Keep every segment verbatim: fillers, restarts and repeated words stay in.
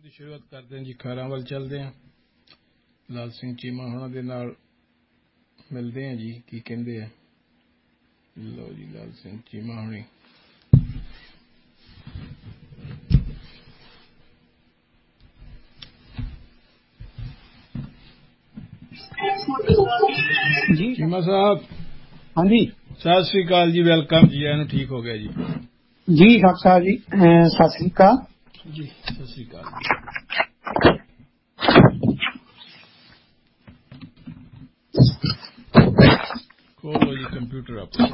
ਦੀ ਸ਼ੁਰੂਆਤ ਕਰਦੇ ਹਾਂ ਜੀ। ਖੈਰਾਂ ਵੱਲ ਚੱਲਦੇ ਹਾਂ, ਲਾਲ ਸਿੰਘ ਚੀਮਾ ਹੋਣਾ ਦੇ ਨਾਲ ਮਿਲਦੇ ਹਾਂ ਜੀ, ਕੀ ਕਹਿੰਦੇ ਆ। ਲਓ ਜੀ, ਲਾਲ ਸਿੰਘ ਚੀਮਾ ਹੋਣੀ। ਜੀ ਚੀਮਾ ਸਾਹਿਬ, ਹਾਂਜੀ, ਸਤਿ ਸ੍ਰੀ ਅਕਾਲ ਜੀ, ਵੈਲਕਮ ਜੀ। ਇਹਨੂੰ ਠੀਕ ਹੋ ਗਿਆ ਜੀ। ਜੀ ਡਾਕਟਰ ਸਾਹਿਬ ਜੀ, ਸਤਿ ਸ੍ਰੀ ਅਕਾਲ ਜੀ। ਸਤਿ ਸ੍ਰੀ ਅਕਾਲ। ਖੋਲੋ ਜੀ ਕੰਪਿਊਟਰ ਆਪਣਾ।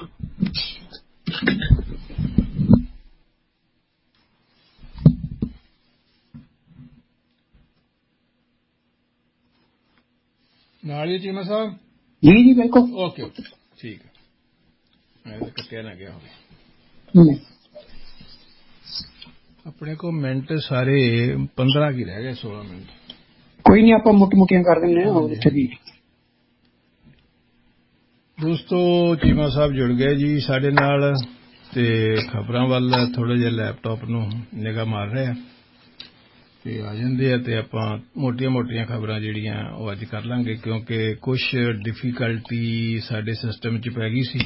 ਨਾਲ ਹੀ ਚੀਮਾ ਸਾਹਿਬ? ਜੀ ਜੀ ਬਿਲਕੁਲ। ਓਕੇ ਓਕੇ, ਠੀਕ ਹੈ। ਮੈਂ ਤਾਂ ਕੱਟਿਆ ਨਾ ਗਿਆ ਹੋਵੇ। ਆਪਣੇ ਕੋਲ ਮਿੰਟ ਸਾਰੇ ਪੰਦਰਾਂ ਕੀ ਰਹਿ ਗਏ, ਸੋਲਾਂ ਮਿੰਟ। ਕੋਈ ਨਹੀਂ, ਆਪਾਂ ਮੁੱਟ ਮੁੱਟੀਆਂ ਕਰ ਦਿੰਦੇ ਹਾਂ। ਉੱਥੇ ਵੀ ਦੋਸਤੋ, ਚੀਮਾ ਸਾਹਿਬ ਜੁੜ ਗਏ ਜੀ ਸਾਡੇ ਨਾਲ, ਤੇ ਖਬਰਾਂ ਵੱਲ ਥੋੜਾ ਜਿਹਾ ਲੈਪਟਾਪ ਨੂੰ ਨਿਗਾਹ ਮਾਰ ਰਹੇ ਆ ਤੇ ਆ ਜਾਂਦੇ ਆ, ਤੇ ਆਪਾਂ ਮੋਟੀਆਂ ਮੋਟੀਆਂ ਖਬਰਾਂ ਜਿਹੜੀਆਂ ਉਹ ਅੱਜ ਕਰ ਲਾਂਗੇ, ਕਿਉਂਕਿ ਕੁਛ ਡਿਫੀਕਲਟੀ ਸਾਡੇ ਸਿਸਟਮ 'ਚ ਪੈ ਗਈ ਸੀ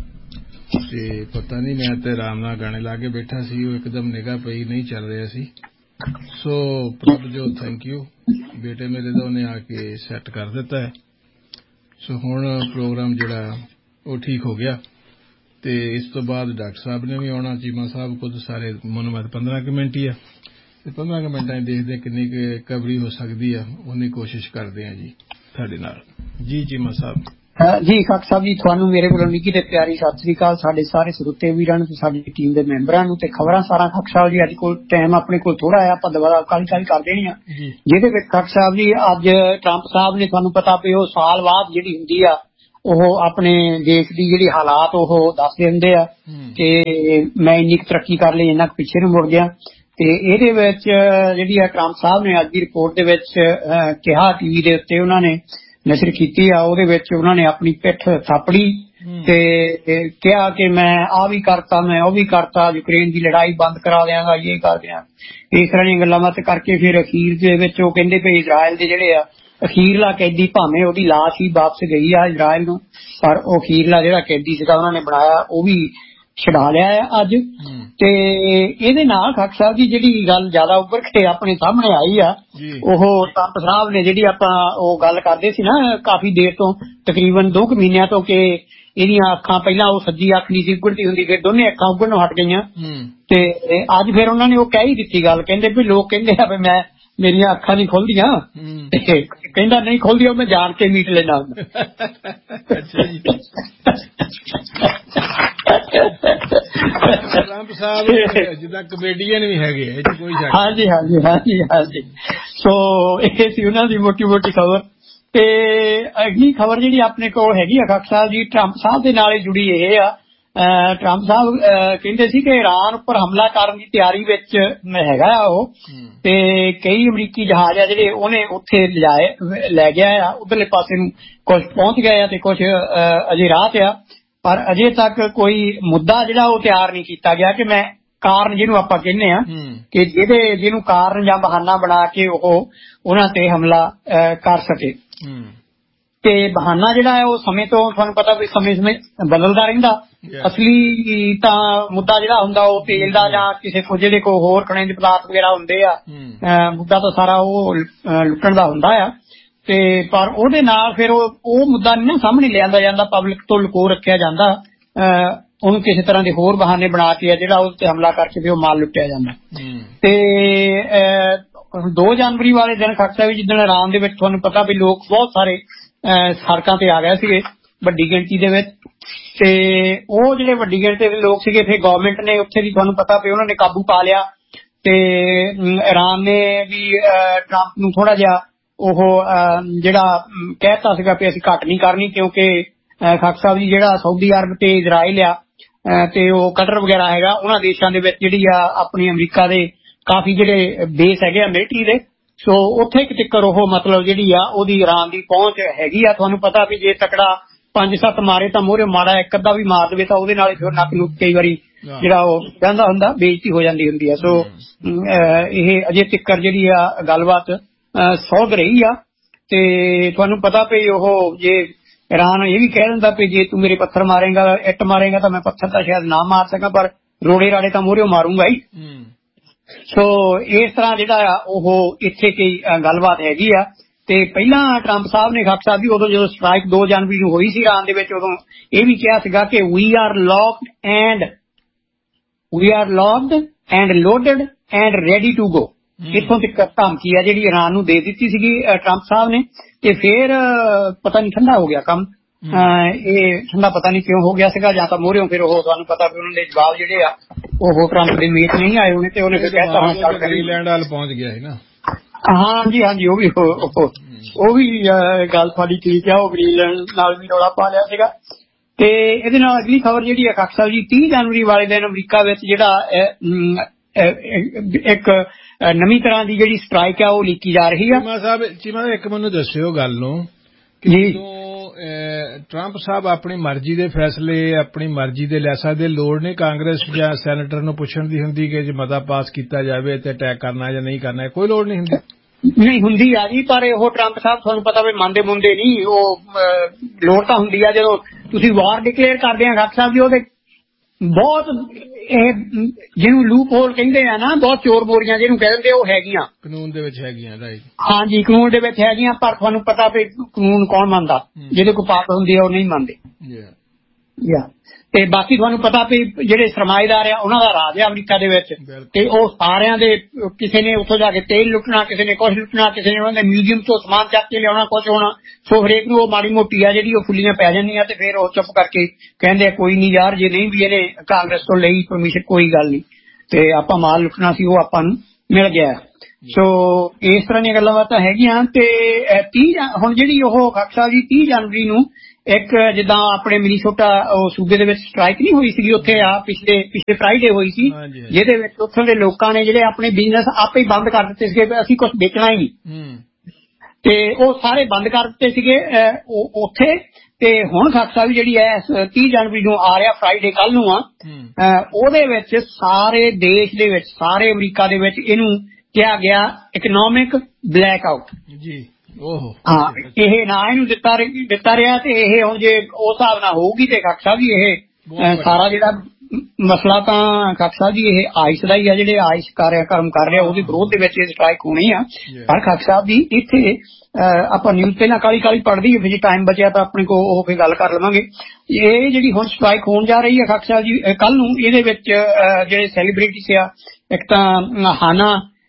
ਤੇ ਪਤਾ ਨਹੀਂ, ਮੈਂ ਤੇ ਆਰਾਮ ਨਾਲ ਗਾਣੇ ਲਾ ਕੇ ਬੈਠਾ ਸੀ, ਉਹ ਇੱਕਦਮ ਨਿਗਾਹ ਪਈ, ਨਹੀਂ ਚੱਲ ਰਿਹਾ ਸੀ। ਸੋ ਪ੍ਰਭਜੋਤ, ਥੈਂਕ ਯੂ ਬੇਟੇ ਮੇਰੇ ਦਾ, ਉਹਨੇ ਆ ਕੇ ਸੈੱਟ ਕਰ ਦਿੱਤਾ ਹੈ। ਸੋ ਹੁਣ ਪ੍ਰੋਗਰਾਮ ਜਿਹੜਾ ਉਹ ਠੀਕ ਹੋ ਗਿਆ, ਤੇ ਇਸ ਤੋਂ ਬਾਅਦ ਡਾਕਟਰ ਸਾਹਿਬ ਨੇ ਵੀ ਆਉਣਾ। ਚੀਮਾ ਸਾਹਿਬ ਖੁਦ ਸਾਰੇ ਮਨੋਮਤ ਪੰਦਰਾਂ ਕੁ ਮਿੰਟ ਹੀ ਆ, ਤੇ ਪੰਦਰਾਂ ਕੁ ਮਿੰਟਾਂ 'ਚ ਦੇਖਦੇ ਕਿੰਨੀ ਕੁ ਕਵਰੀ ਹੋ ਸਕਦੀ ਆ, ਉਹਨੀ ਕੋਸ਼ਿਸ਼ ਕਰਦੇ ਆ ਜੀ ਤੁਹਾਡੇ ਨਾਲ। ਜੀ ਚੀਮਾ ਸਾਹਿਬ। ਜੀ ਡਾਕਟਰ ਸਾਹਿਬ ਜੀ, ਤੁਹਾਨੂੰ ਮੇਰੇ ਵੱਲੋਂ ਨਿੱਘੀ ਤੇ ਪਿਆਰੀ ਸਤਿ ਸ੍ਰੀ ਅਕਾਲ। ਸਾਡੇ ਸਾਰੇ ਸਰੋਤੇ ਵੀਰਾਂ ਨੂੰ ਤੇ ਸਾਡੀ ਟੀਮ ਦੇ ਮੈਂਬਰਾਂ ਨੂੰ, ਤੇ ਖਬਰਾਂ ਸਾਰਾ ਡਾਕਟਰ ਸਾਹਿਬ ਜੀ ਅੱਜ ਕੋਲ ਟਾਈਮ ਆਪਣੇ ਕੋਲ ਥੋੜਾ ਆ, ਆਪਾਂ ਦੁਬਾਰਾ ਕਾਲੀ ਕਾਲੀ ਕਰ ਦੇਣੀ ਆ। ਜਿਹਦੇ ਵਿੱਚ ਡਾਕਟਰ ਸਾਹਿਬ ਜੀ ਅੱਜ ਟਰੰਪ ਸਾਹਿਬ ਨੇ, ਤੁਹਾਨੂੰ ਪਤਾ ਵੀ ਉਹ ਸਾਲ ਬਾਅਦ ਜਿਹੜੀ ਹੁੰਦੀ ਆ, ਉਹ ਆਪਣੇ ਦੇਸ਼ ਦੀ ਜਿਹੜੀ ਹਾਲਾਤ ਉਹ ਦੱਸਦੇ ਹੁੰਦੇ ਆ ਕਿ ਮੈਂ ਇੰਨੀ ਕੁ ਤਰੱਕੀ ਕਰ ਲਈ, ਇੰਨਾ ਕੁ ਪਿੱਛੇ ਨੂੰ ਮੁੜ ਗਿਆ। ਤੇ ਇਹਦੇ ਵਿੱਚ ਜਿਹੜੀ ਆ ਟਰੰਪ ਸਾਹਿਬ ਨੇ ਅੱਜ ਦੀ ਰਿਪੋਰਟ ਦੇ ਵਿੱਚ ਕਿਹਾ, ਟੀਵੀ ਦੇ ਉੱਤੇ ਉਹਨਾਂ ਨੇ ਨਸ਼ਰ ਕੀਤੀ ਆ, ਉਹਦੇ ਵਿੱਚ ਉਹਨਾਂ ਨੇ ਆਪਣੀ ਪਿੱਠ ਥਾਪੜੀ ਤੇ ਕਿਹਾ ਕਿ ਮੈਂ ਆਹ ਵੀ ਕਰਤਾ, ਮੈਂ ਉਹ ਵੀ ਕਰਤਾ, ਯੂਕਰੇਨ ਦੀ ਲੜਾਈ ਬੰਦ ਕਰਾ ਦਿਆਂਗਾ, ਇਹ ਕਰ ਦਿਆਂਗਾ, ਇਸ ਤਰ੍ਹਾਂ ਦੀਆਂ ਗੱਲਾਂ ਬਾਤ ਕਰਕੇ ਫਿਰ ਅਖੀਰ ਦੇ ਵਿੱਚ ਉਹ ਕਹਿੰਦੇ ਵੀ ਇਜ਼ਰਾਇਲ ਦੇ ਜਿਹੜੇ ਆ ਅਖੀਰਲਾ ਕੈਦੀ, ਭਾਵੇਂ ਉਹਦੀ ਲਾਸ਼ ਹੀ ਵਾਪਸ ਗਈ ਆ ਇਜ਼ਰਾਇਲ ਨੂੰ, ਪਰ ਉਹ ਅਖੀਰਲਾ ਜਿਹੜਾ ਕੈਦੀ ਸੀਗਾ ਉਹਨਾਂ ਨੇ ਬਣਾਇਆ ਉਹ ਵੀ ਛਡਾ ਲਿਆ ਆ ਅੱਜ। ਤੇ ਇਹਦੇ ਨਾਲ ਡਾਕਟਰ ਸਾਹਿਬ ਜੀ ਜਿਹੜੀ ਗੱਲ ਜ਼ਿਆਦਾ ਉੱਭਰ ਕੇ ਆਪਣੇ ਸਾਹਮਣੇ ਆਈ ਆ, ਉਹ ਟਰੰਪ ਸਾਹਿਬ ਨੇ ਜਿਹੜੀ ਆਪਾਂ ਉਹ ਗੱਲ ਕਰਦੇ ਸੀ ਨਾ ਕਾਫੀ ਦੇਰ ਤੋਂ, ਤਕਰੀਬਨ ਦੋ ਕੁ ਮਹੀਨਿਆਂ ਤੋਂ, ਕਿ ਇਹਦੀਆਂ ਅੱਖਾਂ ਪਹਿਲਾਂ ਉਹ ਸੱਜੀ ਅੱਖ ਨਹੀਂ ਸੀ ਉਗੜਦੀ ਹੁੰਦੀ, ਫਿਰ ਦੋਨੇ ਅੱਖਾਂ ਉਗੜਨੋਂ ਹਟ ਗਈਆਂ। ਤੇ ਅੱਜ ਫਿਰ ਉਹਨਾਂ ਨੇ ਉਹ ਕਹਿ ਹੀ ਦਿੱਤੀ ਗੱਲ, ਕਹਿੰਦੇ ਵੀ ਲੋਕ ਕਹਿੰਦੇ ਆ ਵੀ ਮੈਂ ਮੇਰੀਆਂ ਅੱਖਾਂ ਨਹੀਂ ਖੁੱਲਦੀਆਂ, ਕਹਿੰਦਾ ਨਹੀਂ ਖੁੱਲਦੀਆਂ, ਮੈਂ ਜਾਣ ਕੇ ਮੀਟ ਲੈਣਾ ਹੁੰਦਾ। ਟਰੰਪ ਸਾਹਿਬ ਜਿੱਦਾਂ ਕਮੇਡੀਅਨ ਵੀ ਹੈਗੇ, ਹਾਂਜੀ ਹਾਂਜੀ ਹਾਂਜੀ ਹਾਂਜੀ। ਸੋ ਇਹ ਸੀ ਉਹਨਾਂ ਦੀ ਮੋਟੀ ਮੋਟੀ ਖਬਰ। ਤੇ ਅਗਲੀ ਖਬਰ ਜਿਹੜੀ ਆਪਣੇ ਕੋਲ ਹੈਗੀ ਆ ਡਾਕਟਰ ਸਾਹਿਬ ਜੀ, ਟਰੰਪ ਸਾਹਿਬ ਦੇ ਨਾਲ ਜੁੜੀ ਇਹ ਆ। ਟਰੰਪ ਸਾਹਿਬ ਕਹਿੰਦੇ ਸੀ ਕਿ ਇਰਾਨ ਉੱਪਰ ਹਮਲਾ ਕਰਨ ਦੀ ਤਿਆਰੀ ਵਿੱਚ ਹੈਗਾ ਆ ਉਹ, ਤੇ ਕਈ ਅਮਰੀਕੀ ਜਹਾਜ਼ ਆ ਜਿਹੜੇ ਉਹਨੇ ਉੱਥੇ ਲਿਜਾਏ ਲੈ ਗਿਆ ਆ, ਉਧਰਲੇ ਪਾਸੇ ਨੂੰ ਕੁਝ ਪਹੁੰਚ ਗਏ ਆ ਤੇ ਕੁਝ ਅਜੇ ਰਾਹ ਤੇ ਆ, ਪਰ ਅਜੇ ਤੱਕ ਕੋਈ ਮੁੱਦਾ ਜਿਹੜਾ ਉਹ ਤਿਆਰ ਨਹੀਂ ਕੀਤਾ ਗਿਆ ਕਿ ਮੈਂ ਕਾਰਨ ਜਿਹਨੂੰ ਆਪਾਂ ਕਹਿੰਦੇ ਆ ਕਿ ਜਿਹਦੇ ਜਿਹਨੂੰ ਕਾਰਨ ਜਾਂ ਬਹਾਨਾ ਬਣਾ ਕੇ ਉਹ ਉਹਨਾਂ ਤੇ ਹਮਲਾ ਕਰ ਸਕੇ। ਤੇ ਬਹਾਨਾ ਜਿਹੜਾ ਹੈ ਉਹ ਸਮੇਂ ਤੋਂ ਤੁਹਾਨੂੰ ਪਤਾ ਵੀ ਸਮੇਂ ਸਮੇਂ ਬਦਲਦਾ ਰਹਿੰਦਾ। ਅਸਲੀ ਤਾਂ ਮੁੱਦਾ ਜਿਹੜਾ ਹੁੰਦਾ ਉਹ ਤੇਲ ਦਾ ਜਾਂ ਕਿਸੇ ਕੋ ਜਿਹੜੇ ਕੋਈ ਹੋਰ ਖਣਿਜ ਪਦਾਰਥ ਵਗੈਰਾ ਹੁੰਦੇ ਆ, ਮੁੱਦਾ ਤਾਂ ਸਾਰਾ ਉਹ ਲੁੱਟਣ ਦਾ ਹੁੰਦਾ ਆ। ਤੇ ਪਰ ਉਹਦੇ ਨਾਲ ਫਿਰ ਉਹ ਉਹ ਮੁੱਦਾ ਨਹੀਂ ਨਾ ਸਾਹਮਣੇ ਲਿਆਂਦਾ ਜਾਂਦਾ, ਪਬਲਿਕ ਤੋਂ ਲੁਕੋ ਰੱਖਿਆ ਜਾਂਦਾ, ਉਹਨੂੰ ਕਿਸੇ ਤਰ੍ਹਾਂ ਦੇ ਹੋਰ ਬਹਾਨੇ ਬਣਾ ਕੇ ਜਿਹੜਾ ਉਸ ਤੇ ਹਮਲਾ ਕਰਕੇ ਵੀ ਉਹ ਮਾਲ ਲੁੱਟਿਆ ਜਾਂਦਾ। ਤੇ ਦੋ ਜਨਵਰੀ ਵਾਲੇ ਦਿਨ ਖਰਚਾ ਵੀ ਜਿੱਦਣ ਇਰਾਨ ਦੇ ਵਿੱਚ ਤੁਹਾਨੂੰ ਪਤਾ ਵੀ ਲੋਕ ਬਹੁਤ ਸਾਰੇ ਸੜਕਾਂ ਤੇ ਆ ਗਏ ਸੀਗੇ ਵੱਡੀ ਗਿਣਤੀ ਦੇ ਵਿੱਚ, ਤੇ ਉਹ ਜਿਹੜੇ ਵੱਡੀ ਗਿਣਤੀ ਦੇ ਲੋਕ ਸੀਗੇ ਫਿਰ ਗਵਰਨਮੈਂਟ ਨੇ ਉੱਥੇ ਵੀ ਤੁਹਾਨੂੰ ਪਤਾ ਵੀ ਉਹਨਾਂ ਨੇ ਕਾਬੂ ਪਾ ਲਿਆ। ਤੇ ਇਰਾਨ ਨੇ ਵੀ ਟਰੰਪ ਨੂੰ ਥੋੜਾ ਜਿਹਾ ਉਹ ਜਿਹੜਾ ਕਹਿਤਾ ਸੀਗਾ ਵੀ ਅਸੀਂ ਘੱਟ ਨਹੀਂ ਕਰਨੀ, ਕਿਉਂਕਿ ਖਾਕ ਸਾਹਿਬ ਜੀ ਜਿਹੜਾ ਸਾਊਦੀ ਅਰਬ ਤੇ ਇਜ਼ਰਾਈਲ ਆ ਤੇ ਉਹ ਕਟਰ ਵਗੈਰਾ ਹੈਗਾ, ਉਹਨਾਂ ਦੇਸ਼ਾਂ ਦੇ ਵਿੱਚ ਜਿਹੜੀ ਆ ਆਪਣੀ ਅਮਰੀਕਾ ਦੇ ਕਾਫੀ ਜਿਹੜੇ ਬੇਸ ਹੈਗੇ ਆ ਮਿਲਟਰੀ ਦੇ, ਸੋ ਉੱਥੇ ਇੱਕ ਚੱਕਰ ਉਹ ਮਤਲਬ ਜਿਹੜੀ ਆ ਉਹਦੀ ਇਰਾਨ ਦੀ ਪਹੁੰਚ ਹੈਗੀ ਆ। ਤੁਹਾਨੂੰ ਪਤਾ ਵੀ ਜੇ ਤਕੜਾ ਪੰਜ ਸੱਤ ਮਾਰੇ ਤਾਂ ਮੂਹਰੇ ਮਾੜਾ ਇੱਕ ਅੱਧਾ ਵੀ ਮਾਰ ਦੇਵੇ ਤਾਂ ਉਹਦੇ ਨਾਲ ਫਿਰ ਨੱਕ ਨੂੰ ਕਈ ਵਾਰੀ ਜਿਹੜਾ ਉਹ ਕਹਿੰਦਾ ਹੁੰਦਾ ਬੇਇੱਜ਼ਤੀ ਹੋ ਜਾਂਦੀ ਹੁੰਦੀ ਹੈ। ਸੋ ਇਹ ਅਜੇ ਤੱਕ ਜਿਹੜੀ ਆ ਗੱਲਬਾਤ ਸੌਧ ਰਹੀ ਆ। ਤੇ ਤੁਹਾਨੂੰ ਪਤਾ ਵੀ ਉਹ ਜੇ ਈਰਾਨ ਇਹ ਵੀ ਕਹਿ ਦਿੰਦਾ ਵੀ ਜੇ ਤੂੰ ਮੇਰੇ ਪੱਥਰ ਮਾਰੇਗਾ ਇੱਟ ਮਾਰੇਗਾ ਤਾਂ ਮੈਂ ਪੱਥਰ ਤਾਂ ਸ਼ਾਇਦ ਨਾ ਮਾਰ ਸਕਾਂ ਪਰ ਰੋੜੇ ਰਾੜੇ ਤਾਂ ਮੂਹਰੇ ਮਾਰੂੰਗਾ ਹੀ। ਸੋ ਇਸ ਤਰ੍ਹਾਂ ਜਿਹੜਾ ਆ ਉਹ ਇੱਥੇ ਕਈ ਗੱਲਬਾਤ ਹੈਗੀ ਆ। ਤੇ ਪਹਿਲਾਂ ਟਰੰਪ ਸਾਹਿਬ ਨੇ ਖਾਕ ਸਾਹਿਬ ਵੀ ਉਦੋਂ ਜਦੋਂ ਸਟ੍ਰਾਈਕ ਦੋ ਜਨਵਰੀ ਨੂੰ ਹੋਈ ਸੀ ਈਰਾਨ ਦੇ ਵਿੱਚ ਉਦੋਂ ਇਹ ਵੀ ਕਿਹਾ ਸੀਗਾ ਕਿ ਵੀ R locked and we R locked and loaded and ready to go. ਇੱਥੋਂ ਤੱਕ ਧਮਕੀ ਆ ਜਿਹੜੀ ਈਰਾਨ ਨੂੰ ਦੇ ਦਿੱਤੀ ਸੀਗੀ ਟਰੰਪ ਸਾਹਿਬ ਨੇ। ਤੇ ਫਿਰ ਪਤਾ ਨਹੀਂ ਠੰਡਾ ਹੋ ਗਿਆ ਕੰਮ। ਇਹ ਠੰਡਾ ਪਤਾ ਨਹੀਂ ਕਿਉਂ ਹੋ ਗਿਆ ਸੀਗਾ ਜਾਂ ਤਾਂ ਮੋਹਰਿਓਂ ਫਿਰ ਉਹ ਤੁਹਾਨੂੰ ਪਤਾ ਵੀ ਉਹਨਾਂ ਦੇ ਜਵਾਬ ਜਿਹੜੇ ਆ ਉਹ ਟਰੰਪ ਦੇ ਮੀਟ ਨਹੀਂ ਆਏ ਹੋਣੇ ਤੇ ਉਹਨੇ ਫਿਰ ਕਹਿਤਾ ਹਾਂ ਚੱਲ ਗ੍ਰੀਨਲੈਂਡ ਵੱਲ ਪਹੁੰਚ ਗਿਆ ਸੀ ਨਾ। ਹਾਂਜੀ ਹਾਂਜੀ ਉਹ ਵੀ ਉਹ ਵੀ ਗੱਲ ਤੁਹਾਡੀ ਠੀਕ ਆ। ਉਹ ਗ੍ਰੀਨਲੈਂਡ ਨਾਲ ਵੀ ਰੌਲਾ ਪਾ ਲਿਆ ਸੀਗਾ। ਤੇ ਇਹਦੇ ਨਾਲ ਅਗਲੀ ਖਬਰ ਜਿਹੜੀ ਆ ਖਾਕ ਸਾਹਿਬ ਜੀ ਤੀਹ ਜਨਵਰੀ ਵਾਲੇ ਦਿਨ ਅਮਰੀਕਾ ਵਿੱਚ ਜਿਹੜਾ ਇੱਕ ਨਵੀਂ ਤਰ੍ਹਾਂ ਦੀ ਜਿਹੜੀ ਸਟ੍ਰਾਈਕ ਆ ਉਹ ਲੀਕੀ ਜਾ ਰਹੀ ਆ। ਚੀਮਾ ਸਾਹਿਬ ਚੀਮਾ ਇੱਕ ਮੈਨੂੰ ਦੱਸਿਓ ਗੱਲ ਨੂੰ ਜੀ ਟਰੰਪ ਸਾਹਿਬ ਆਪਣੀ ਮਰਜ਼ੀ ਦੇ ਫੈਸਲੇ ਆਪਣੀ ਮਰਜ਼ੀ ਦੇ ਲੈ ਸਕਦੇ ਲੋੜ ਨਹੀਂ ਕਾਂਗਰਸ ਜਾਂ ਸੈਨੇਟਰ ਨੂੰ ਪੁੱਛਣ ਦੀ ਹੁੰਦੀ ਕਿ ਜੇ ਮਤਾ ਪਾਸ ਕੀਤਾ ਜਾਵੇ ਤੇ ਅਟੈਕ ਕਰਨਾ ਜਾਂ ਨਹੀਂ ਕਰਨਾ ਕੋਈ ਲੋੜ ਨਹੀਂ ਹੁੰਦੀ। ਨਹੀਂ ਹੁੰਦੀ ਆ ਜੀ ਪਰ ਉਹ ਟਰੰਪ ਸਾਹਿਬ ਤੁਹਾਨੂੰ ਪਤਾ ਵੀ ਮੰਨਦੇ ਮੁੰਦੇ ਨਹੀਂ। ਉਹ ਲੋੜ ਤਾਂ ਹੁੰਦੀ ਆ ਜਦੋਂ ਤੁਸੀਂ ਵਾਰ ਡਿਕਲੇਅਰ ਕਰਦੇ ਆ ਖਾਕ ਸਾਹਿਬ ਜੀ ਉਹਦੇ ਬਹੁਤ ਇਹ ਜਿਹਨੂੰ ਲੂਪ ਹੋਲ ਕਹਿੰਦੇ ਆ ਨਾ ਬਹੁਤ ਚੋਰ ਮੋਰੀਆਂ ਜਿਹਨੂੰ ਕਹਿ ਦਿੰਦੇ ਉਹ ਹੈਗੀਆਂ ਕਾਨੂੰਨ ਦੇ ਵਿੱਚ ਹੈਗੀਆਂ। ਰਾਈਟ ਹਾਂਜੀ ਕਾਨੂੰਨ ਦੇ ਵਿੱਚ ਹੈਗੀਆਂ ਪਰ ਤੁਹਾਨੂੰ ਪਤਾ ਵੀ ਕਾਨੂੰਨ ਕੌਣ ਮੰਨਦਾ ਜਿਹਦੇ ਕੋਲ ਪਾਸ ਹੁੰਦੀ ਆ ਉਹ ਨਹੀਂ ਮੰਨਦੇ। ਯਾ ਤੇ ਬਾਕੀ ਤੁਹਾਨੂੰ ਪਤਾ ਵੀ ਜਿਹੜੇ ਸਰਮਾਏਦਾਰ ਆ ਉਹਨਾਂ ਦਾ ਰਾਜ ਆ ਅਮਰੀਕਾ ਦੇ ਵਿੱਚ ਤੇ ਉਹ ਸਾਰਿਆਂ ਦੇ ਕਿਸੇ ਨੇ ਉੱਥੋਂ ਜਾ ਕੇ ਤੇਲ ਲੁੱਟਣਾ ਕਿਸੇ ਨੇ ਕੁਛ ਲੁੱਟਣਾ ਕਿਸੇ ਨੇ ਉਹਨਾਂ ਦੇ ਮਿਊਜ਼ੀਅਮ ਤੋਂ ਸਮਾਨ ਚੱਕ ਕੇ ਲਿਆਉਣਾ ਕੁਛ ਹੋਣਾ। ਸੋ ਹਰੇਕ ਨੂੰ ਉਹ ਮਾੜੀ ਮੋਟੀ ਆ ਜਿਹੜੀ ਉਹ ਫੁੱਲੀਆਂ ਪੈ ਜਾਂਦੀਆਂ ਤੇ ਫਿਰ ਉਹ ਚੁੱਪ ਕਰਕੇ ਕਹਿੰਦੇ ਕੋਈ ਨਹੀਂ ਯਾਰ ਜੇ ਨਹੀਂ ਵੀ ਇਹਨੇ ਕਾਂਗਰਸ ਤੋਂ ਲਈ ਪਰਮਿਸ਼ਨ ਕੋਈ ਗੱਲ ਨਹੀਂ ਤੇ ਆਪਾਂ ਮਾਲ ਲੁੱਟਣਾ ਸੀ ਉਹ ਆਪਾਂ ਨੂੰ ਮਿਲ ਗਿਆ। ਸੋ ਇਸ ਤਰ੍ਹਾਂ ਦੀਆਂ ਗੱਲਾਂ ਬਾਤਾਂ ਹੈਗੀਆਂ। ਤੇ ਤੀਹ ਹੁਣ ਜਿਹੜੀ ਉਹ ਖਾਕ ਸਾਹਿਬ ਜੀ ਤੀਹ ਜਨਵਰੀ ਨੂੰ ਇੱਕ ਜਿੱਦਾਂ ਆਪਣੇ ਮਿਨੀਸੋਟਾ ਉਹ ਸੂਬੇ ਦੇ ਵਿੱਚ ਸਟ੍ਰਾਈਕ ਨਹੀਂ ਹੋਈ ਸੀਗੀ ਉੱਥੇ ਆ ਪਿਛਲੇ ਪਿਛਲੇ ਫਰਾਈਡੇ ਹੋਈ ਸੀ ਜਿਹਦੇ ਵਿੱਚ ਉੱਥੋਂ ਦੇ ਲੋਕਾਂ ਨੇ ਜਿਹੜੇ ਆਪਣੇ ਬਿਜ਼ਨਸ ਆਪੇ ਹੀ ਬੰਦ ਕਰ ਦਿੱਤੇ ਸੀਗੇ ਅਸੀਂ ਕੁਝ ਵੇਚਣਾ ਹੀ ਨਹੀਂ ਤੇ ਉਹ ਸਾਰੇ ਬੰਦ ਕਰ ਦਿੱਤੇ ਸੀਗੇ ਉੱਥੇ। ਤੇ ਹੁਣ ਖਾਕ ਸਾਹਿਬ ਜਿਹੜੀ ਹੈ ਤੀਹ ਜਨਵਰੀ ਨੂੰ ਆ ਰਿਹਾ ਫਰਾਈਡੇ ਕੱਲ ਨੂੰ ਆ ਉਹਦੇ ਵਿੱਚ ਸਾਰੇ ਦੇਸ਼ ਦੇ ਵਿੱਚ ਸਾਰੇ ਅਮਰੀਕਾ ਦੇ ਵਿੱਚ ਇਹਨੂੰ ਕਿਹਾ ਗਿਆ ਇਕਨੋਮਿਕ ਬਲੈਕ ਆਊਟ ਜੀ। ਹਾਂ ਇਹ ਨਾ ਇਹਨੂੰ ਦਿੱਤਾ ਦਿੱਤਾ ਰਿਹਾ ਤੇ ਇਹ ਹੁਣ ਜੇ ਉਸ ਹਿਸਾਬ ਨਾਲ ਹੋਊਗੀ ਤੇ ਖਾਕ ਸਾਹਿਬ ਜੀ ਇਹ ਸਾਰਾ ਜਿਹੜਾ ਮਸਲਾ ਤਾਂ ਖਾਕ ਸਾਹਿਬ ਜੀ ਇਹ ਆਇਸ ਦਾ ਹੀ ਆ ਜਿਹੜੇ ਆਇਸ ਕਾਰਿਆਕਰਮ ਕਰ ਰਿਹਾ ਉਹਦੇ ਵਿਰੋਧ ਦੇ ਵਿੱਚ ਇਹ ਸਟ੍ਰਾਈਕ ਹੋਣੀ ਆ। ਪਰ ਖਾਕ ਸਾਹਿਬ ਜੀ ਇੱਥੇ ਆਪਾਂ ਨਿਊਜ਼ ਪਹਿਲਾਂ ਕਾਲੀ ਕਾਲੀ ਪੜ੍ਹਦੀ ਹੈ ਜੇ ਟਾਈਮ ਬਚਿਆ ਤਾਂ ਆਪਣੇ ਕੋਲ ਉਹ ਫਿਰ ਗੱਲ ਕਰ ਲਵਾਂਗੇ। ਇਹ ਜਿਹੜੀ ਹੁਣ ਸਟ੍ਰਾਈਕ ਹੋਣ ਜਾ ਰਹੀ ਹੈ ਖਾਕ ਸਾਹਿਬ ਜੀ ਕੱਲ ਨੂੰ ਇਹਦੇ ਵਿੱਚ ਜਿਹੜੇ ਸੈਲੀਬ੍ਰਿਟੀਜ਼ ਆ ਇੱਕ ਤਾਂ ਹਾਨਾ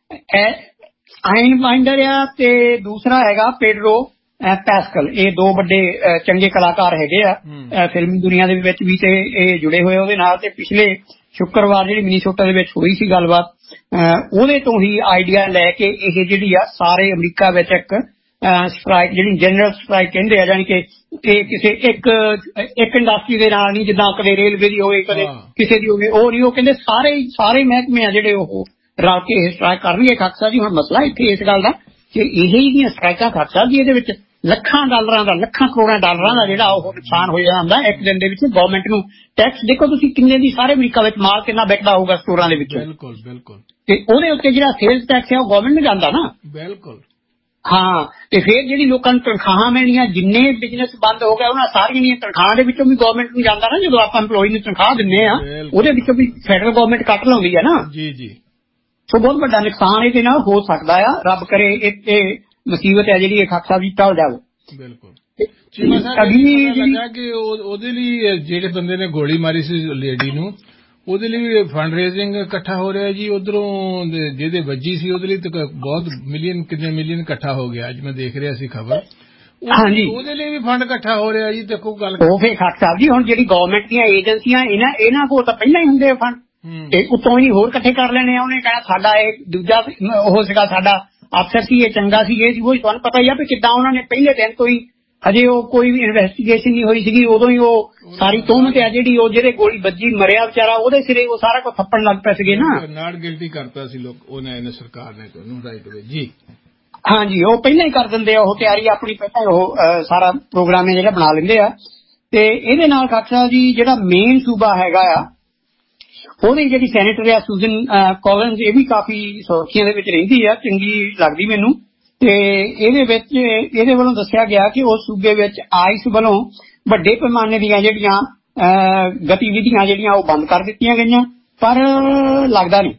ਆਇਨ ਮਾਈਂਡਰ ਆ ਤੇ ਦੂਸਰਾ ਹੈਗਾ ਪੇਡਰੋ ਪੈਸਕਲ। ਇਹ ਦੋ ਵੱਡੇ ਚੰਗੇ ਕਲਾਕਾਰ ਹੈਗੇ ਆ ਫਿਲਮੀ ਦੁਨੀਆ ਦੇ ਵਿੱਚ ਵੀ ਤੇ ਇਹ ਜੁੜੇ ਹੋਏ ਉਹਦੇ ਨਾਲ। ਤੇ ਪਿਛਲੇ ਸ਼ੁੱਕਰਵਾਰ ਜਿਹੜੀ ਮਿਨੀਸੋਟਾ ਦੇ ਵਿੱਚ ਹੋਈ ਸੀ ਗੱਲਬਾਤ ਉਹਦੇ ਤੋਂ ਹੀ ਆਈਡੀਆ ਲੈ ਕੇ ਇਹ ਜਿਹੜੀ ਆ ਸਾਰੇ ਅਮਰੀਕਾ ਵਿੱਚ ਇੱਕ ਸਟ੍ਰਾਈਕ ਜਿਹੜੀ ਜਨਰਲ ਸਟ੍ਰਾਈਕ ਕਹਿੰਦੇ ਆ ਜਾਣੀ ਕਿ ਇਹ ਕਿਸੇ ਇੱਕ ਇੱਕ ਇੰਡਸਟਰੀ ਦੇ ਨਾਲ ਨਹੀਂ ਜਿੱਦਾਂ ਕਦੇ ਰੇਲਵੇ ਦੀ ਹੋਵੇ ਕਦੇ ਕਿਸੇ ਦੀ ਹੋਵੇ ਉਹ ਨਹੀਂ ਉਹ ਕਹਿੰਦੇ ਸਾਰੇ ਸਾਰੇ ਮਹਿਕਮੇ ਆ ਜਿਹੜੇ ਉਹ ਰਲ ਕੇ ਇਹ ਸਟ੍ਰਾਈਕ ਕਰਨਗੇ। ਖਾਕ ਸਾਹਿਬ ਜੀ ਹੁਣ ਮਸਲਾ ਇੱਥੇ ਇਸ ਗੱਲ ਦਾ ਕਿ ਇਹ ਜਿਹੜੀਆਂ ਸਟ੍ਰਾਈਕਾਂ ਖਾਕ ਸਾਹਿਬ ਜੀ ਇਹਦੇ ਵਿੱਚ ਲੱਖਾਂ ਡਾਲਰਾਂ ਦਾ ਲੱਖਾਂ ਕਰੋੜਾਂ ਡਾਲਰਾਂ ਦਾ ਜਿਹੜਾ ਉਹ ਨੁਕਸਾਨ ਹੋ ਜਾਂਦਾ ਇੱਕ ਦਿਨ ਦੇ ਵਿੱਚ ਗਵਰਨਮੈਂਟ ਨੂੰ। ਟੈਕਸ ਦੇਖੋ ਤੁਸੀਂ ਕਿੰਨੇ ਦੀ ਸਾਰੇ ਅਮਰੀਕਾ ਵਿੱਚ ਮਾਲ ਕਿੰਨਾ ਵਿਕਦਾ ਹੋਊਗਾ ਸਟੋਰਾਂ ਦੇ ਵਿੱਚ। ਬਿਲਕੁਲ ਬਿਲਕੁਲ ਤੇ ਉਹਦੇ ਉੱਤੇ ਜਿਹੜਾ ਸੇਲਸ ਟੈਕਸ ਹੈ ਉਹ ਗਵਰਨਮੈਂਟ ਨੂੰ ਜਾਂਦਾ ਨਾ। ਬਿਲਕੁਲ ਹਾਂ ਤੇ ਫਿਰ ਜਿਹੜੀ ਲੋਕਾਂ ਨੂੰ ਤਨਖਾਹਾਂ ਮਿਲਣੀਆਂ ਜਿੰਨੇ ਬਿਜ਼ਨਸ ਬੰਦ ਹੋ ਗਏ ਉਹਨਾਂ ਸਾਰੀਆਂ ਦੀਆਂ ਤਨਖਾਹਾਂ ਦੇ ਵਿੱਚੋਂ ਵੀ ਗਵਰਨਮੈਂਟ ਨੂੰ ਜਾਂਦਾ ਨਾ। ਜਦੋਂ ਆਪਾਂ EMPLOYEE ਨੂੰ ਤਨਖਾਹ ਦਿੰਦੇ ਆ ਉਹਦੇ ਵਿੱਚੋਂ ਵੀ ਫੈਡਰਲ ਗਵਰਨਮੈਂਟ ਕੱਟ ਲਾਉਂਦੀ ਹੈ ਨਾ। ਜੀ ਜੀ ਸੋ ਬਹੁਤ ਵੱਡਾ ਨੁਕਸਾਨ ਇਹਦੇ ਨਾਲ ਹੋ ਸਕਦਾ ਆ। ਰੱਬ ਕਰੇ ਇਹ ਮੁਸੀਬਤ ਹੈ ਜਿਹੜੀ ਇਹ ਖਾਕ ਸਾਹਿਬ ਜੀ ਟਲ ਜਾਵੇ। ਬਿਲਕੁਲ ਚੀਮਾ ਸਾਹਿਬ ਲੱਗਾ ਕਿ ਉਹਦੇ ਲਈ ਜਿਹੜੇ ਬੰਦੇ ਨੇ ਗੋਲੀ ਮਾਰੀ ਸੀ ਲੇਡੀ ਨੂੰ ਉਹਦੇ ਲਈ ਫੰਡ ਰੇਜ਼ਿੰਗ ਇਕੱਠਾ ਹੋ ਰਿਹਾ ਜੀ। ਉਧਰੋਂ ਜਿਹਦੇ ਵੱਜੀ ਸੀ ਉਹਦੇ ਲਈ ਤਾਂ ਬਹੁਤ ਮਿਲੀਅਨ ਕਿੰਨੇ ਮਿਲੀਅਨ ਇਕੱਠਾ ਹੋ ਗਿਆ ਅੱਜ ਮੈਂ ਦੇਖ ਰਿਹਾ ਸੀ ਖਬਰ। ਹਾਂਜੀ ਉਹਦੇ ਲਈ ਵੀ ਫੰਡ ਇਕੱਠਾ ਹੋ ਰਿਹਾ ਜੀ। ਦੇਖੋ ਗੱਲ ਉਹ ਫੇਰ ਖਾਕ ਸਾਹਿਬ ਜੀ ਹੁਣ ਜਿਹੜੀ ਗਵਰਨਮੈਂਟ ਦੀਆਂ ਏਜੰਸੀਆਂ ਇਹਨਾਂ ਇਹਨਾਂ ਕੋਲ ਤਾਂ ਪਹਿਲਾਂ ਹੀ ਹੁੰਦੇ ਫੰਡ ਤੇ ਉੱਤੋਂ ਹੀ ਹੋਰ ਇਕੱਠੇ ਕਰ ਲੈਣੇ ਆ। ਉਹਨੇ ਕਹਿਣਾ ਸਾਡਾ ਇਹ ਦੂਜਾ ਉਹ ਸੀਗਾ ਸਾਡਾ ਅਫਸਰ ਸੀ ਇਹ ਚੰਗਾ ਸੀ ਇਹ ਸੀ ਉਹ ਤੁਹਾਨੂੰ ਪਤਾ ਹੀ ਆ ਵੀ ਕਿੱਦਾਂ ਉਹਨਾਂ ਨੇ ਪਹਿਲੇ ਦਿਨ ਤੋਂ ਹੀ ਹਜੇ ਉਹ ਕੋਈ ਵੀ ਇਨਵੈਸਟੀਗੇਸ਼ਨ ਨਹੀਂ ਹੋਈ ਸੀਗੀ ਉਦੋਂ ਹੀ ਉਹ ਸਾਰੀ ਤੋਹਮਤ ਆ ਜਿਹੜੀ ਉਹ ਜਿਹੜੇ ਗੋਲੀ ਵੱਜੀ ਮਰਿਆ ਵਿਚਾਰਾ ਉਹਦੇ ਸਿਰੇ ਉਹ ਸਾਰਾ ਕੁਝ ਥੱਪਣ ਲੱਗ ਪਏ ਸੀਗੇ ਨਾ। ਨਾਟ ਗਿਲਟੀ ਕਰਤਾ ਸੀ ਲੋਕ ਉਹਨੇ ਸਰਕਾਰ ਨੇ ਉਹਨੂੰ ਰਾਈਟ ਵੇ ਜੀ। ਹਾਂਜੀ ਉਹ ਪਹਿਲਾਂ ਹੀ ਕਰ ਦਿੰਦੇ ਆ ਉਹ ਤਿਆਰੀ ਆਪਣੀ ਪਹਿਲਾਂ ਉਹ ਸਾਰਾ ਪ੍ਰੋਗਰਾਮ ਜਿਹੜਾ ਬਣਾ ਲੈਂਦੇ ਆ। ਤੇ ਇਹਦੇ ਨਾਲ ਖਾਲਸਾ ਸਾਹਿਬ ਜੀ ਜਿਹੜਾ ਮੇਨ ਸੂਬਾ ਹੈਗਾ ਆ ਉਹਦੀ ਜਿਹੜੀ ਸੈਨੇਟਰ ਆ ਸੂਜ਼ਨ ਕੋਲਿਨਜ਼, ਇਹ ਵੀ ਕਾਫੀ ਸੁਰਖੀਆਂ ਦੇ ਵਿੱਚ ਰਹਿੰਦੀ ਆ, ਚੰਗੀ ਲੱਗਦੀ ਮੈਨੂੰ। ਤੇ ਇਹਦੇ ਵਿੱਚ ਇਹਦੇ ਵੱਲੋਂ ਦੱਸਿਆ ਗਿਆ ਕਿ ਉਸ ਸੂਬੇ ਵਿੱਚ ਆਈਸ ਵੱਲੋਂ ਵੱਡੇ ਪੈਮਾਨੇ ਦੀਆਂ ਜਿਹੜੀਆਂ ਗਤੀਵਿਧੀਆਂ ਜਿਹੜੀਆਂ ਉਹ ਬੰਦ ਕਰ ਦਿੱਤੀਆਂ ਗਈਆਂ, ਪਰ ਲੱਗਦਾ ਨਹੀਂ।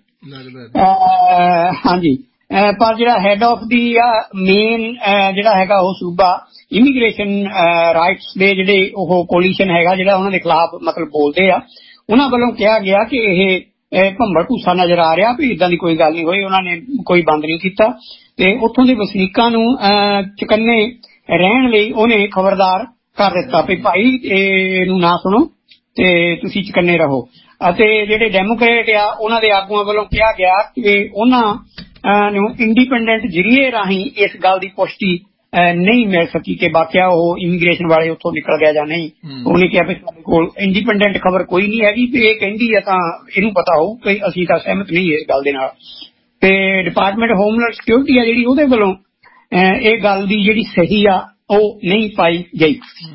ਹਾਂਜੀ, ਪਰ ਜਿਹੜਾ ਹੈਡ ਆਫ ਦੀ ਮੇਨ ਜਿਹੜਾ ਹੈਗਾ ਉਹ ਸੂਬਾ ਇਮੀਗ੍ਰੇਸ਼ਨ ਰਾਈਟਸ ਦੇ ਜਿਹੜੇ ਉਹ ਕੋਲੀਸ਼ਨ ਹੈਗਾ ਜਿਹੜਾ ਉਹਨਾਂ ਦੇ ਖਿਲਾਫ ਮਤਲਬ ਬੋਲਦੇ ਆ, ਉਹਨਾਂ ਵੱਲੋਂ ਕਿਹਾ ਗਿਆ ਕਿ ਇਹ ਭੰਬਲ ਭੂਸਾ ਨਜ਼ਰ ਆ ਰਿਹਾ ਵੀ ਇਦਾਂ ਦੀ ਕੋਈ ਗੱਲ ਨਹੀਂ ਹੋਈ, ਉਹਨਾਂ ਨੇ ਕੋਈ ਬੰਦ ਨਹੀਂ ਕੀਤਾ। ਤੇ ਉੱਥੋਂ ਦੇ ਵਸਨੀਕਾਂ ਨੂੰ ਚੁਕੰਨੇ ਰਹਿਣ ਲਈ ਉਹਨੇ ਖਬਰਦਾਰ ਕਰ ਦਿੱਤਾ ਵੀ ਭਾਈ ਇਹਨੂੰ ਨਾ ਸੁਣੋ ਤੇ ਤੁਸੀਂ ਚੁਕੰਨੇ ਰਹੋ। ਅਤੇ ਜਿਹੜੇ ਡੈਮੋਕ੍ਰੇਟ ਆ ਉਹਨਾਂ ਦੇ ਆਗੂਆਂ ਵੱਲੋਂ ਕਿਹਾ ਗਿਆ ਕਿ ਉਹਨਾਂ ਨੂੰ ਇੰਡੀਪੈਂਡੈਂਟ ਜ਼ਰੀਏ ਰਾਹੀਂ ਇਸ ਗੱਲ ਦੀ ਪੁਸ਼ਟੀ ਨਹੀਂ ਮਿਲ ਸਕੀ ਕਿ ਵਾਕਿਆ ਉਹ ਇਮੀਗ੍ਰੇਸ਼ਨ ਵਾਲੇ ਉੱਥੋਂ ਨਿਕਲ ਗਿਆ ਜਾਂ ਨਹੀਂ। ਉਹਨੇ ਕਿਹਾ ਵੀ ਸਾਡੇ ਕੋਲ ਇੰਡੀਪੈਂਡੈਂਟ ਖਬਰ ਕੋਈ ਨਹੀਂ ਹੈਗੀ, ਤੇ ਇਹ ਕਹਿੰਦੀ ਆ ਤਾਂ ਇਹਨੂੰ ਪਤਾ ਹੋਊ ਕਿ ਅਸੀਂ ਤਾਂ ਸਹਿਮਤ ਨਹੀਂ ਇਸ ਗੱਲ ਦੇ ਨਾਲ। ਤੇ ਡਿਪਾਰਟਮੈਂਟ ਹੋਮਲੈਂਡ ਸਿਕਿਉਰਿਟੀ ਆ ਜਿਹੜੀ ਉਹਦੇ ਵੱਲੋਂ ਇਹ ਗੱਲ ਦੀ ਜਿਹੜੀ ਸਹੀ ਆ ਉਹ ਨਹੀਂ ਪਾਈ ਗਈ।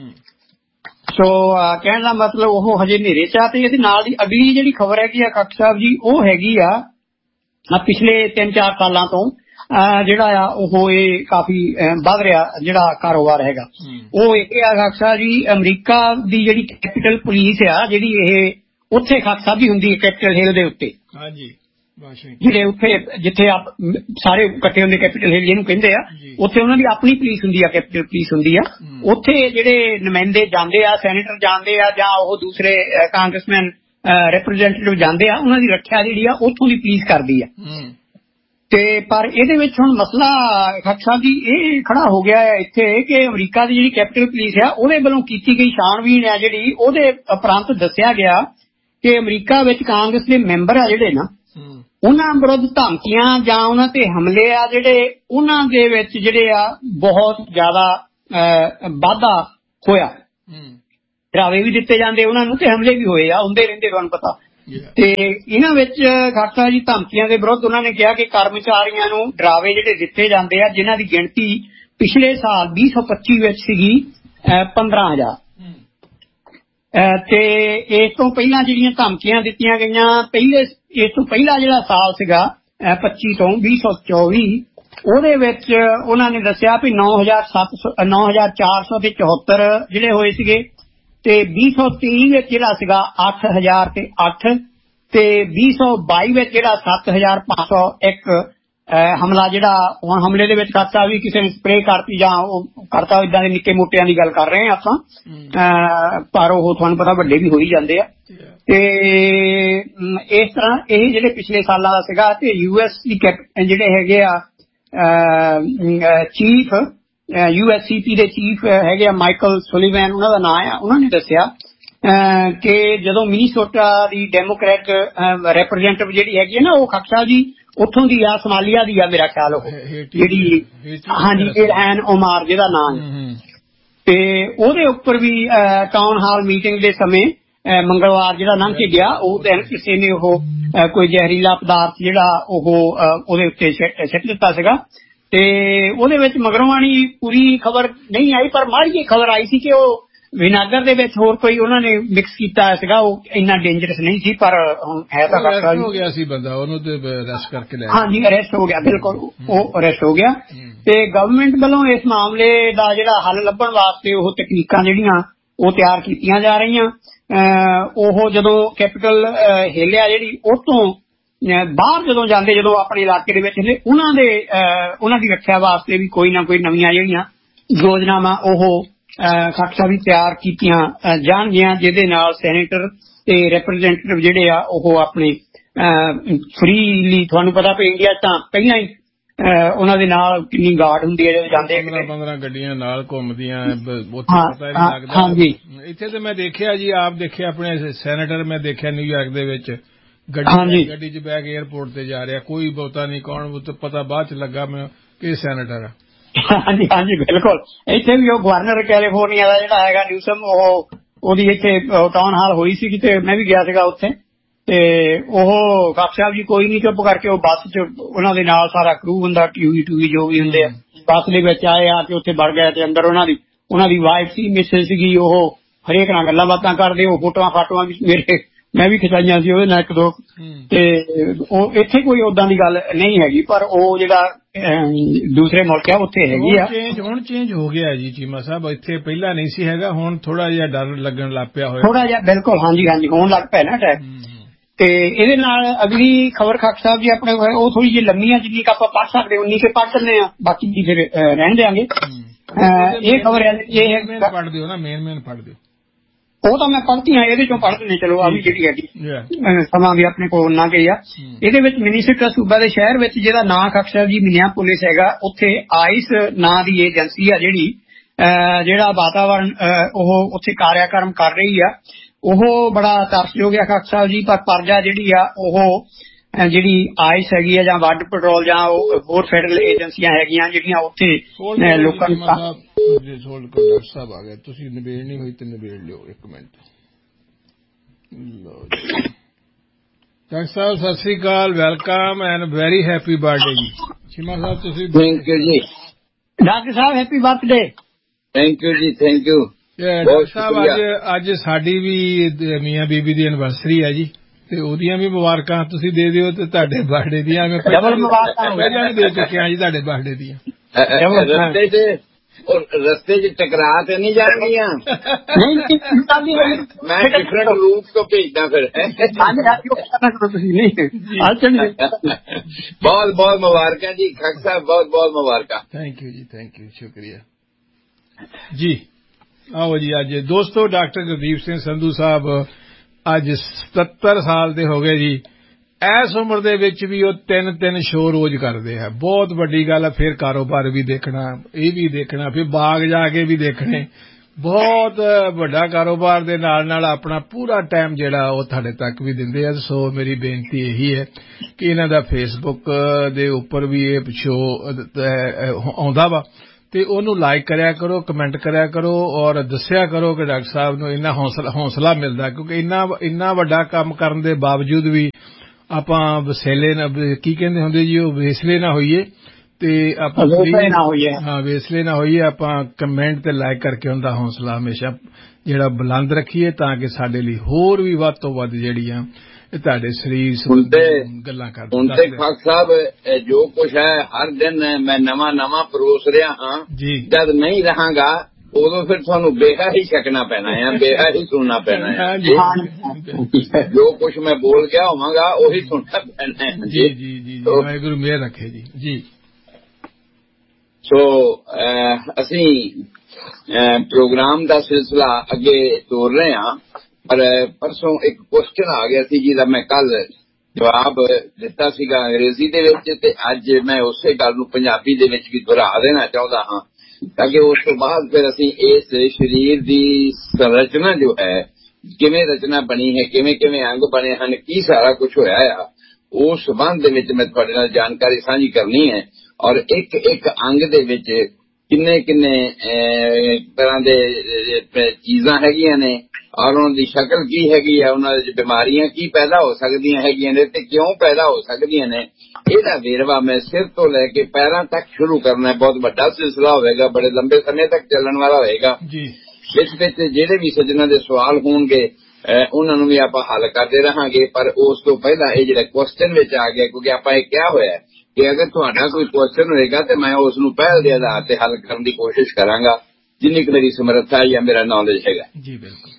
ਸੋ ਕਹਿਣ ਦਾ ਮਤਲਬ ਉਹ ਹਜੇ ਹਨੇਰੇ ਚ ਆ। ਤੇ ਇਹਦੇ ਨਾਲ ਦੀ ਅਗਲੀ ਜਿਹੜੀ ਖਬਰ ਹੈਗੀ ਆ ਖਾਲਸਾ ਸਾਹਿਬ ਜੀ ਉਹ ਹੈਗੀ ਆ ਪਿਛਲੇ ਤਿੰਨ ਚਾਰ ਸਾਲਾਂ ਤੋਂ ਜਿਹੜਾ ਆ ਉਹ ਇਹ ਕਾਫੀ ਵੱਧ ਰਿਹਾ ਜਿਹੜਾ ਕਾਰੋਬਾਰ ਹੈਗਾ ਉਹ ਇਹ ਆ ਖਾਲਸਾ ਜੀ, ਅਮਰੀਕਾ ਦੀ ਜਿਹੜੀ ਕੈਪੀਟਲ ਪੁਲਿਸ ਆ ਜਿਹੜੀ ਇਹ ਉੱਥੇ ਖਾਲਸਾ ਸਾਹਿਬ ਜੀ ਹੁੰਦੀ ਹੈ ਕੈਪੀਟਲ ਹਿੱਲ ਦੇ ਉੱਤੇ, ਜਿਹੜੇ ਉੱਥੇ ਜਿੱਥੇ ਆਪ ਸਾਰੇ ਇਕੱਠੇ ਹੁੰਦੇ ਕੈਪੀਟਲ ਹਿੱਲ ਜਿਹਨੂੰ ਕਹਿੰਦੇ ਆ, ਉੱਥੇ ਉਹਨਾਂ ਦੀ ਆਪਣੀ ਪੁਲਿਸ ਹੁੰਦੀ ਆ, ਕੈਪੀਟਲ ਪੁਲਿਸ ਹੁੰਦੀ ਆ। ਉੱਥੇ ਜਿਹੜੇ ਨੁਮਾਇੰਦੇ ਜਾਂਦੇ ਆ, ਸੈਨੇਟਰ ਜਾਂਦੇ ਆ ਜਾਂ ਉਹ ਦੂਸਰੇ ਕਾਂਗਰਸਮੈਨ ਰਿਪਰੈਜ਼ੈਂਟੇਟਿਵ ਜਾਂਦੇ ਆ, ਉਹਨਾਂ ਦੀ ਰੱਖਿਆ ਜਿਹੜੀ ਆ ਉੱਥੋਂ ਦੀ ਪੁਲਿਸ ਕਰਦੀ ਆ। ਤੇ ਪਰ ਇਹਦੇ ਵਿੱਚ ਹੁਣ ਮਸਲਾ ਖਾਲਸਾ ਜੀ ਇਹ ਖੜਾ ਹੋ ਗਿਆ ਹੈ ਇੱਥੇ ਕਿ ਅਮਰੀਕਾ ਦੀ ਜਿਹੜੀ ਕੈਪੀਟਲ ਪੁਲਿਸ ਆ ਉਹਦੇ ਵੱਲੋਂ ਕੀਤੀ ਗਈ ਛਾਣਬੀਣ ਆ ਜਿਹੜੀ ਉਹਦੇ ਉਪਰੰਤ ਦੱਸਿਆ ਗਿਆ ਕਿ ਅਮਰੀਕਾ ਵਿੱਚ ਕਾਂਗਰਸ ਦੇ ਮੈਂਬਰ ਆ ਜਿਹੜੇ ਨਾ ਉਹਨਾਂ ਵਿਰੁੱਧ ਧਮਕੀਆਂ ਜਾਂ ਉਹਨਾਂ ਤੇ ਹਮਲੇ ਆ ਜਿਹੜੇ ਉਹਨਾਂ ਦੇ ਵਿੱਚ ਜਿਹੜੇ ਆ ਬਹੁਤ ਜ਼ਿਆਦਾ ਵਾਧਾ ਹੋਇਆ, ਡਰਾਵੇ ਵੀ ਦਿੱਤੇ ਜਾਂਦੇ ਉਹਨਾਂ ਨੂੰ ਤੇ ਹਮਲੇ ਵੀ ਹੋਏ ਆ, ਹੁੰਦੇ ਰਹਿੰਦੇ ਤੁਹਾਨੂੰ ਪਤਾ। ਤੇ ਇਹਨਾਂ ਵਿੱਚ ਖਾਲਸਾ ਜੀ ਧਮਕੀਆਂ ਦੇ ਵਿਰੁੱਧ ਉਹਨਾਂ ਨੇ ਕਿਹਾ ਕਿ ਕਰਮਚਾਰੀਆਂ ਨੂੰ ਡਰਾਵੇ ਜਿਹੜੇ ਦਿੱਤੇ ਜਾਂਦੇ ਆ ਜਿਨ੍ਹਾਂ ਦੀ ਗਿਣਤੀ ਪਿਛਲੇ ਸਾਲ ਵੀਹ ਸੌ ਪੱਚੀ ਵਿੱਚ ਸੀਗੀ ਪੰਦਰਾਂ ਹਜ਼ਾਰ, ਤੇ ਇਸ ਤੋਂ ਪਹਿਲਾਂ ਜਿਹੜੀਆਂ ਧਮਕੀਆਂ ਦਿੱਤੀਆਂ ਗਈਆਂ ਪਹਿਲੇ ਇਸ ਤੋਂ ਪਹਿਲਾ ਜਿਹੜਾ ਸਾਲ ਸੀਗਾ ਪੱਚੀ ਤੋਂ ਵੀਹ ਸੌ ਚੌਵੀ ਉਹਦੇ ਵਿੱਚ ਉਹਨਾਂ ਨੇ ਦੱਸਿਆ ਵੀ ਨੌ ਹਜ਼ਾਰ ਸੱਤ ਸੌ ਨੌ ਹਜ਼ਾਰ ਚਾਰ ਸੌ ਤੇ ਚੌਹੱਤਰ ਜਿਹੜੇ ਹੋਏ ਸੀਗੇ, ਤੇ ਵੀਹ ਸੌ ਤੇਈ ਵਿੱਚ ਜਿਹੜਾ ਸੀਗਾ ਅੱਠ ਹਜ਼ਾਰ ਤੇ ਅੱਠ, ਤੇ ਵੀਹ ਸੌ ਬਾਈ ਵਿੱਚ ਜਿਹੜਾ ਸੱਤ ਹਜ਼ਾਰ ਪੰਜ ਸੌ ਇੱਕ ਹਮਲਾ ਜਿਹੜਾ ਹੁਣ ਹਮਲੇ ਦੇ ਵਿੱਚ ਖਾਲਸਾ ਵੀ ਕਿਸੇ ਨੇ ਸਪਰੇਅ ਕਰਤੀ ਜਾਂ ਉਹ ਕਰਤਾ, ਏਦਾਂ ਦੇ ਨਿੱਕੇ ਮੋਟਿਆਂ ਦੀ ਗੱਲ ਕਰ ਰਹੇ ਹਾਂ ਆਪਾਂ, ਪਰ ਉਹ ਤੁਹਾਨੂੰ ਪਤਾ ਵੱਡੇ ਵੀ ਹੋ ਹੀ ਜਾਂਦੇ ਆ। ਤੇ ਇਸ ਤਰ੍ਹਾਂ ਇਹ ਜਿਹੜੇ ਪਿਛਲੇ ਸਾਲਾਂ ਦਾ ਸੀਗਾ। ਤੇ ਯੂ ਐਸ ਦੀ ਜਿਹੜੇ ਹੈਗੇ ਆ ਚੀਫ ਯੂ ਐਸ ਸੀ ਪੀ ਦੇ ਚੀਫ ਹੈਗੇ ਆ ਮਾਈਕਲ ਸੁਲੀਵੈਨ ਉਹਨਾਂ ਦਾ ਨਾਂ ਆ, ਉਹਨਾਂ ਨੇ ਦੱਸਿਆ ਕਿ ਜਦੋਂ ਮਿਨੀਸੋਟਾ ਦੀ ਡੈਮੋਕ੍ਰੈਟ ਰਿਪਰੈਜ਼ੈਂਟੇਟਿਵ ਜਿਹੜੀ ਹੈਗੀ ਹੈ ਨਾ ਉਹ ਖਾਲਸਾ ਜੀ ਉੱਥੋਂ ਦੀ ਆ, ਸਮਾਲੀਆ ਦੀ ਆ ਮੇਰਾ ਖਿਆਲ, ਉਹ ਜਿਹੜੀ ਹਾਂਜੀ ਇਲਹਾਨ ਉਮਾਰ ਜਿਹਦਾ ਨਾਂ ਹੈ, ਤੇ ਉਹਦੇ ਉੱਪਰ ਵੀ ਟਾਊਨ ਹਾਲ ਮੀਟਿੰਗ ਦੇ ਸਮੇਂ ਮੰਗਲਵਾਰ ਜਿਹੜਾ ਲੰਘ ਕੇ ਗਿਆ ਉਹ ਦਿਨ ਕਿਸੇ ਨੇ ਉਹ ਕੋਈ ਜ਼ਹਿਰੀਲਾ ਪਦਾਰਥ ਜਿਹੜਾ ਉਹ ਉਹਦੇ ਉੱਤੇ ਸਿੱਟ ਦਿੱਤਾ ਸੀਗਾ। ਤੇ ਉਹਦੇ ਵਿੱਚ ਮਗਰੋਂ ਆਣੀ ਪੂਰੀ ਖਬਰ ਨਹੀਂ ਆਈ, ਪਰ ਮਾੜੀ ਜਿਹੀ ਖਬਰ ਆਈ ਸੀ ਕਿ ਉਹ ਵਿਨਾਗਰ ਦੇ ਵਿੱਚ ਹੋਰ ਕੋਈ ਉਹਨਾਂ ਨੇ ਮਿਕਸ ਕੀਤਾ ਸੀਗਾ, ਉਹ ਇੰਨਾ ਡੇਂਜਰਸ ਨਹੀਂ ਸੀ, ਪਰ ਹੁਣ ਹੈ ਤਾਂ ਹੋ ਗਿਆ ਸੀ ਬੰਦਾ, ਉਹਨੂੰ ਤੇ ਅਰੈਸਟ ਕਰਕੇ ਲਿਆ। ਹਾਂਜੀ ਅਰੈਸਟ ਹੋ ਗਿਆ, ਬਿਲਕੁਲ ਉਹ ਅਰੈਸਟ ਹੋ ਗਿਆ। ਤੇ ਗਵਰਨਮੈਂਟ ਵੱਲੋਂ ਇਸ ਮਾਮਲੇ ਦਾ ਜਿਹੜਾ ਹੱਲ ਲੱਭਣ ਵਾਸਤੇ ਉਹ ਤਕਨੀਕਾਂ ਜਿਹੜੀਆਂ ਉਹ ਤਿਆਰ ਕੀਤੀਆਂ ਜਾ ਰਹੀਆਂ। ਉਹ ਜਦੋਂ ਕੈਪੀਟਲ ਹਿੱਲਿਆ ਜਿਹੜੀ ਉਹ ਤੋਂ ਬਾਹਰ ਜਦੋਂ ਜਾਂਦੇ, ਜਦੋਂ ਆਪਣੇ ਇਲਾਕੇ ਦੇ ਵਿੱਚ ਹੁੰਦੇ, ਉਹਨਾਂ ਦੇ ਉਹਨਾਂ ਦੀ ਰੱਖਿਆ ਵਾਸਤੇ ਵੀ ਕੋਈ ਨਾ ਕੋਈ ਨਵੀਆਂ ਜਿਹੜੀਆਂ ਯੋਜਨਾਵਾਂ ਉਹ ਖਾਲਸਾ ਵੀ ਤਿਆਰ ਕੀਤੀਆਂ ਜਾਣਗੀਆਂ, ਜਿਹਦੇ ਨਾਲ ਸੈਨੇਟਰ ਤੇ ਰਿਪਰੈਜ਼ੈਂਟੇਟਿਵ ਜਿਹੜੇ ਆ ਉਹ ਆਪਣੇ ਫਰੀਲੀ, ਤੁਹਾਨੂੰ ਪਤਾ ਵੀ ਇੰਡੀਆ ਤਾਂ ਪਹਿਲਾਂ ਹੀ ਉਹਨਾਂ ਦੇ ਨਾਲ ਕਿੰਨੀ ਗਾਰਡ ਹੁੰਦੀ ਹੈ ਜਦੋਂ ਜਾਂਦੇ, ਪੰਦਰਾਂ ਗੱਡੀਆਂ ਨਾਲ ਘੁੰਮਦੀਆਂ, ਉੱਥੇ ਪਤਾ ਹੀ ਨਹੀਂ ਲੱਗਦਾ। ਹਾਂਜੀ ਇੱਥੇ ਤੇ ਮੈਂ ਦੇਖਿਆ ਜੀ, ਆਪ ਦੇਖਿਆ ਆਪਣੇ ਸੈਨੇਟਰ ਮੈਂ ਦੇਖਿਆ ਨਿਊਯਾਰਕ ਦੇ ਵਿੱਚ ਗੱਡੀ ਗੱਡੀ ਚ ਬਹਿ ਕੇ ਏਅਰਪੋਰਟ ਤੇ ਜਾ ਰਿਹਾ, ਕੋਈ ਬਹੁਤਾ ਨਹੀਂ ਕੌਣ, ਪਤਾ ਬਾਅਦ ਚ ਲੱਗਾ ਮੈਂ ਕਿ ਸੈਨੇਟਰ ਆ। ਹਾਂਜੀ ਹਾਂਜੀ ਬਿਲਕੁਲ। ਇੱਥੇ ਵੀ ਉਹ ਗਵਰਨਰ ਕੈਲੀਫੋਰਨੀਆ ਦਾ ਜਿਹੜਾ ਹੈਗਾ ਨਿਊਸਮ, ਉਹ ਉਹਦੀ ਇੱਥੇ ਟਾਊਨ ਹਾਲ ਹੋਈ ਸੀ ਤੇ ਮੈਂ ਵੀ ਗਿਆ ਸੀਗਾ ਉੱਥੇ, ਤੇ ਉਹ ਖਾਲਸਾ ਸਾਹਿਬ ਜੀ ਕੋਈ ਨਹੀਂ ਚੁੱਪ ਕਰਕੇ ਉਹ ਬੱਸ ਚ ਉਹਨਾਂ ਦੇ ਨਾਲ ਸਾਰਾ ਕਰੂ ਹੁੰਦਾ, ਟੀਵੀ ਟੂਵੀ ਜੋ ਵੀ ਹੁੰਦੇ ਆ, ਬੱਸ ਦੇ ਵਿੱਚ ਆਏ ਆ ਕੇ ਉੱਥੇ ਵੜ ਗਏ ਤੇ ਅੰਦਰ ਉਹਨਾਂ ਦੀ ਉਹਨਾਂ ਦੀ ਵਾਈਫ ਸੀ, ਮਿਸਿਸ ਸੀਗੀ, ਉਹ ਹਰੇਕ ਨਾਲ ਗੱਲਾਂ ਬਾਤਾਂ ਕਰਦੇ। ਉਹ ਫੋਟੋਆਂ ਫਾਟੋਆਂ ਵੀ ਮੇਰੇ ਮੈਂ ਵੀ ਖਿਚਾਈਆਂ ਸੀ ਉਹਦੇ ਨਾਲ ਇੱਕ ਦੋ, ਤੇ ਉਹ ਇੱਥੇ ਕੋਈ ਓਦਾਂ ਦੀ ਗੱਲ ਨਹੀਂ ਹੈਗੀ। ਪਰ ਉਹ ਜਿਹੜਾ ਦੂਸਰੇ ਮੁਲਕ ਆ ਉੱਥੇ ਹੈਗੀ ਆ। ਹੁਣ ਚੇਂਜ ਹੋ ਗਿਆ ਜੀ ਚੀਮਾ ਸਾਹਿਬ, ਇੱਥੇ ਪਹਿਲਾਂ ਨਹੀਂ ਸੀ ਹੈਗਾ, ਹੁਣ ਥੋੜਾ ਜਿਹਾ ਡਰ ਲੱਗਣ ਲੱਗ ਪਿਆ ਹੋਇਆ ਥੋੜਾ ਜਿਹਾ। ਬਿਲਕੁਲ, ਹਾਂਜੀ ਹਾਂਜੀ, ਹੋਣ ਲੱਗ ਪਿਆ ਨਾ ਅਟੈਕ। ਤੇ ਇਹਦੇ ਨਾਲ ਅਗਲੀ ਖਬਰ ਖਾਕ ਸਾਹਿਬ ਜੀ ਆਪਣੇ ਉਹ ਥੋੜੀ ਜਿਹੀ ਲੰਮੀ ਆ, ਜਿੰਨੀ ਕੁ ਆਪਾਂ ਪੜ੍ਹ ਸਕਦੇ ਉਨੀ ਕੁ ਪੜ੍ਹ ਸਕਦੇ ਆ, ਬਾਕੀ ਜੀ ਫਿਰ ਰਹਿਣ ਦਿਆਂਗੇ। ਇਹ ਖਬਰ ਇਹ ਪੜ੍ਹ ਦਿਓ ਨਾ, ਮੇਨ ਮੇਨ ਪੜ੍ਹ ਦਿਓ। ਉਹ ਤਾਂ ਮੈਂ ਪੜ੍ਹਤੀ ਹਾਂ, ਇਹਦੇ ਚੋਂ ਪੜ੍ਹ ਦਿੰਦੇ। ਚਲੋ ਆ ਵੀ ਜਿਹੜੀ ਹੈਗੀ ਸਮਾਂ ਵੀ ਆਪਣੇ ਕੋਲ ਨਾ ਗਈ ਆ। ਇਹਦੇ ਵਿੱਚ ਮਿਨੀਸੋਟਾ ਸੂਬਾ ਦੇ ਸ਼ਹਿਰ ਵਿੱਚ ਜਿਹਦਾ ਨਾਂ ਖਾਕ ਸਾਹਿਬ ਜੀ ਮਿਨੀਆਪੋਲਿਸ ਹੈਗਾ, ਉੱਥੇ ਆਈਸ ਨਾਂ ਦੀ ਏਜੰਸੀ ਆ ਜਿਹੜੀ ਜਿਹੜਾ ਵਾਤਾਵਰਨ ਉਹ ਉੱਥੇ ਕਾਰਿਆਕਰਮ ਕਰ ਰਹੀ ਆ, ਉਹ ਬੜਾ ਤਰਸਯੋਗ ਆ ਖਾਕ ਸਾਹਿਬ ਜੀ। ਪਰ ਪਰਜਾ ਜਿਹੜੀ ਆ ਉਹ ਜਿਹੜੀ ਆਈਸ ਹੈਗੀ ਆ ਜਾਂ ਵੱਡ ਪੈਟਰੋਲ ਜਾਂ ਹੋਰ ਫੈਡਰਲ ਏਜੰਸੀਆਂ ਹੈਗੀਆਂ ਜਿਹੜੀਆਂ ਉੱਥੇ ਲੋਕਾਂ ਨੂੰ। ਡਾਕਟਰ ਸਾਹਿਬ ਆ ਗਏ, ਤੁਸੀਂ ਨਿਬੇੜਨੀ ਹੋਈ ਤੇ ਨਿਬੇੜ ਲਿਓ ਇੱਕ minute. Doctor Sahib Sat Sri Akal, welcome and very happy birthday ਜੀ। ਚੀਮਾ ਸਾਹਿਬ ਤੁਸੀਂ। ਥੈਂਕ ਯੂ ਜੀ doctor Sahib, happy birthday. Thank you ਜੀ, ਥੈਂਕ ਯੂ ਡਾਕਟਰ ਸਾਹਿਬ। ਅੱਜ ਅੱਜ ਸਾਡੀ ਵੀ ਮੀਆਂ ਬੀਬੀ ਦੀ ਐਨਵਰਸਰੀ ਹੈ ਜੀ, ਤੇ ਉਹਦੀਆਂ ਵੀ ਮੁਬਾਰਕਾਂ ਤੁਸੀਂ ਦੇ ਦਿਓ, ਤੇ ਤੁਹਾਡੇ ਬਰਥਡੇ ਦੀਆਂ ਮੈਂ ਪਹਿਲਾਂ ਵੀ ਦੇ ਚੁੱਕਿਆ ਜੀ ਤੁਹਾਡੇ ਬਰਥਡੇ ਦੀਆਂ। ਰਸਤੇ ਚ ਰਸਤੇ ਚ ਟਕਰਾ ਤੇ ਨਹੀਂ ਜਾਣਗੀਆਂ? ਮੈਂ ਡਿਫਰੈਂਟ ਰੂਟ ਤੋਂ ਭੇਜਦਾ ਫਿਰ। ਬਹੁਤ ਬਹੁਤ ਮੁਬਾਰਕਾਂ ਜੀ ਖਾਕ ਸਾਹਿਬ, ਬਹੁਤ ਬਹੁਤ ਮੁਬਾਰਕਾਂ। ਥੈਂਕ ਯੂ ਜੀ, ਥੈਂਕ ਯੂ, ਸ਼ੁਕਰੀਆ ਜੀ। ਆਓ ਜੀ, ਅੱਜ ਦੋਸਤੋ ਡਾਕਟਰ ਗੁਰਦੀਪ ਸਿੰਘ ਸੰਧੂ ਸਾਹਿਬ ਅੱਜ ਸਤੱਤਰ ਸਾਲ ਦੇ ਹੋ ਗਏ ਜੀ। ਇਸ ਉਮਰ ਦੇ ਵਿੱਚ ਵੀ ਉਹ ਤਿੰਨ ਤਿੰਨ ਸ਼ੋਅ ਰੋਜ਼ ਕਰਦੇ ਆ, ਬਹੁਤ ਵੱਡੀ ਗੱਲ ਹੈ। ਫਿਰ ਕਾਰੋਬਾਰ ਵੀ ਦੇਖਣਾ, ਇਹ ਵੀ ਦੇਖਣਾ, ਫਿਰ ਬਾਗ ਜਾ ਕੇ ਵੀ ਦੇਖਣੇ, ਬਹੁਤ ਵੱਡਾ ਕਾਰੋਬਾਰ ਦੇ ਨਾਲ ਨਾਲ ਆਪਣਾ ਪੂਰਾ ਟਾਈਮ ਜਿਹੜਾ ਉਹ ਤੁਹਾਡੇ ਤੱਕ ਵੀ ਦਿੰਦੇ ਆ। ਸੋ ਮੇਰੀ ਬੇਨਤੀ ਇਹੀ ਹੈ ਕਿ ਇਹਨਾਂ ਦਾ ਫੇਸਬੁੱਕ ਦੇ ਉੱਪਰ ਵੀ ਇਹ ਸ਼ੋਅ ਆਉਂਦਾ ਵਾ, ਤੇ ਉਹਨੂੰ ਲਾਈਕ ਕਰਿਆ ਕਰੋ, ਕਮੈਂਟ ਕਰਿਆ ਕਰੋ, ਔਰ ਦੱਸਿਆ ਕਰੋ ਕਿ ਡਾਕਟਰ ਸਾਹਿਬ ਨੂੰ ਇੰਨਾ ਹੌਸਲਾ ਹੌਸਲਾ ਮਿਲਦਾ, ਕਿਉਂਕਿ ਇੰਨਾ ਇੰਨਾ ਵੱਡਾ ਕੰਮ ਕਰਨ ਦੇ ਬਾਵਜੂਦ ਵੀ ਆਪਾਂ ਵਸੇਲੇ ਨਾ, ਕੀ ਕਹਿੰਦੇ ਹੁੰਦੇ ਜੀ, ਉਹ ਵੇਸਲੇ ਨਾ ਹੋਈਏ, ਤੇ ਆਪਾਂ ਹਾਂ ਵੇਸਲੇ ਨਾ ਹੋਈਏ। ਆਪਾਂ ਕਮੈਂਟ ਤੇ ਲਾਈਕ ਕਰਕੇ ਉਹਦਾ ਹੌਸਲਾ ਹਮੇਸ਼ਾ ਜਿਹੜਾ ਬੁਲੰਦ ਰੱਖੀਏ, ਤਾਂ ਕਿ ਸਾਡੇ ਲਈ ਹੋਰ ਵੀ ਵੱਧ ਤੋਂ ਵੱਧ ਜਿਹੜੀਆਂ ਇਹ ਤੁਹਾਡੇ ਸਰੀਰ ਸੰਬੰਧੀ ਗੱਲਾਂ ਕਰਦੇ। ਹੁਣ ਤੇ ਖਾਕ ਸਾਹਿਬ ਜੋ ਕੁਛ ਹੈ ਹਰ ਦਿਨ ਮੈਂ ਨਵਾਂ ਨਵਾਂ ਪਰੋਸ ਰਿਹਾ ਹਾਂ ਜੀ। ਜਦ ਨਹੀਂ ਰਹਾਂਗਾ ਉਦੋਂ ਫਿਰ ਤੁਹਾਨੂੰ ਬੇਹਾ ਹੀ ਛਕਣਾ ਪੈਣਾ ਹੈ, ਬੇਹਾ ਹੀ ਸੁਣਨਾ ਪੈਣਾ ਹੈ। ਜੋ ਕੁਛ ਮੈਂ ਬੋਲ ਗਿਆ ਹੋਵਾਂਗਾ ਉਹੀ ਸੁਣਨਾ ਪੈਣਾ ਹੈ। ਜੀ ਜੀ ਜੀ, ਵਾਹਿਗੁਰੂ ਮਿਹਰ ਰੱਖੇ ਜੀ। ਜੀ ਸੋ ਅਸੀਂ ਪ੍ਰੋਗਰਾਮ ਦਾ ਸਿਲਸਿਲਾ ਅੱਗੇ ਤੋਰ ਰਹੇ ਹਾਂ, ਪਰ ਪਰਸੋਂ ਇੱਕ ਕੁਐਸਚਨ ਆ ਗਿਆ ਸੀ ਜਿਹਦਾ ਮੈਂ ਕੱਲ ਜਵਾਬ ਦਿੱਤਾ ਸੀਗਾ ਅੰਗਰੇਜ਼ੀ ਦੇ ਵਿੱਚ, ਤੇ ਅੱਜ ਮੈਂ ਉਸੇ ਗੱਲ ਨੂੰ ਪੰਜਾਬੀ ਦੇ ਵਿੱਚ ਵੀ ਦੁਹਰਾ ਦੇਣਾ ਚਾਹੁੰਦਾ ਹਾਂ, ਤਾਂ ਕਿ ਉਸ ਤੋਂ ਬਾਅਦ ਫਿਰ ਅਸੀਂ ਇਸ ਸਰੀਰ ਦੀ ਸੰਰਚਨਾ ਜੋ ਹੈ, ਕਿਵੇਂ ਰਚਨਾ ਬਣੀ ਹੈ, ਕਿਵੇਂ ਕਿਵੇਂ ਅੰਗ ਬਣੇ ਹਨ, ਕੀ ਸਾਰਾ ਕੁਝ ਹੋਇਆ ਆ, ਉਸ ਸੰਬੰਧ ਦੇ ਵਿੱਚ ਮੈਂ ਤੁਹਾਡੇ ਨਾਲ ਜਾਣਕਾਰੀ ਸਾਂਝੀ ਕਰਨੀ ਹੈ। ਔਰ ਇੱਕ ਇੱਕ ਅੰਗ ਦੇ ਵਿੱਚ ਕਿੰਨੇ ਕਿੰਨੇ ਤਰ੍ਹਾਂ ਦੇ ਚੀਜ਼ਾਂ ਹੈਗੀਆਂ ਨੇ, ਔਰ ਉਹਨਾਂ ਦੀ ਸ਼ਕਲ ਕੀ ਹੈਗੀ ਆ, ਉਹਨਾਂ ਦੀ ਬਿਮਾਰੀਆਂ ਕੀ ਪੈਦਾ ਹੋ ਸਕਦੀਆਂ ਹੈਗੀਆਂ ਨੇ ਤੇ ਕਿਉਂ ਪੈਦਾ ਹੋ ਸਕਦੀਆਂ ਨੇ, ਇਹਦਾ ਵੇਰਵਾ ਮੈਂ ਸਿਰ ਤੋਂ ਲੈ ਕੇ ਪੈਰਾਂ ਤੱਕ ਸ਼ੁਰੂ ਕਰਨਾ। ਬਹੁਤ ਵੱਡਾ ਸਿਲਸਿਲਾ ਹੋਵੇਗਾ, ਬੜੇ ਲੰਬੇ ਸਮੇਂ ਤੱਕ ਚੱਲਣ ਵਾਲਾ ਹੋਵੇਗਾ। ਇਸ ਵਿੱਚ ਜਿਹੜੇ ਵੀ ਸੱਜਣਾਂ ਦੇ ਸਵਾਲ ਹੋਣਗੇ ਉਹਨਾਂ ਨੂੰ ਵੀ ਆਪਾਂ ਹੱਲ ਕਰਦੇ ਰਹਾਂਗੇ। ਪਰ ਉਸ ਤੋਂ ਪਹਿਲਾਂ ਇਹ ਜਿਹੜਾ ਕੁਐਸਚਨ ਵਿੱਚ ਆ ਗਿਆ, ਕਿਉਂਕਿ ਆਪਾਂ ਇਹ ਕਿਹਾ ਹੋਇਆ ਕਿ ਅਗਰ ਤੁਹਾਡਾ ਕੋਈ ਕੁਐਸਚਨ ਹੋਏਗਾ ਤੇ ਮੈਂ ਉਸ ਨੂੰ ਪਹਿਲ ਦੇ ਆਧਾਰ ਤੇ ਹੱਲ ਕਰਨ ਦੀ ਕੋਸ਼ਿਸ਼ ਕਰਾਂਗਾ, ਜਿੰਨੀ ਕੁ ਮੇਰੀ ਸਮਰੱਥਾ ਜਾਂ ਮੇਰਾ ਨੌਲੇਜ ਹੈਗਾ ਜੀ। ਬਿਲਕੁਲ।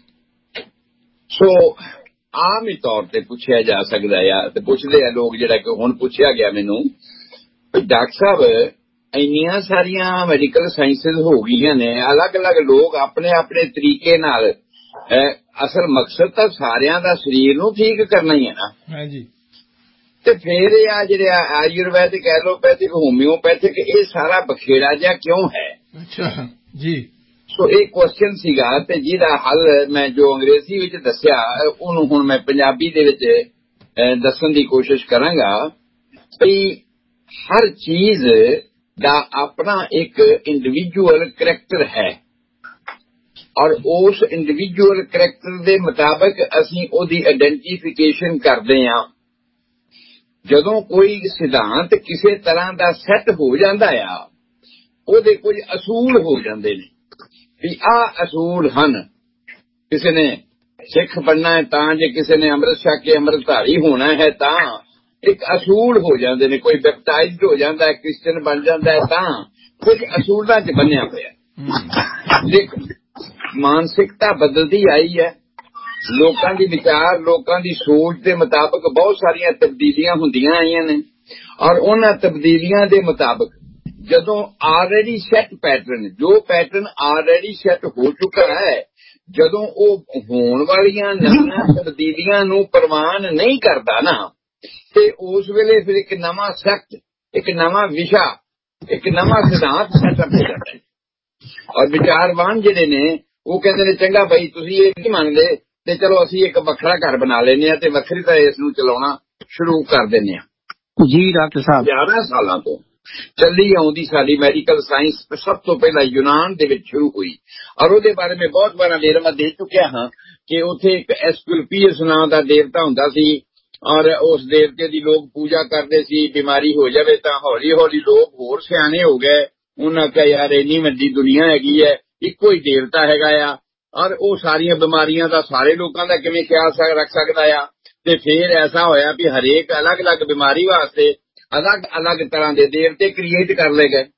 ਸੋ ਆਮ ਹੀ ਤੌਰ ਤੇ ਪੁੱਛਿਆ ਜਾ ਸਕਦਾ ਆ, ਤੇ ਪੁੱਛਦੇ ਆ ਲੋਕ, ਜਿਹੜਾ ਕਿ ਹੁਣ ਪੁੱਛਿਆ ਗਿਆ ਮੈਨੂੰ, ਡਾਕਟਰ ਸਾਹਿਬ ਇੰਨੀਆਂ ਸਾਰੀਆਂ ਮੈਡੀਕਲ ਸਾਇੰਸਿਸ ਹੋ ਗਈਆਂ ਨੇ, ਅਲੱਗ ਅਲੱਗ ਲੋਕ ਆਪਣੇ ਆਪਣੇ ਤਰੀਕੇ ਨਾਲ, ਅਸਲ ਮਕਸਦ ਤਾਂ ਸਾਰਿਆਂ ਦਾ ਸਰੀਰ ਨੂੰ ਠੀਕ ਕਰਨਾ ਹੀ ਹੈ ਨਾ। ਹਾਂਜੀ। ਤੇ ਫਿਰ ਇਹ ਆ ਜਿਹੜੇ ਆਯੁਰਵੈਦਿਕ, ਐਲੋਪੈਥਿਕ, ਹੋਮਿਓਪੈਥਿਕ, ਇਹ ਸਾਰਾ ਬਖੇੜਾ ਜਿਹਾ ਕਿਉਂ ਹੈ? ਅੱਛਾ ਜੀ। ਸੋ ਇਹ ਕੁਐਸਚਨ ਸੀਗਾ, ਤੇ ਜਿਹਦਾ ਹੱਲ ਮੈਂ ਜੋ ਅੰਗਰੇਜ਼ੀ ਵਿੱਚ ਦੱਸਿਆ ਉਹਨੂੰ ਹੁਣ ਮੈਂ ਪੰਜਾਬੀ ਦੇ ਵਿੱਚ ਦੱਸਣ ਦੀ ਕੋਸ਼ਿਸ਼ ਕਰਾਂਗਾ। ਕਿ ਹਰ ਚੀਜ਼ ਦਾ ਆਪਣਾ ਇੱਕ ਇੰਡੀਵਿਜੂਅਲ ਕਰੈਕਟਰ ਹੈ, ਔਰ ਉਸ ਇੰਡੀਵਿਜੂਅਲ ਕਰੈਕਟਰ ਦੇ ਮੁਤਾਬਕ ਅਸੀਂ ਉਹਦੀ ਆਇਡੈਂਟੀਫਿਕੇਸ਼ਨ ਕਰਦੇ ਹਾਂ। ਜਦੋਂ ਕੋਈ ਸਿਧਾਂਤ ਕਿਸੇ ਤਰ੍ਹਾਂ ਦਾ ਸੈੱਟ ਹੋ ਜਾਂਦਾ ਆ, ਉਹਦੇ ਕੁਝ ਅਸੂਲ ਹੋ ਜਾਂਦੇ ਨੇ ਵੀ ਆਹ ਅਸੂਲ ਹਨ, ਕਿਸੇ ਨੇ ਸਿੱਖ ਬਣਨਾ ਹੈ ਤਾਂ, ਜੇ ਕਿਸੇ ਨੇ ਅੰਮ੍ਰਿਤ ਛਕ ਕੇ ਅੰਮ੍ਰਿਤਧਾਰੀ ਹੋਣਾ ਹੈ ਤਾਂ, ਇੱਕ ਅਸੂਲ ਹੋ ਜਾਂਦੇ ਨੇ। ਕੋਈ ਬੈਪਟਾਈਜ਼ਡ ਹੋ ਜਾਂਦਾ ਹੈ, ਕ੍ਰਿਸਚਨ ਬਣ ਜਾਂਦਾ ਹੈ ਤਾਂ, ਕੁਝ ਅਸੂਲਾਂ 'ਚ ਬੰਨਿਆ ਹੋਇਆ। ਲੇਕਿਨ ਮਾਨਸਿਕਤਾ ਬਦਲਦੀ ਆਈ ਹੈ, ਲੋਕਾਂ ਦੀ ਵਿਚਾਰ, ਲੋਕਾਂ ਦੀ ਸੋਚ ਦੇ ਮੁਤਾਬਕ ਬਹੁਤ ਸਾਰੀਆਂ ਤਬਦੀਲੀਆਂ ਹੁੰਦੀਆਂ ਆਈਆਂ ਨੇ। ਔਰ ਉਹਨਾਂ ਤਬਦੀਲੀਆਂ ਦੇ ਮੁਤਾਬਕ ਜਦੋਂ ਆਲਰੇਡੀ ਸੈੱਟ ਪੈਟਰਨ, ਜੋ ਪੈਟਰਨ ਆਲਰੇਡੀ ਸੈੱਟ ਹੋ ਚੁੱਕਾ ਹੈ, ਜਦੋਂ ਉਹ ਹੋਣ ਵਾਲੀਆਂ ਨਵੀਆਂ ਤਬਦੀਲੀਆਂ ਨੂੰ ਪ੍ਰਵਾਨ ਨਹੀਂ ਕਰਦਾ ਨਾ, ਤੇ ਉਸ ਵੇਲੇ ਫਿਰ ਇੱਕ ਨਵਾਂ ਸੈਕਟ, ਇੱਕ ਨਵਾਂ ਵਿਸ਼ਾ, ਇੱਕ ਨਵਾਂ ਸਿਧਾਂਤ ਸੈਟਅਪ ਹੋ ਜਾਂਦਾ ਹੈ। ਔਰ ਵਿਚਾਰਵਾਨ ਜਿਹੜੇ ਨੇ ਉਹ ਕਹਿੰਦੇ ਨੇ ਚੰਗਾ ਭਾਈ ਤੁਸੀਂ ਇਹ ਨਹੀਂ ਮੰਨਦੇ ਤੇ ਚਲੋ ਅਸੀਂ ਇੱਕ ਵੱਖਰਾ ਘਰ ਬਣਾ ਲੈਂਦੇ ਹਾਂ ਤੇ ਵੱਖਰੀ ਤਰ੍ਹਾਂ ਇਸ ਨੂੰ ਚਲਾਉਣਾ ਸ਼ੁਰੂ ਕਰ ਦਿੰਦੇ ਹਾਂ। ਜੀ ਡਾਕਟਰ ਸਾਹਿਬ, ਗਿਆਰਾਂ ਸਾਲਾਂ ਤੋਂ ਚੱਲੀ ਆਉਂਦੀ ਸਾਡੀ ਮੈਡੀਕਲ ਸਾਇੰਸ ਸਭ ਤੋਂ ਪਹਿਲਾਂ ਯੂਨਾਨ ਦੇ ਵਿੱਚ ਸ਼ੁਰੂ ਹੋਈ। ਔਰ ਉਹਦੇ ਬਾਰੇ ਮੈਂ ਬਹੁਤ ਵਾਰ ਵੇਰਵਾ ਦੇ ਚੁੱਕਿਆ ਹਾਂ ਕਿ ਉੱਥੇ ਇੱਕ ਐਸਕੁਲਪੀਅਸ ਨਾਂ ਦਾ ਦੇਵਤਾ ਹੁੰਦਾ ਸੀ ਔਰ ਉਸ ਦੇਵਤੇ ਦੀ ਲੋਕ ਪੂਜਾ ਕਰਦੇ ਸੀ। ਬਿਮਾਰੀ ਹੋ ਜਾਵੇ ਤਾਂ ਹੌਲੀ ਹੌਲੀ ਲੋਕ ਹੋਰ ਸਿਆਣੇ ਹੋ ਗਏ, ਉਹਨਾਂ ਕਿਹਾ ਯਾਰ ਇੰਨੀ ਵੱਡੀ ਦੁਨੀਆ ਹੈਗੀ ਹੈ, ਇੱਕੋ ਹੀ ਦੇਵਤਾ ਹੈਗਾ ਆ, ਔਰ ਉਹ ਸਾਰੀਆਂ ਬਿਮਾਰੀਆਂ ਦਾ ਸਾਰੇ ਲੋਕਾਂ ਦਾ ਕਿਵੇਂ ਖਿਆਲ ਰੱਖ ਸਕਦਾ ਆ। ਤੇ ਫਿਰ ਐਸਾ ਹੋਇਆ ਵੀ ਹਰੇਕ ਅਲੱਗ-ਅਲੱਗ ਬਿਮਾਰੀ ਵਾਸਤੇ ਅਲੱਗ-ਅਲੱਗ ਤਰ੍ਹਾਂ ਦੇ ਦੇਵਤੇ ਕ੍ਰੀਏਟ ਕਰ ਲਏ ਗਏ।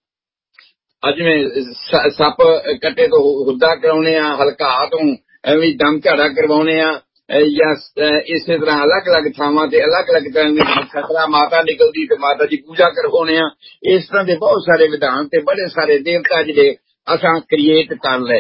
ਜਿਵੇਂ ਸੱਪ ਕੱਟੇ ਤੋਂ ਹੁੱਦਾ ਕਰਾਉਣੇ ਆ, ਹਲਕਾ ਤੋਂ ਐਵੇਂ ਦਮ ਝਾੜਾ ਕਰਵਾਉਣੇ ਆ, ਜਾਂ ਇਸੇ ਤਰ੍ਹਾਂ ਅਲੱਗ-ਅਲੱਗ ਥਾਵਾਂ ਤੇ ਅਲੱਗ-ਅਲੱਗ ਤਰ੍ਹਾਂ ਦੀ ਖਤਰਾ ਮਾਤਾ ਨਿਕਲਦੀ ਤੇ ਮਾਤਾ ਦੀ ਪੂਜਾ ਕਰਵਾਉਣੇ ਆ। ਇਸ ਤਰ੍ਹਾਂ ਦੇ ਬਹੁਤ ਸਾਰੇ ਵਿਧਾਨ ਤੇ ਬੜੇ ਸਾਰੇ ਦੇਵਤਾ ਜਿਹੜੇ ਅਸਾਂ ਕ੍ਰੀਏਟ ਕਰ ਲਏ।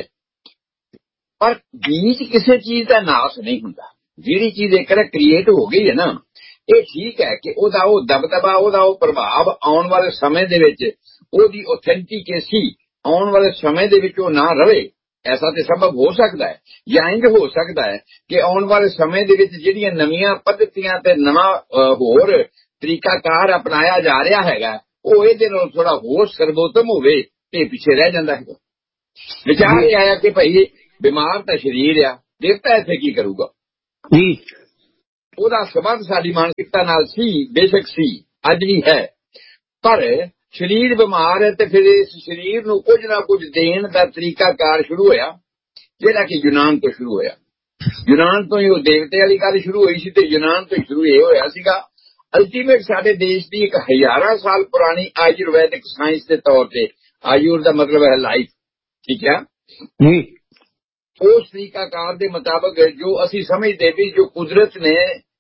ਪਰ ਬੀਜ ਕਿਸੇ ਚੀਜ਼ ਦਾ ਨਾਸ ਨਹੀਂ ਹੁੰਦਾ। ਜਿਹੜੀ ਚੀਜ਼ ਇੱਕ ਵਾਰ ਕ੍ਰੀਏਟ ਹੋ ਗਈ ਹੈ ਨਾ, ਇਹ ਠੀਕ ਹੈ ਕਿ ਉਹਦਾ ਉਹ ਦਬਦਬਾ, ਉਹਦਾ ਉਹ ਪ੍ਰਭਾਵ ਆਉਣ ਵਾਲੇ ਸਮੇਂ ਦੇ ਵਿੱਚ, ਉਹਦੀ ਆਥੈਂਟਿਕੇਸੀ ਆਉਣ ਵਾਲੇ ਸਮੇਂ ਦੇ ਵਿੱਚ ਉਹ ਨਾ ਰਵੇ। ਐਸਾ ਤੇ ਸੰਭਵ ਹੋ ਸਕਦਾ ਹੈ, ਜਾਂ ਇੰਝ ਹੋ ਸਕਦਾ ਹੈ ਕਿ ਆਉਣ ਵਾਲੇ ਸਮੇਂ ਦੇ ਵਿੱਚ ਜਿਹੜੀਆਂ ਨਵੀਆਂ ਪੱਧਤੀਆਂ ਤੇ ਨਵਾਂ ਹੋਰ ਤਰੀਕਾਕਾਰ ਅਪਣਾਇਆ ਜਾ ਰਿਹਾ ਹੈਗਾ, ਉਹ ਇਹਦੇ ਨਾਲ ਥੋੜਾ ਹੋਰ ਸਰਬੋਤਮ ਹੋਵੇ ਤੇ ਪਿੱਛੇ ਰਹਿ ਜਾਂਦਾ ਹੈਗਾ। ਵਿਚਾਰ ਇਹ ਆਇਆ ਕਿ ਭਾਈ ਬਿਮਾਰ ਤਾਂ ਸਰੀਰ ਆ, ਦੇਵਤਾ ਇੱਥੇ ਕੀ ਕਰੂਗਾ ਜੀ। ਉਹਦਾ ਸਬੰਧ ਸਾਡੀ ਮਾਨਸਿਕਤਾ ਨਾਲ ਸੀ, ਬੇਸ਼ੱਕ ਸੀ, ਅੱਜ ਵੀ ਹੈ। ਪਰ ਸਰੀਰ ਬਿਮਾਰ ਹੈ ਤੇ ਫਿਰ ਇਸ ਸਰੀਰ ਨੂੰ ਕੁਝ ਨਾ ਕੁਝ ਦੇਣ ਦਾ ਤਰੀਕਾਕਾਰ ਸ਼ੁਰੂ ਹੋਇਆ, ਜਿਹੜਾ ਕਿ ਯੂਨਾਨ ਤੋਂ ਸ਼ੁਰੂ ਹੋਇਆ। ਯੂਨਾਨ ਤੋਂ ਹੀ ਉਹ ਦੇਵਤੇ ਵਾਲੀ ਗੱਲ ਸ਼ੁਰੂ ਹੋਈ ਸੀ ਤੇ ਯੂਨਾਨ ਤੋਂ ਸ਼ੁਰੂ ਇਹ ਹੋਇਆ ਸੀਗਾ। ਅਲਟੀਮੇਟ ਸਾਡੇ ਦੇਸ਼ ਦੀ ਇੱਕ ਹਜ਼ਾਰਾਂ ਸਾਲ ਪੁਰਾਣੀ ਆਯੁਰਵੈਦਿਕ ਸਾਇੰਸ ਦੇ ਤੌਰ ਤੇ, ਆਯੁਰ ਦਾ ਮਤਲਬ ਹੈ ਲਾਈਫ, ਠੀਕ ਹੈ ਜੀ, ਉਸ ਤਰੀਕਾਕਾਰ ਦੇ ਮੁਤਾਬਕ ਜੋ ਅਸੀਂ ਸਮਝਦੇ ਵੀ ਜੋ ਕੁਦਰਤ ਨੇ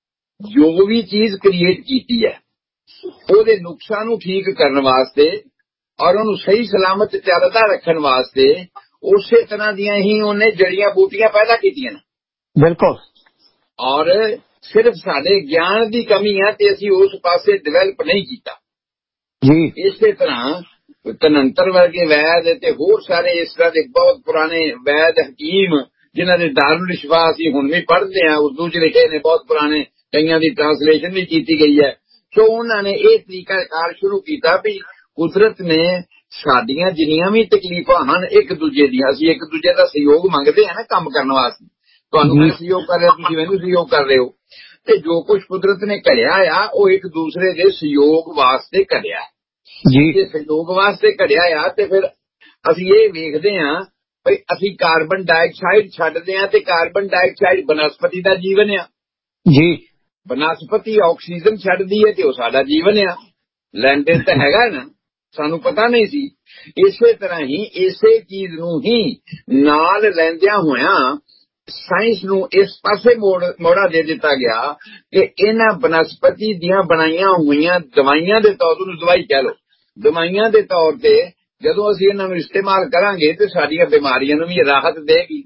ਜੋ ਵੀ ਚੀਜ਼ ਕ੍ਰੀਏਟ ਕੀਤੀ ਹੈ, ਉਹਦੇ ਨੁਕਸਾਂ ਨੂੰ ਠੀਕ ਕਰਨ ਵਾਸਤੇ ਔਰ ਉਹਨੂੰ ਸਹੀ ਸਲਾਮਤ ਚੱਲਦਾ ਰੱਖਣ ਵਾਸਤੇ ਉਸੇ ਤਰ੍ਹਾਂ ਦੀਆਂ ਹੀ ਉਹਨੇ ਜੜੀਆਂ ਬੂਟੀਆਂ ਪੈਦਾ ਕੀਤੀਆਂ ਨੇ। ਬਿਲਕੁਲ। ਔਰ ਸਿਰਫ ਸਾਡੇ ਗਿਆਨ ਦੀ ਕਮੀ ਹੈ ਤੇ ਅਸੀਂ ਉਸ ਪਾਸੇ ਡਿਵੈਲਪ ਨਹੀਂ ਕੀਤਾ ਜੀ। ਇਸੇ ਤਰ੍ਹਾਂ ਤਨੰਤਰ ਵਰਗੇ ਵੈਦ ਤੇ ਹੋਰ ਸਾਰੇ ਇਸ ਤਰ੍ਹਾਂ ਦੇ ਬਹੁਤ ਪੁਰਾਣੇ ਵੈਦ ਹਕੀਮ, ਜਿਨ੍ਹਾਂ ਦੇ ਦਾਰੁਲ ਸ਼ਿਫਾ ਅਸੀਂ ਹੁਣ ਵੀ ਪੜ੍ਹਦੇ ਹਾਂ, ਉਰਦੂ ਚ ਲਿਖੇ ਨੇ, ਬਹੁਤ ਪੁਰਾਣੇ, ਕਈਆਂ ਦੀ ਟ੍ਰਾਂਸਲੇਸ਼ਨ ਵੀ ਕੀਤੀ ਗਈ ਹੈ। ਸੋ ਉਹਨਾਂ ਨੇ ਇਹ ਤਰੀਕਾਕਾਰ ਸ਼ੁਰੂ ਕੀਤਾ ਵੀ ਕੁਦਰਤ ਨੇ ਸਾਡੀਆਂ ਜਿੰਨੀਆਂ ਵੀ ਤਕਲੀਫਾਂ ਹਨ ਇੱਕ ਦੂਜੇ ਦੀਆਂ, ਅਸੀਂ ਇੱਕ ਦੂਜੇ ਦਾ ਸਹਿਯੋਗ ਮੰਗਦੇ ਹਾਂ ਨਾ ਕੰਮ ਕਰਨ ਵਾਸਤੇ। ਤੁਹਾਨੂੰ ਮੈਂ ਸਹਿਯੋਗ ਕਰ ਰਿਹਾ, ਤੁਸੀਂ ਮੈਨੂੰ ਸਹਿਯੋਗ ਕਰ ਰਹੇ ਹੋ, ਤੇ ਜੋ ਕੁਝ ਕੁਦਰਤ ਨੇ ਘੜਿਆ ਆ ਉਹ ਇੱਕ ਦੂਸਰੇ ਦੇ ਸਹਿਯੋਗ ਵਾਸਤੇ ਘੜਿਆ ਜੀ। ਜੇ ਸਹਿਯੋਗ ਵਾਸਤੇ ਘੜਿਆ ਆ ਤੇ ਫਿਰ ਅਸੀਂ ਇਹ ਵੇਖਦੇ ਹਾਂ ਵੀ ਅਸੀਂ ਕਾਰਬਨ ਡਾਈਆਕਸਾਈਡ ਛੱਡਦੇ ਹਾਂ ਤੇ ਕਾਰਬਨ ਡਾਈਆਕਸਾਈਡ ਬਨਸਪਤੀ ਦਾ ਜੀਵਨ ਆ ਜੀ। ਬਨਸਪਤੀ ਆਕਸੀਜਨ ਛੱਡਦੀ ਹੈ ਤੇ ਉਹ ਸਾਡਾ ਜੀਵਨ ਆ। ਲੈਂਡਨ ਤਾਂ ਹੈਗਾ ਨਾ, ਸਾਨੂੰ ਪਤਾ ਨਹੀਂ ਸੀ। ਇਸੇ ਤਰ੍ਹਾਂ ਹੀ ਇਸੇ ਚੀਜ਼ ਨੂੰ ਹੀ ਨਾਲ ਲੈਂਦਿਆਂ ਹੋਇਆਂ ਸਾਇੰਸ ਨੂੰ ਇਸ ਪਾਸੇ ਮੋੜਾ ਦੇ ਦਿੱਤਾ ਗਿਆ ਕਿ ਇਹਨਾਂ ਬਨਸਪਤੀ ਦੀਆਂ ਬਣਾਈਆਂ ਹੋਈਆਂ ਦਵਾਈਆਂ ਦੇ ਤੌਰ ਤੇ, ਦਵਾਈ ਕਹਿ ਲਓ, ਦਵਾਈਆਂ ਦੇ ਤੌਰ ਤੇ ਜਦੋਂ ਅਸੀਂ ਇਹਨਾਂ ਨੂੰ ਇਸਤੇਮਾਲ ਕਰਾਂਗੇ ਤੇ ਸਾਡੀਆਂ ਬਿਮਾਰੀਆਂ ਨੂੰ ਵੀ ਰਾਹਤ ਦੇਗੀ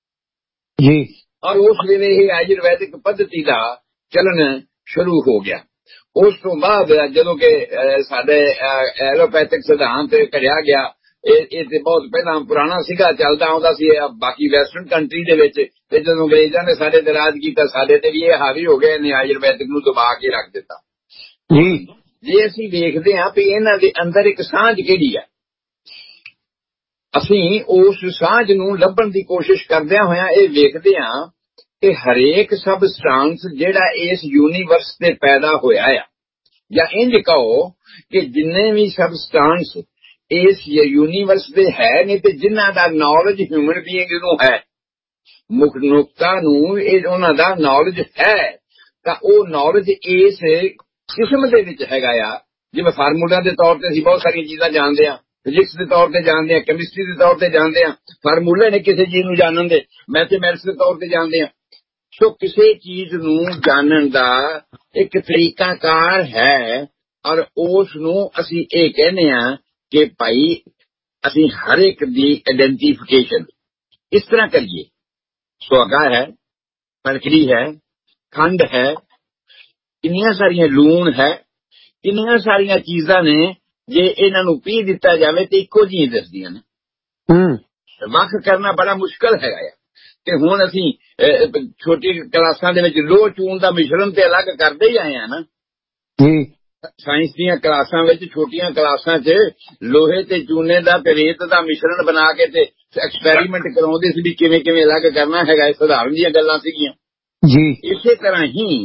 ਜੀ। ਔਰ ਉਸ ਵੇਲੇ ਇਹ ਆਯੁਰਵੈਦਿਕ ਪੱਧਤੀ ਦਾ ਚੱਲਣ ਸ਼ੁਰੂ ਹੋ ਗਿਆ। ਉਸ ਤੋਂ ਬਾਅਦ ਜਦੋਂ ਕਿ ਸਾਡੇ ਐਲੋਪੈਥਿਕ ਸਿਧਾਂਤ ਘੜਿਆ ਗਿਆ, ਇਹ ਤੇ ਬਹੁਤ ਪਹਿਲਾਂ ਪੁਰਾਣਾ ਸੀਗਾ, ਚੱਲਦਾ ਆਉਂਦਾ ਸੀ ਬਾਕੀ ਵੈਸਟਰਨ ਕੰਟਰੀ ਦੇ ਵਿੱਚ, ਤੇ ਜਦੋਂ ਅੰਗਰੇਜ਼ਾਂ ਨੇ ਸਾਡੇ ਤੇ ਰਾਜ ਕੀਤਾ ਸਾਡੇ ਤੇ ਵੀ ਇਹ ਹਾਵੀ ਹੋ ਗਏ ਨੇ, ਆਯੁਰਵੈਦਿਕ ਨੂੰ ਦਬਾ ਕੇ ਰੱਖ ਦਿੱਤਾ ਜੀ। ਜੇ ਅਸੀਂ ਵੇਖਦੇ ਹਾਂ ਵੀ ਇਹਨਾਂ ਦੇ ਅੰਦਰ ਇੱਕ ਸਾਂਝ ਕਿਹੜੀ ਹੈ, ਅਸੀਂ ਉਸ ਸਾਂਝ ਨੂੰ ਲੱਭਣ ਦੀ ਕੋਸ਼ਿਸ਼ ਕਰਦਿਆਂ ਹੋਇਆਂ ਇਹ ਵੇਖਦੇ ਹਾਂ ਕਿ ਹਰੇਕ ਸਬਸਟੈਂਸ ਜਿਹੜਾ ਇਸ ਯੂਨੀਵਰਸ ਤੇ ਪੈਦਾ ਹੋਇਆ ਆ, ਜਾਂ ਇੰਝ ਕਹੋ ਕਿ ਜਿੰਨੇ ਵੀ ਸਬਸਟੈਂਸ ਇਸ ਯੂਨੀਵਰਸ ਦੇ ਹੈ ਨੇ ਤੇ ਜਿਨ੍ਹਾਂ ਦਾ ਨੌਲੇਜ ਹਿਊਮਨ ਬੀਇੰਗ ਨੂੰ ਹੈ, ਮਨੁੱਖਤਾ ਨੂੰ ਇਹ ਉਹਨਾਂ ਦਾ ਨੌਲੇਜ ਹੈ ਤਾਂ ਉਹ ਨੌਲੇਜ ਇਸ ਕਿਸਮ ਦੇ ਵਿੱਚ ਹੈਗਾ ਆ। ਜਿਵੇਂ ਫਾਰਮੂਲਾ ਦੇ ਤੌਰ ਤੇ ਅਸੀਂ ਬਹੁਤ ਸਾਰੀਆਂ ਚੀਜ਼ਾਂ ਜਾਣਦੇ ਹਾਂ, ਫਿਜ਼ਿਕਸ ਦੇ ਤੌਰ ਤੇ ਜਾਣਦੇ ਹਾਂ, ਕੈਮਿਸਟਰੀ ਦੇ ਤੌਰ ਤੇ ਜਾਣਦੇ ਹਾਂ, ਫਾਰਮੂਲੇ ਨੇ ਕਿਸੇ ਚੀਜ਼ ਨੂੰ ਜਾਣਨ ਦੇ, ਮੈਥਮੈਟਿਕਸ ਦੇ ਤੌਰ ਤੇ ਜਾਣਦੇ ਹਾਂ। ਸੋ ਕਿਸੇ ਚੀਜ਼ ਨੂੰ ਜਾਣਨ ਦਾ ਇੱਕ ਤਰੀਕਾਕਾਰ ਹੈ ਔਰ ਉਸ ਨੂੰ ਅਸੀਂ ਇਹ ਕਹਿੰਦੇ ਹਾਂ ਕਿ ਭਾਈ ਅਸੀਂ ਹਰ ਇੱਕ ਦੀ ਆਇਡੈਂਟੀਫਿਕੇਸ਼ਨ ਇਸ ਤਰ੍ਹਾਂ ਕਰੀਏ। ਸੁਹਾਗਾ ਹੈ, ਕਣਕੜੀ ਹੈ, ਖੰਡ ਹੈ, ਕਿੰਨੀਆਂ ਸਾਰੀਆਂ ਲੂਣ ਹੈ, ਕਿੰਨੀਆਂ ਸਾਰੀਆਂ ਚੀਜ਼ਾਂ ਨੇ ਜੇ ਇਹਨਾਂ ਨੂੰ ਪੀ ਦਿੱਤਾ ਜਾਵੇ ਤੇ ਇੱਕੋ ਜਿਹੀਆਂ ਦਿਸਦੀਆਂ ਨੇ। ਹੂੰ ਵੱਖ ਕਰਨਾ ਬੜਾ ਮੁਸ਼ਕਲ ਹੈਗਾ ਆ। ਤੇ ਹੁਣ ਅਸੀਂ ਛੋਟੀ ਕਲਾਸਾਂ ਦੇ ਵਿੱਚ ਲੋਹ ਚੂਨ ਦਾ ਮਿਸ਼ਰਣ ਤੇ ਅਲੱਗ ਕਰਦੇ ਹੀ ਆਏ ਆ ਨਾ ਜੀ। ਸਾਇੰਸ ਦੀਆਂ ਕਲਾਸਾਂ ਵਿੱਚ, ਛੋਟੀਆਂ ਕਲਾਸਾਂ 'ਚ ਲੋਹੇ ਤੇ ਚੂਨੇ ਦਾ ਤੇ ਰੇਤ ਦਾ ਮਿਸ਼ਰਣ ਬਣਾ ਕੇ ਤੇ ਐਕਸਪੈਰੀਮੈਂਟ ਕਰਾਉਂਦੇ ਸੀ ਵੀ ਕਿਵੇਂ ਕਿਵੇਂ ਅਲੱਗ ਕਰਨਾ ਹੈਗਾ। ਇਹ ਸਧਾਰਨ ਦੀਆਂ ਗੱਲਾਂ ਸੀਗੀਆਂ ਜੀ। ਇਸੇ ਤਰ੍ਹਾਂ ਹੀ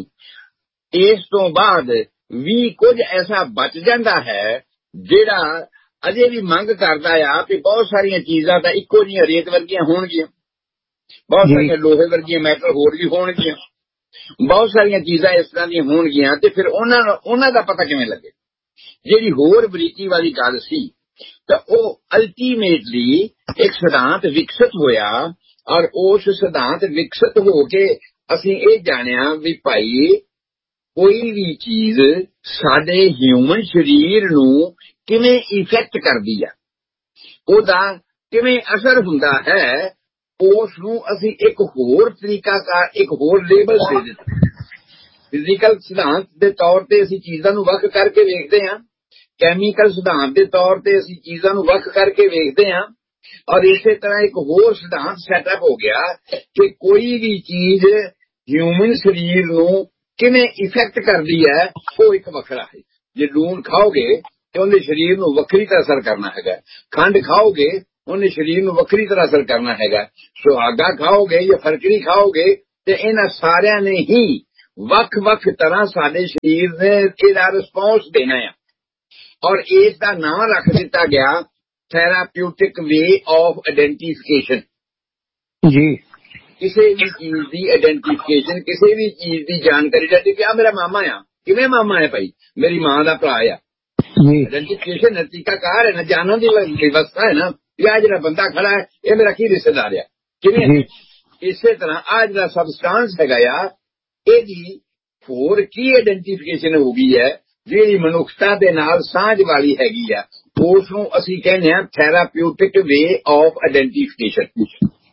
ਇਸ ਤੋਂ ਬਾਅਦ ਵੀ ਕੁਝ ਐਸਾ ਬਚ ਜਾਂਦਾ ਹੈ ਜਿਹੜਾ ਅਜੇ ਵੀ ਮੰਗ ਕਰਦਾ ਆ ਕਿ ਬਹੁਤ ਸਾਰੀਆਂ ਚੀਜ਼ਾਂ ਤਾਂ ਇੱਕੋ ਜਿਹੀਆਂ ਰੇਤ ਵਰਗੀਆਂ ਹੋਣਗੀਆਂ, ਬਹੁਤ ਸਾਰੀਆਂ ਲੋਹੇ ਵਰਗੀਆਂ ਮੈਟਲ ਹੋਰ ਵੀ ਹੋਣਗੀਆਂ, ਬਹੁਤ ਸਾਰੀਆਂ ਚੀਜ਼ਾਂ ਇਸ ਤਰ੍ਹਾਂ ਦੀਆਂ ਹੋਣਗੀਆਂ। ਤੇ ਫਿਰ ਉਹਨਾਂ ਉਹਨਾਂ ਦਾ ਪਤਾ ਕਿਵੇਂ ਲੱਗੇ? ਜਿਹੜੀ ਹੋਰ ਬਰੀਕੀ ਵਾਲੀ ਗੱਲ ਸੀ ਤਾਂ ਉਹ ਅਲਟੀਮੇਟਲੀ ਇੱਕ ਸਿਧਾਂਤ ਵਿਕਸਿਤ ਹੋਇਆ ਔਰ ਉਸ ਸਿਧਾਂਤ ਵਿਕਸਿਤ ਹੋ ਕੇ ਅਸੀਂ ਇਹ ਜਾਣਿਆ ਵੀ ਭਾਈ ਕੋਈ ਵੀ ਚੀਜ਼ ਸਾਡੇ ਹਿਊਮਨ ਸਰੀਰ ਨੂੰ ਕਿਵੇਂ ਇਫੈਕਟ ਕਰਦੀ ਆ, ਉਹਦਾ ਕਿਵੇਂ ਅਸਰ ਹੁੰਦਾ ਹੈ, ਉਸ ਨੂੰ ਅਸੀਂ ਇੱਕ ਹੋਰ ਤਰੀਕਾਕਾਰ, ਇੱਕ ਹੋਰ ਲੇਬਲ ਦੇ ਦਿੱਤਾ। ਫਿਜ਼ੀਕਲ ਸਿਧਾਂਤ ਦੇ ਤੌਰ ਤੇ ਅਸੀਂ ਚੀਜ਼ਾਂ ਨੂੰ ਵੱਖ ਕਰਕੇ ਵੇਖਦੇ ਹਾਂ, ਕੈਮੀਕਲ ਸਿਧਾਂਤ ਦੇ ਤੌਰ ਤੇ ਅਸੀਂ ਚੀਜ਼ਾਂ ਨੂੰ ਵੱਖ ਕਰਕੇ ਵੇਖਦੇ ਹਾਂ ਔਰ ਇਸੇ ਤਰ੍ਹਾਂ ਇੱਕ ਹੋਰ ਸਿਧਾਂਤ ਸੈਟਅਪ ਹੋ ਗਿਆ ਕਿ ਕੋਈ ਵੀ ਚੀਜ਼ ਹਿਊਮਨ ਸਰੀਰ ਨੂੰ ਕਿਵੇਂ ਇਫੈਕਟ ਕਰਦੀ ਹੈ ਉਹ ਇੱਕ ਵੱਖਰਾ ਹੈ। ਜੇ ਲੂਣ ਖਾਓਗੇ ਤੇ ਉਹਨੇ ਸਰੀਰ ਨੂੰ ਵੱਖਰੀ ਤਰ੍ਹਾਂ ਅਸਰ ਕਰਨਾ ਹੈਗਾ, ਖੰਡ ਖਾਓਗੇ ਉਹਨੇ ਸਰੀਰ ਨੂੰ ਵੱਖਰੀ ਤਰ੍ਹਾਂ ਅਸਰ ਕਰਨਾ ਹੈਗਾ, ਸੁਹਾਗਾ ਖਾਓਗੇ ਜਾਂ ਫਰਕੜੀ ਖਾਓਗੇ ਤੇ ਇਹਨਾਂ ਸਾਰਿਆਂ ਨੇ ਹੀ ਵੱਖ-ਵੱਖ ਤਰ੍ਹਾਂ ਸਾਡੇ ਸਰੀਰ ਨੇ ਇਹਦਾ ਰਿਸਪੌਂਸ ਦੇਣਾ ਆ ਔਰ ਇਸ ਦਾ ਨਾਮ ਰੱਖ ਦਿੱਤਾ ਗਿਆ ਥੈਰਾਪਿਊਟਿਕ ਵੇ ਆਫ ਆਇਡੈਂਟੀਫਿਕੇਸ਼ਨ। ਜੀ, ਕਿਸੇ ਵੀ ਚੀਜ਼ ਦੀ ਆਇਡੈਂਟੀਫਿਕੇਸ਼ਨ, ਕਿਸੇ ਵੀ ਚੀਜ਼ ਦੀ ਜਾਣਕਾਰੀ ਦਾ ਕਿ ਆ ਮੇਰਾ ਮਾਮਾ ਆ, ਕਿਵੇਂ ਮਾਮਾ ਹੈ ਭਾਈ, ਮੇਰੀ ਮਾਂ ਦਾ ਭਰਾ ਆ। ਆਇਡੈਂਟੀਫਿਕੇਸ਼ਨ ਹੈ, ਤਰੀਕਾਕਾਰ ਹੈ ਨਾ, ਜਾਣਨ ਦੀ ਵਿਵਸਥਾ ਹੈ ਨਾ ਵੀ ਆ ਜਿਹੜਾ ਬੰਦਾ ਖੜਾ ਹੈ ਇਹ ਮੇਰਾ ਕੀ ਰਿਸ਼ਤੇਦਾਰ ਆ, ਕਿਵੇਂ। ਇਸੇ ਤਰ੍ਹਾਂ ਆ ਜਿਹੜਾ ਸਬਸਟਾਂਸ ਹੈਗਾ ਆ ਇਹਦੀ ਹੋਰ ਕੀ ਆਇਡੈਂਟੀਫਿਕੇਸ਼ਨ ਹੋ ਗਈ ਹੈ ਜਿਹੜੀ ਮਨੁੱਖਤਾ ਦੇ ਨਾਲ ਸਾਂਝ ਵਾਲੀ ਹੈਗੀ ਆ, ਉਸ ਨੂੰ ਅਸੀਂ ਕਹਿੰਦੇ ਹਾਂ ਥੈਰਾਪਿਊਟਿਕ ਵੇ ਆਫ ਆਇਡੈਂਟੀਫਿਕੇਸ਼ਨ।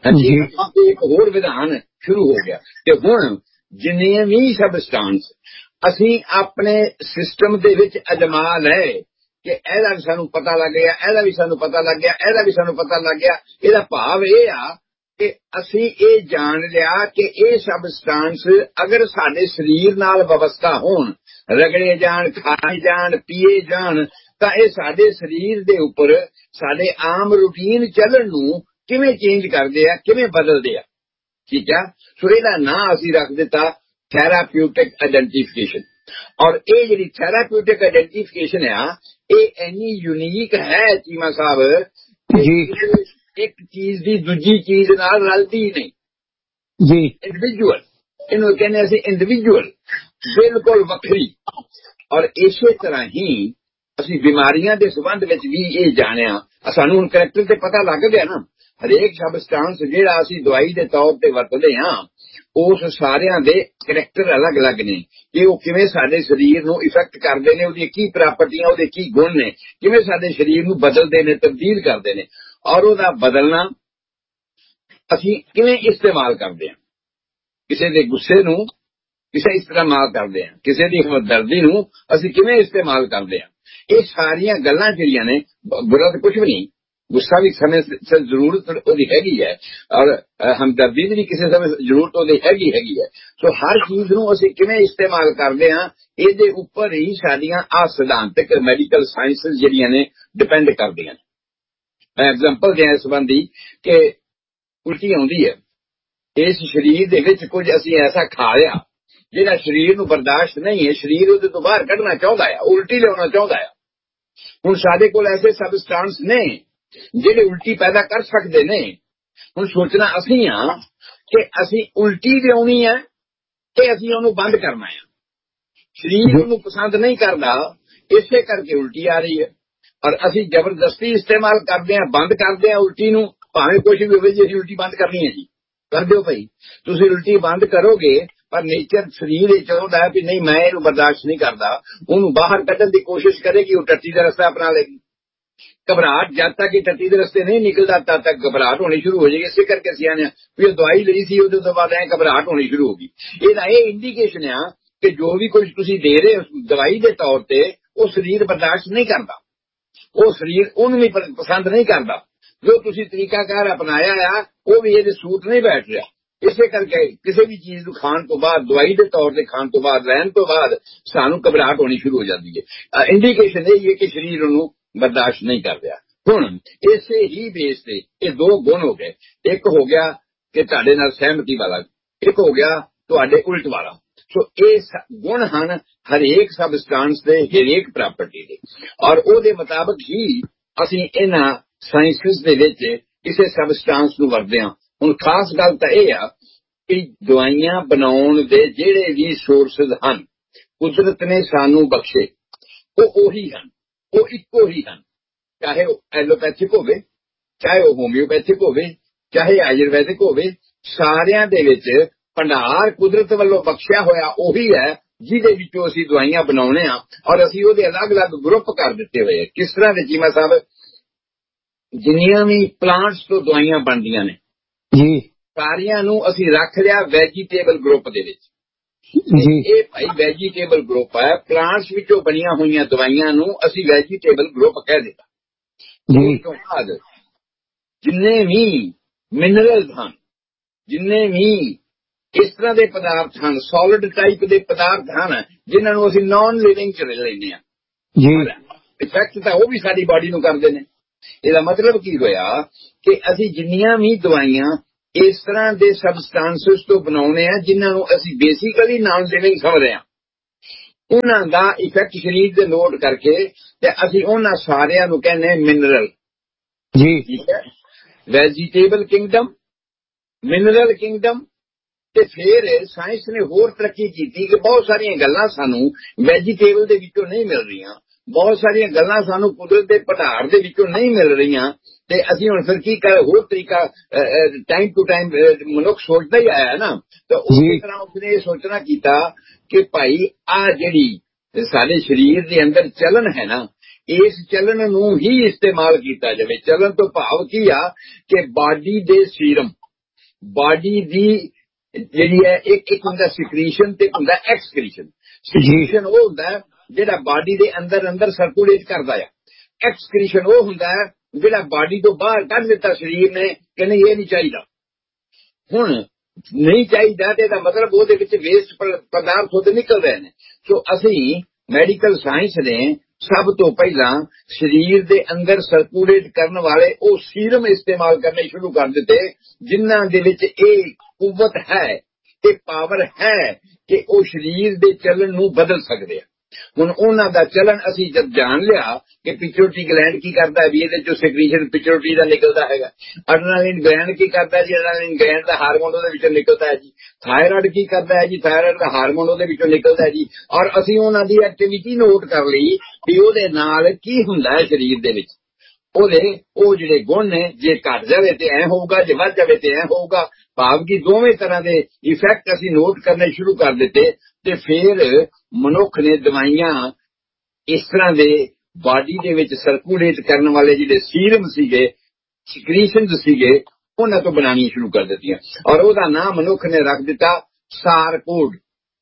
ਇੱਕ ਹੋਰ ਵਿਧਾਨ ਸ਼ੁਰੂ ਹੋ ਗਿਆ ਤੇ ਹੁਣ ਜਿੰਨੇ ਵੀ ਸਬਸਟਾਂਸ ਅਸੀਂ ਆਪਣੇ ਸਿਸਟਮ ਦੇ ਵਿੱਚ ਅਜਮਾ ਲਏ ਕਿ ਇਹਦਾ ਵੀ ਸਾਨੂੰ ਪਤਾ ਲੱਗ ਗਿਆ, ਇਹਦਾ ਵੀ ਸਾਨੂੰ ਪਤਾ ਲੱਗ ਗਿਆ, ਇਹਦਾ ਵੀ ਸਾਨੂੰ ਪਤਾ ਲੱਗ ਗਿਆ, ਇਹਦਾ ਭਾਵ ਇਹ ਆ ਕਿ ਅਸੀਂ ਇਹ ਜਾਣ ਲਿਆ ਕਿ ਇਹ ਸਬਸਟਾਂਸ ਅਗਰ ਸਾਡੇ ਸਰੀਰ ਨਾਲ ਵਿਵਸਥਾ ਹੋਣ, ਰਗੜੇ ਜਾਣ, ਖਾਏ ਜਾਣ, ਪੀਏ ਜਾਣ ਤਾਂ ਇਹ ਸਾਡੇ ਸਰੀਰ ਦੇ ਉੱਪਰ ਸਾਡੇ ਆਮ ਰੂਟੀਨ ਚੱਲਣ ਨੂੰ ਕਿਵੇਂ ਚੇਂਜ ਕਰਦੇ ਆ, ਕਿਵੇਂ ਬਦਲਦੇ ਆ। ਠੀਕ ਆ, ਸੋ ਇਹਦਾ ਨਾਂ ਅਸੀਂ ਰੱਖ ਦਿੱਤਾ ਥੈਰਾਪਿਊਟਿਕ ਆਇਡੈਂਟੀਫਿਕੇਸ਼ਨ। ਔਰ ਇਹ ਜਿਹੜੀ ਥੈਰਾਪਿਊਟਿਕ ਆਇਡੈਂਟੀਫਿਕੇਸ਼ਨ ਆ ਇਹ ਇੰਨੀ ਯੂਨੀਕ ਹੈ ਚੀਮਾ ਸਾਹਿਬ ਜੀ, ਇੱਕ ਚੀਜ਼ ਦੀ ਦੂਜੀ ਚੀਜ਼ ਨਾਲ ਰਲਦੀ ਨਹੀਂ ਜੀ। ਇੰਡੀਵਿਜੂਅਲ, ਇਹਨੂੰ ਕਹਿੰਦੇ ਅਸੀਂ ਇੰਡੀਵਿਜੂਅਲ, ਬਿਲਕੁਲ ਵੱਖਰੀ। ਔਰ ਇਸੇ ਤਰ੍ਹਾਂ ਹੀ ਅਸੀਂ ਬਿਮਾਰੀਆਂ ਦੇ ਸੰਬੰਧ ਵਿੱਚ ਵੀ ਇਹ ਜਾਣਿਆ, ਸਾਨੂੰ ਹੁਣ ਕਰੈਕਟਰ ਤੇ ਪਤਾ ਲੱਗ ਗਿਆ ਨਾ, ਹਰੇਕ ਸਬਸਟਾਂਸ ਜਿਹੜਾ ਅਸੀਂ ਦਵਾਈ ਦੇ ਤੌਰ ਤੇ ਵਰਤਦੇ ਹਾਂ ਉਸ ਸਾਰਿਆਂ ਦੇ ਕਰੈਕਟਰ ਅਲੱਗ-ਅਲੱਗ ਨੇ ਕਿ ਉਹ ਕਿਵੇਂ ਸਾਡੇ ਸਰੀਰ ਨੂੰ ਇਫੈਕਟ ਕਰਦੇ ਨੇ, ਉਹਦੀਆਂ ਕੀ ਪ੍ਰਾਪਰਟੀਆਂ, ਉਹਦੇ ਕੀ ਗੁਣ ਨੇ, ਕਿਵੇਂ ਸਾਡੇ ਸਰੀਰ ਨੂੰ ਬਦਲਦੇ ਨੇ, ਤਬਦੀਲ ਕਰਦੇ ਨੇ ਔਰ ਉਹਦਾ ਬਦਲਣਾ ਅਸੀਂ ਕਿਵੇਂ ਇਸਤੇਮਾਲ ਕਰਦੇ ਹਾਂ। ਕਿਸੇ ਦੇ ਗੁੱਸੇ ਨੂੰ ਕਿਸੇ ਇਸਤੇਮਾਲ ਕਰਦੇ ਹਾਂ, ਕਿਸੇ ਦੀ ਹਮਦਰਦੀ ਨੂੰ ਅਸੀਂ ਕਿਵੇਂ ਇਸਤੇਮਾਲ ਕਰਦੇ ਹਾਂ। ਇਹ ਸਾਰੀਆਂ ਗੱਲਾਂ ਜਿਹੜੀਆਂ ਨੇ, ਬੁਰਾ ਤਾਂ ਕੁਝ ਵੀ ਨਹੀਂ, ਗੁੱਸਾ ਵੀ ਸਮੇਂ ਸਿਰ ਜ਼ਰੂਰਤ ਉਹਦੀ ਹੈਗੀ ਹੈ ਔਰ ਹਮਦਰਦੀ ਦੀ ਵੀ ਕਿਸੇ ਸਮੇਂ ਜ਼ਰੂਰਤ ਉਹਦੀ ਹੈਗੀ ਹੈਗੀ ਹੈ। ਸੋ ਹਰ ਚੀਜ਼ ਨੂੰ ਅਸੀਂ ਕਿਵੇਂ ਇਸਤੇਮਾਲ ਕਰਦੇ ਹਾਂ ਇਹਦੇ ਉੱਪਰ ਹੀ ਸਾਡੀਆਂ ਆ ਸਿਧਾਂਤਕ ਮੈਡੀਕਲ ਸਾਇੰਸਿਸ ਜਿਹੜੀਆਂ ਨੇ ਡਿਪੈਂਡ ਕਰਦੀਆਂ ਨੇ। ਮੈਂ ਐਗਜ਼ਾਮਪਲ ਦਿਆਂ ਇਸ ਸੰਬੰਧੀ ਕਿ ਉਲਟੀ ਆਉਂਦੀ ਹੈ, ਇਸ ਸਰੀਰ ਦੇ ਵਿੱਚ ਕੁਝ ਅਸੀਂ ਐਸਾ ਖਾ ਲਿਆ ਜਿਹੜਾ ਸਰੀਰ ਨੂੰ ਬਰਦਾਸ਼ਤ ਨਹੀਂ ਹੈ, ਸਰੀਰ ਉਹਦੇ ਤੋਂ ਬਾਹਰ ਕੱਢਣਾ ਚਾਹੁੰਦਾ ਆ, ਉਲਟੀ ਲਿਆਉਣਾ ਚਾਹੁੰਦਾ ਆ। ਹੁਣ ਸਾਡੇ ਕੋਲ ਐਸੇ ਸਬਸਟਾਂਸ ਨੇ ਜਿਹੜੇ ਉਲਟੀ ਪੈਦਾ ਕਰ ਸਕਦੇ ਨੇ। ਹੁਣ ਸੋਚਣਾ ਅਸੀਂ ਆ ਕਿ ਅਸੀਂ ਉਲਟੀ ਵੀ ਆਉਣੀ ਹੈ ਤੇ ਅਸੀਂ ਉਹਨੂੰ ਬੰਦ ਕਰਨਾ ਹੈ। ਸਰੀਰ ਉਹਨੂੰ ਪਸੰਦ ਨਹੀਂ ਕਰਦਾ, ਇਸੇ ਕਰਕੇ ਉਲਟੀ ਆ ਰਹੀ ਹੈ। ਔਰ ਅਸੀਂ ਜ਼ਬਰਦਸਤੀ ਇਸਤੇਮਾਲ ਕਰਦੇ ਹਾਂ, ਬੰਦ ਕਰਦੇ ਹਾਂ ਉਲਟੀ ਨੂੰ, ਭਾਵੇਂ ਕੁਝ ਵੀ ਹੋਵੇ ਜੀ ਅਸੀਂ ਉਲਟੀ ਬੰਦ ਕਰਨੀ ਹੈ ਜੀ, ਕਰ ਦਿਓ ਭਾਈ। ਤੁਸੀਂ ਉਲਟੀ ਬੰਦ ਕਰੋਗੇ ਪਰ ਨੇਚਰ ਸਰੀਰ ਇਹ ਚਾਹੁੰਦਾ ਵੀ ਨਹੀਂ ਮੈਂ ਇਹਨੂੰ ਬਰਦਾਸ਼ਤ ਨਹੀਂ ਕਰਦਾ, ਉਹਨੂੰ ਬਾਹਰ ਕੱਢਣ ਦੀ ਕੋਸ਼ਿਸ਼ ਕਰੇਗੀ, ਉਹ ਟੱਟੀ ਦਾ ਰਸਤਾ ਅਪਣਾ ਲੇਗੀ। ਘਬਰਾਹਟ ਜਦ ਤੱਕ ਇਹ ਟੱਟੀ ਦੇ ਰਸਤੇ ਨਹੀਂ ਨਿਕਲਦਾ ਤਦ ਤੱਕ ਘਬਰਾਹਟ ਹੋਣੀ ਸ਼ੁਰੂ ਹੋ ਜਾਏਗੀ। ਇਸੇ ਕਰਕੇ ਸਿਆਣੇ ਵੀ ਉਹ ਦਵਾਈ ਲਈ ਸੀ ਉਹਦੇ ਤੋਂ ਬਾਅਦ ਐ ਘਬਰਾਹਟ ਹੋਣੀ ਸ਼ੁਰੂ ਹੋ ਗਈ। ਇਹਦਾ ਇਹ ਇੰਡੀਕੇਸ਼ਨ ਆ ਕਿ ਜੋ ਵੀ ਕੁਝ ਤੁਸੀਂ ਦੇ ਰਹੇ ਹੋ ਦਵਾਈ ਦੇ ਤੌਰ ਤੇ ਉਹ ਸਰੀਰ ਬਰਦਾਸ਼ਤ ਨਹੀਂ ਕਰਦਾ, ਉਹ ਸਰੀਰ ਉਹਨੂੰ ਵੀ ਪਸੰਦ ਨਹੀਂ ਕਰਦਾ। ਜੋ ਤੁਸੀਂ ਤਰੀਕਾਕਾਰ ਅਪਣਾਇਆ ਆ ਉਹ ਵੀ ਇਹਦੇ ਸੂਟ ਨਹੀਂ ਬੈਠ ਰਿਹਾ। ਇਸੇ ਕਰਕੇ ਕਿਸੇ ਵੀ ਚੀਜ਼ ਨੂੰ ਖਾਣ ਤੋਂ ਬਾਅਦ, ਦਵਾਈ ਦੇ ਤੌਰ ਤੇ ਖਾਣ ਤੋਂ ਬਾਅਦ, ਰਹਿਣ ਤੋਂ ਬਾਅਦ ਸਾਨੂੰ ਘਬਰਾਹਟ ਹੋਣੀ ਸ਼ੁਰੂ ਹੋ ਜਾਂਦੀ ਹੈ। ਇੰਡੀਕੇਸ਼ਨ ਇਹ ਹੈ ਕਿ ਸਰੀਰ ਉਹਨੂੰ ਬਰਦਾਸ਼ਤ ਨਹੀਂ ਕਰ ਰਿਹਾ। ਹੁਣ ਇਸੇ ਹੀ ਬੇਸ ਤੇ ਇਹ ਦੋ ਗੁਣ ਹੋ ਗਏ, ਇੱਕ ਹੋ ਗਿਆ ਕਿ ਤੁਹਾਡੇ ਨਾਲ ਸਹਿਮਤੀ ਵਾਲਾ, ਇੱਕ ਹੋ ਗਿਆ ਤੁਹਾਡੇ ਉਲਟ ਵਾਲਾ। ਸੋ ਇਹ ਗੁਣ ਹਨ ਹਰੇਕ ਸਬਸਟੈਂਸ ਦੇ, ਹਰੇਕ ਪ੍ਰਾਪਰਟੀ ਦੇ, ਔਰ ਉਹਦੇ ਮੁਤਾਬਕ ਹੀ ਅਸੀਂ ਇਹਨਾਂ ਸਾਇੰਸਿਸ ਦੇ ਵਿੱਚ ਕਿਸੇ ਸਬਸਟੈਂਸ ਨੂੰ ਵਰਤਦੇ ਹਾਂ। ਹੁਣ ਖਾਸ ਗੱਲ ਤਾਂ ਇਹ ਆ ਕਿ ਦਵਾਈਆਂ ਬਣਾਉਣ ਦੇ ਜਿਹੜੇ ਵੀ ਸੋਰਸਿਸ ਹਨ ਕੁਦਰਤ ਨੇ ਸਾਨੂੰ ਬਖਸ਼ੇ, ਉਹ ਉਹੀ ਹਨ, ਉਹ ਇੱਕੋ ਹੀ ਹਨ। ਚਾਹੇ ਉਹ ਐਲੋਪੈਥਿਕ ਹੋਵੇ, ਚਾਹੇ ਉਹ ਹੋਮਿਓਪੈਥਿਕ ਹੋਵੇ, ਚਾਹੇ ਆਯੁਰਵੈਦਿਕ ਹੋਵੇ, ਸਾਰਿਆਂ ਦੇ ਵਿੱਚ ਭੰਡਾਰ ਕੁਦਰਤ ਵੱਲੋਂ ਬਖਸ਼ਿਆ ਹੋਇਆ ਉਹੀ ਹੈ ਜਿਹਦੇ ਵਿੱਚੋਂ ਅਸੀਂ ਦਵਾਈਆਂ ਬਣਾਉਣੇ ਆ। ਔਰ ਅਸੀਂ ਉਹਦੇ ਅਲੱਗ-ਅਲੱਗ ਗਰੁੱਪ ਕਰ ਦਿੱਤੇ ਹੋਏ ਆ। ਕਿਸ ਤਰ੍ਹਾਂ ਦੇ ਚੀਮਾ ਸਾਹਿਬ, ਜਿੰਨੀਆਂ ਵੀ ਪਲਾਂਟਸ ਤੋਂ ਦਵਾਈਆਂ ਬਣਦੀਆਂ ਨੇ ਜੀ ਸਾਰੀਆਂ ਨੂੰ ਅਸੀਂ ਰੱਖ ਲਿਆ ਵੈਜੀਟੇਬਲ ਗਰੁੱਪ ਦੇ ਵਿੱਚ ਜੀ। ਇਹ ਭਾਈ ਵੈਜੀਟੇਬਲ ਗਰੁੱਪ ਹੈ, ਪਲਾਂਟਸ ਵਿੱਚੋਂ ਬਣੀਆਂ ਹੋਈਆਂ ਦਵਾਈਆਂ ਨੂੰ ਅਸੀਂ ਵੈਜੀਟੇਬਲ ਗਰੁੱਪ ਕਹਿ ਦਿੱਤਾ ਜੀ। ਉਸ ਤੋਂ ਬਾਅਦ ਜਿੰਨੇ ਵੀ ਮਿਨਰਲਸ ਹਨ, ਜਿੰਨੇ ਵੀ ਇਸ ਤਰ੍ਹਾਂ ਦੇ ਪਦਾਰਥ ਹਨ, ਸੋਲਿਡ ਟਾਈਪ ਦੇ ਪਦਾਰਥ ਹਨ ਜਿਨ੍ਹਾਂ ਨੂੰ ਅਸੀਂ ਨਾਨ ਲਿਵਿੰਗ ਚ ਲੈਂਦੇ ਹਾਂ ਜੀ। ਇਫੈਕਟ ਤਾਂ ਉਹ ਵੀ ਸਾਡੀ ਬਾਡੀ ਨੂੰ ਕਰਦੇ ਨੇ। ਇਹਦਾ ਮਤਲਬ ਕੀ ਹੋਇਆ ਕਿ ਅਸੀਂ ਜਿੰਨੀਆਂ ਵੀ ਦਵਾਈਆਂ ਇਸ ਤਰ੍ਹਾਂ ਦੇ ਸਬਸਟੈਂਸਸ ਤੋਂ ਬਣਾਉਣੇ ਆ ਜਿਨ੍ਹਾਂ ਨੂੰ ਅਸੀਂ ਬੇਸਿਕਲੀ ਨਾਨ ਲਿਵਿੰਗ ਸਮਝਦੇ ਹਾਂ, ਉਹਨਾਂ ਦਾ ਇਫੈਕਟ ਸਰੀਰ ਦੇ ਨੋਟ ਕਰਕੇ ਤੇ ਅਸੀਂ ਉਹਨਾਂ ਸਾਰਿਆਂ ਨੂੰ ਕਹਿੰਦੇ ਮਿਨਰਲ ਜੀ। ਠੀਕ ਹੈ, ਵੈਜੀਟੇਬਲ ਕਿੰਗਡਮ, ਮਿਨਰਲ ਕਿੰਗਡਮ। ਤੇ ਫਿਰ ਸਾਇੰਸ ਨੇ ਹੋਰ ਤਰੱਕੀ ਕੀਤੀ ਕਿ ਬਹੁਤ ਸਾਰੀਆਂ ਗੱਲਾਂ ਸਾਨੂੰ ਵੈਜੀਟੇਬਲ ਦੇ ਵਿੱਚੋਂ ਨਹੀਂ ਮਿਲ ਰਹੀਆਂ, ਬਹੁਤ ਸਾਰੀਆਂ ਗੱਲਾਂ ਸਾਨੂੰ ਕੁਦਰਤ ਦੇ ਭੰਡਾਰ ਦੇ ਵਿੱਚੋਂ ਨਹੀਂ ਮਿਲ ਰਹੀਆਂ। ਤੇ ਅਸੀਂ ਹੁਣ ਫਿਰ ਕੀ ਕਰ, ਹੋਰ ਤਰੀਕਾ ਟਾਈਮ ਟੂ ਟਾਈਮ ਮਨੁੱਖ ਸੋਚਦਾ ਹੀ ਆਇਆ ਨਾ, ਤਾਂ ਉਸੇ ਤਰ੍ਹਾਂ ਉਸਨੇ ਇਹ ਸੋਚਣਾ ਕੀਤਾ ਕਿ ਭਾਈ ਆ ਜਿਹੜੀ ਸਾਡੇ ਸਰੀਰ ਦੇ ਅੰਦਰ ਚਲਨ ਹੈ ਨਾ, ਇਸ ਚਲਨ ਨੂੰ ਹੀ ਇਸਤੇਮਾਲ ਕੀਤਾ ਜਾਵੇ। ਚਲਨ ਤੋਂ ਭਾਵ ਕੀ ਆ ਕਿ ਬਾਡੀ ਦੇ ਸੀਰਮ, ਬਾਡੀ ਦੀ ਜਿਹੜੀ ਹੈ ਇੱਕ ਇੱਕ ਹੁੰਦਾ ਸਿਕਰੀਸ਼ਨ ਤੇ ਹੁੰਦਾ ਐਕਸਕ੍ਰੀਸ਼ਨ। ਸਿਕਰੀਸ਼ਨ ਉਹ ਹੁੰਦਾ ਜਿਹੜਾ ਬਾਡੀ ਦੇ ਅੰਦਰ ਅੰਦਰ ਸਰਕੂਲੇਟ ਕਰਦਾ ਆ, ਐਕਸਕ੍ਰੀਸ਼ਨ ਉਹ ਹੁੰਦਾ ਜਿਹੜਾ ਬਾਡੀ ਤੋਂ ਬਾਹਰ ਕੱਢ ਦਿੱਤਾ ਸਰੀਰ ਨੇ ਕਿ ਨਹੀਂ ਇਹ ਨਹੀਂ ਚਾਹੀਦਾ। ਹੁਣ ਨਹੀਂ ਚਾਹੀਦਾ ਤੇ ਇਹਦਾ ਮਤਲਬ ਉਹਦੇ ਵਿੱਚ ਵੇਸਟ ਪਦਾਰਥ ਉਹਦੇ ਨਿਕਲ ਰਹੇ ਨੇ। ਸੋ ਅਸੀਂ ਮੈਡੀਕਲ ਸਾਇੰਸ ਨੇ ਸਭ ਤੋਂ ਪਹਿਲਾਂ ਸਰੀਰ ਦੇ ਅੰਦਰ ਸਰਕੂਲੇਟ ਕਰਨ ਵਾਲੇ ਉਹ ਸੀਰਮ ਇਸਤੇਮਾਲ ਕਰਨੇ ਸ਼ੁਰੂ ਕਰ ਦਿੱਤੇ ਜਿਨ੍ਹਾਂ ਦੇ ਵਿੱਚ ਇਹ ਕੁਵਤ ਹੈ, ਇਹ ਪਾਵਰ ਹੈ ਕਿ ਉਹ ਸਰੀਰ ਦੇ ਚੱਲਣ ਨੂੰ ਬਦਲ ਸਕਦੇ ਆ। ਹੁਣ ਉਹਨਾਂ ਦਾ ਚਲਨ ਅਸੀਂ ਜਦ ਜਾਣ ਲਿਆ ਕਿ ਪਿਚੋਟੀ ਗਲੈਂਡ ਕੀ ਕਰਦਾ ਵੀ ਇਹਦੇ ਚੋਂ ਸਿਕਰੀਸ਼ਨ ਪਿਚੋਟੀ ਦਾ ਨਿਕਲਦਾ ਹੈਗਾ, ਅਡਰੇਨਾਲਿਨ ਗਲੈਂਡ ਕੀ ਕਰਦਾ ਜੀ, ਅਡਰੇਨਾਲਿਨ ਗਲੈਂਡ ਦਾ ਹਾਰਮੋਨ ਉਹਦੇ ਵਿੱਚੋਂ ਨਿਕਲਦਾ ਹੈ ਜੀ, ਥਾਇਰਾਇਡ ਕੀ ਕਰਦਾ ਹੈ ਜੀ, ਥਾਇਰਾਇਡ ਦਾ ਹਾਰਮੋਨ ਉਹਦੇ ਵਿੱਚੋਂ ਨਿਕਲਦਾ ਹੈ ਜੀ। ਔਰ ਅਸੀਂ ਉਹਨਾਂ ਦੀ ਐਕਟੀਵਿਟੀ ਨੋਟ ਕਰ ਲਈ ਵੀ ਉਹਦੇ ਨਾਲ ਕੀ ਹੁੰਦਾ ਹੈ ਸਰੀਰ ਦੇ ਵਿੱਚ, ਉਹਦੇ ਉਹ ਜਿਹੜੇ ਗੁਣ ਨੇ ਜੇ ਘਟ ਜਾਵੇ ਤੇ ਐ ਹੋਊਗਾ, ਜੇ ਵੱਧ ਜਾਵੇ ਤੇ ਐ ਹੋਊਗਾ। ਭਾਵ ਕਿ ਦੋਵੇਂ ਤਰ੍ਹਾਂ ਦੇ ਇਫੈਕਟ ਅਸੀਂ ਨੋਟ ਕਰਨੇ ਸ਼ੁਰੂ ਕਰ ਦਿੱਤੇ। ਤੇ ਫਿਰ ਮਨੁੱਖ ਨੇ ਦਵਾਈਆਂ ਇਸ ਤਰ੍ਹਾਂ ਦੇ ਬਾਡੀ ਦੇ ਵਿੱਚ ਸਰਕੂਲੇਟ ਕਰਨ ਵਾਲੇ ਜਿਹੜੇ ਸੀਰਮ ਸੀਗੇ, ਸਿਕਰੀਸ਼ਨਸ ਸੀਗੇ, ਉਹਨਾਂ ਤੋਂ ਬਣਾਉਣੀਆਂ ਸ਼ੁਰੂ ਕਰ ਦਿੱਤੀਆਂ। ਔਰ ਉਹਦਾ ਨਾਮ ਮਨੁੱਖ ਨੇ ਰੱਖ ਦਿੱਤਾ ਸਾਰਕੋਡ।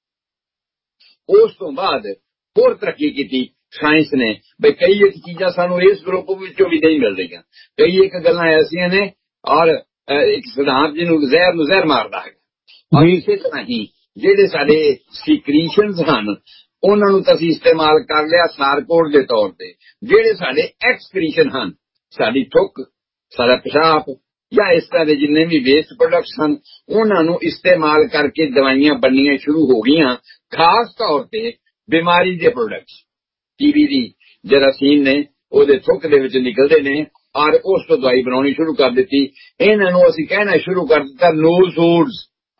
ਉਸ ਤੋਂ ਬਾਅਦ ਹੋਰ ਤਰੱਕੀ ਕੀਤੀ ਸਾਇੰਸ ਨੇ ਬਈ ਕਈ ਇੱਕ ਚੀਜ਼ਾਂ ਸਾਨੂੰ ਇਸ ਗਰੁੱਪ ਵਿੱਚੋਂ ਵੀ ਨਹੀਂ ਮਿਲ ਰਹੀਆਂ, ਕਈ ਇੱਕ ਗੱਲਾਂ ਐਸੀਆਂ ਨੇ ਔਰ ਇੱਕ ਸਿਧਾਂਤ ਜਿਹਨੂੰ ਜ਼ਹਿਰ ਨੂੰ ਜ਼ਹਿਰ ਮਾਰਦਾ ਹੈ। ਔਰ ਇਸੇ ਤਰ੍ਹਾਂ ਹੀ ਜਿਹੜੇ ਸਾਡੇ ਸਿਕਰੀਸ਼ਨਸ ਹਨ ਉਹਨਾਂ ਨੂੰ ਤਾਂ ਅਸੀਂ ਇਸਤੇਮਾਲ ਕਰ ਲਿਆ ਸਾਰਕੋਡ ਦੇ ਤੌਰ ਤੇ। ਜਿਹੜੇ ਸਾਡੇ ਐਕਸਕ੍ਰੀਸ਼ਨ ਹਨ, ਸਾਡੀ ਥੁੱਕ, ਸਾਡਾ ਪਿਸ਼ਾਬ ਜਾਂ ਇਸ ਤਰ੍ਹਾਂ ਦੇ ਜਿੰਨੇ ਵੀ ਵੇਸਟ ਪ੍ਰੋਡਕਟਸ ਹਨ, ਉਹਨਾਂ ਨੂੰ ਇਸਤੇਮਾਲ ਕਰਕੇ ਦਵਾਈਆਂ ਬਣਨੀਆਂ ਸ਼ੁਰੂ ਹੋ ਗਈਆਂ। ਖਾਸ ਤੌਰ ਤੇ ਬਿਮਾਰੀ ਦੇ ਪ੍ਰੋਡਕਟਸ, ਟੀਵੀ ਦੀ ਜਰਾਸੀਮ ਨੇ ਉਹਦੇ ਥੁੱਕ ਦੇ ਵਿੱਚ ਨਿਕਲਦੇ ਨੇ ਔਰ ਉਸ ਤੋਂ ਦਵਾਈ ਬਣਾਉਣੀ ਸ਼ੁਰੂ ਕਰ ਦਿੱਤੀ। ਇਹਨਾਂ ਨੂੰ ਅਸੀਂ ਕਹਿਣਾ ਸ਼ੁਰੂ ਕਰ ਦਿੱਤਾ ਨੋਜ਼ੋਰਸ।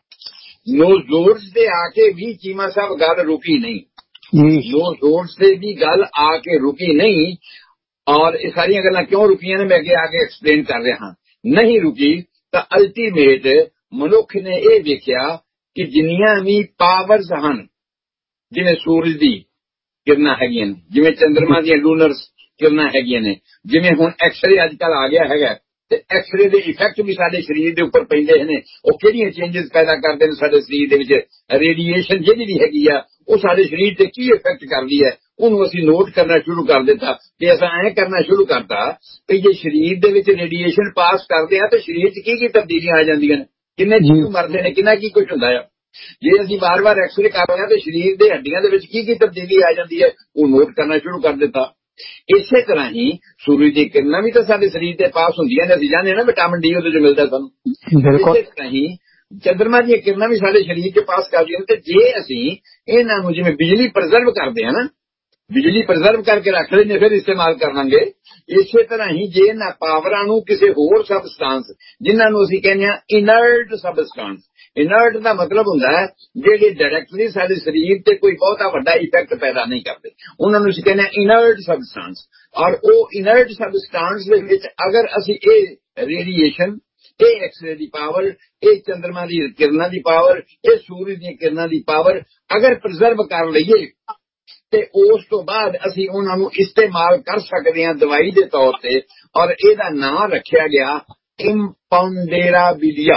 ਨੋਜ਼ੋਰਸ ਦੇ ਆ ਕੇ ਵੀ ਚੀਮਾ ਸਾਹਿਬ ਗੱਲ ਰੁਕੀ ਨਹੀਂ, ਨੋਜ਼ੋਰਸ ਤੇ ਵੀ ਗੱਲ ਆ ਕੇ ਰੁਕੀ ਨਹੀਂ। ਔਰ ਇਹ ਸਾਰੀਆਂ ਗੱਲਾਂ ਕਿਉਂ ਰੁਕੀਆਂ ਨੇ ਮੈਂ ਅੱਗੇ ਆ ਕੇ ਐਕਸਪਲੇਨ ਕਰ ਰਿਹਾ ਹਾਂ। ਨਹੀਂ ਰੁਕੀ ਤਾਂ ਅਲਟੀਮੇਟ ਮਨੁੱਖ ਨੇ ਇਹ ਵੇਖਿਆ ਕਿ ਜਿੰਨੀਆਂ ਵੀ ਪਾਵਰਸ ਹਨ, ਜਿਵੇਂ ਸੂਰਜ ਦੀ ਕਿਰਨਾਂ ਹੈਗੀਆਂ ਨੇ, ਜਿਵੇਂ ਚੰਦਰਮਾ ਦੀਆਂ ਲੂਨਰਸ ਕਿਰਨਾਂ ਹੈਗੀਆਂ ਨੇ, ਜਿਵੇਂ ਹੁਣ ਐਕਸਰੇ ਅੱਜ ਕੱਲ੍ਹ ਆ ਗਿਆ ਹੈਗਾ, ਤੇ ਐਕਸਰੇ ਦੇ ਇਫੈਕਟ ਵੀ ਸਾਡੇ ਸਰੀਰ ਦੇ ਉੱਪਰ ਪੈਂਦੇ ਨੇ। ਉਹ ਕਿਹੜੀਆਂ ਚੇਂਜਸ ਪੈਦਾ ਕਰਦੇ ਨੇ ਸਾਡੇ ਸਰੀਰ ਦੇ ਵਿੱਚ, ਰੇਡੀਏਸ਼ਨ ਜਿਹੜੀ ਵੀ ਹੈਗੀ ਆ ਉਹ ਸਾਡੇ ਸਰੀਰ ਤੇ ਕੀ ਇਫੈਕਟ ਕਰਦੀ ਹੈ, ਉਹਨੂੰ ਅਸੀਂ ਨੋਟ ਕਰਨਾ ਸ਼ੁਰੂ ਕਰ ਦਿੱਤਾ। ਤੇ ਅਸਾਂ ਐਂ ਕਰਨਾ ਸ਼ੁਰੂ ਕਰਤਾ ਕਿ ਜੇ ਸਰੀਰ ਦੇ ਵਿੱਚ ਰੇਡੀਏਸ਼ਨ ਪਾਸ ਕਰਦੇ ਆ ਤਾਂ ਸਰੀਰ 'ਚ ਕੀ ਕੀ ਤਬਦੀਲੀਆਂ ਆ ਜਾਂਦੀਆਂ ਨੇ, ਕਿੰਨੇ ਜੀਵ ਮਰਦੇ ਨੇ, ਕਿੰਨਾ ਕੀ ਕੁਝ ਹੁੰਦਾ ਆ। ਜੇ ਅਸੀਂ ਵਾਰ-ਵਾਰ ਐਕਸਰੇ ਕਰ ਰਹੇ ਹਾਂ ਤਾਂ ਸਰੀਰ ਦੇ ਹੱਡੀਆਂ ਦੇ ਵਿੱਚ ਕੀ ਕੀ ਤਬਦੀਲੀ ਆ ਜਾਂਦੀ ਹੈ, ਉਹ ਨੋਟ ਕਰਨਾ ਸ਼ੁਰੂ ਕਰ ਦਿੱਤਾ। ਇਸੇ ਤਰ੍ਹਾਂ ਹੀ ਸੂਰਜ ਦੀ ਕਿਰਨਾਂ ਵੀ ਤਾਂ ਸਾਡੇ ਸਰੀਰ ਤੇ ਪਾਸ ਹੁੰਦੀਆਂ ਨੇ, ਅਸੀਂ ਜਾਣਦੇ ਨਾ ਵਿਟਾਮਿਨ ਡੀ ਉਹਦੇ 'ਚ ਮਿਲਦਾ ਸਾਨੂੰ। ਇਸੇ ਤਰ੍ਹਾਂ ਹੀ ਚੰਦਰਮਾ ਦੀਆਂ ਕਿਰਨਾਂ ਵੀ ਸਾਡੇ ਸਰੀਰ 'ਚ ਪਾਸ ਕਰਦੀਆਂ ਨੇ। ਤੇ ਜੇ ਅਸੀਂ ਇਹਨਾਂ ਨੂੰ ਜਿਵੇਂ ਬਿਜਲੀ ਪ੍ਰੀਜ਼ਰਵ ਕਰਦੇ ਹਾਂ ਨਾ, ਬਿਜਲੀ ਪ੍ਰੀਜ਼ਰਵ ਕਰਕੇ ਰੱਖ ਲੈਂਦੇ ਫਿਰ ਇਸਤੇਮਾਲ ਕਰਾਂਗੇ, ਇਸੇ ਤਰ੍ਹਾਂ ਹੀ ਜੇ ਇਹਨਾਂ ਪਾਵਰਾਂ ਨੂੰ ਕਿਸੇ ਹੋਰ ਸਬਸਟੈਂਸ, ਜਿਨ੍ਹਾਂ ਨੂੰ ਅਸੀਂ ਕਹਿੰਦੇ ਹਾਂ ਇਨਰਟ ਸਬਸਟੈਂਸ, ਇਨਰਟ ਦਾ ਮਤਲਬ ਹੁੰਦਾ ਹੈ ਜਿਹੜੇ ਡਾਇਰੈਕਟਲੀ ਸਾਡੇ ਸਰੀਰ ਤੇ ਕੋਈ ਬਹੁਤਾ ਵੱਡਾ ਇਫੈਕਟ ਪੈਦਾ ਨਹੀਂ ਕਰਦੇ, ਉਹਨਾਂ ਨੂੰ ਅਸੀਂ ਕਹਿੰਦੇ ਹਾਂ ਇਨਰਟ ਸਬਸਟੈਂਸ। ਔਰ ਉਹ ਇਨਰਟ ਸਬਸਟੈਂਸ ਦੇ ਵਿੱਚ ਅਗਰ ਅਸੀਂ ਇਹ ਰੇਡੀਏਸ਼ਨ, ਇਹ ਐਕਸਰੇ ਦੀ ਪਾਵਰ, ਇਹ ਚੰਦਰਮਾ ਦੀ ਕਿਰਨਾਂ ਦੀ ਪਾਵਰ, ਇਹ ਸੂਰਜ ਦੀਆਂ ਕਿਰਨਾਂ ਦੀ ਪਾਵਰ ਅਗਰ ਪ੍ਰੀਜ਼ਰਵ ਕਰ ਲਈਏ ਤੇ ਉਸ ਤੋਂ ਬਾਅਦ ਅਸੀਂ ਉਹਨਾਂ ਨੂੰ ਇਸਤੇਮਾਲ ਕਰ ਸਕਦੇ ਹਾਂ ਦਵਾਈ ਦੇ ਤੌਰ ਤੇ। ਔਰ ਇਹਦਾ ਨਾਂ ਰੱਖਿਆ ਗਿਆ ਇੰਪੌਂਡੇਰਾਬਿਲੀਆ।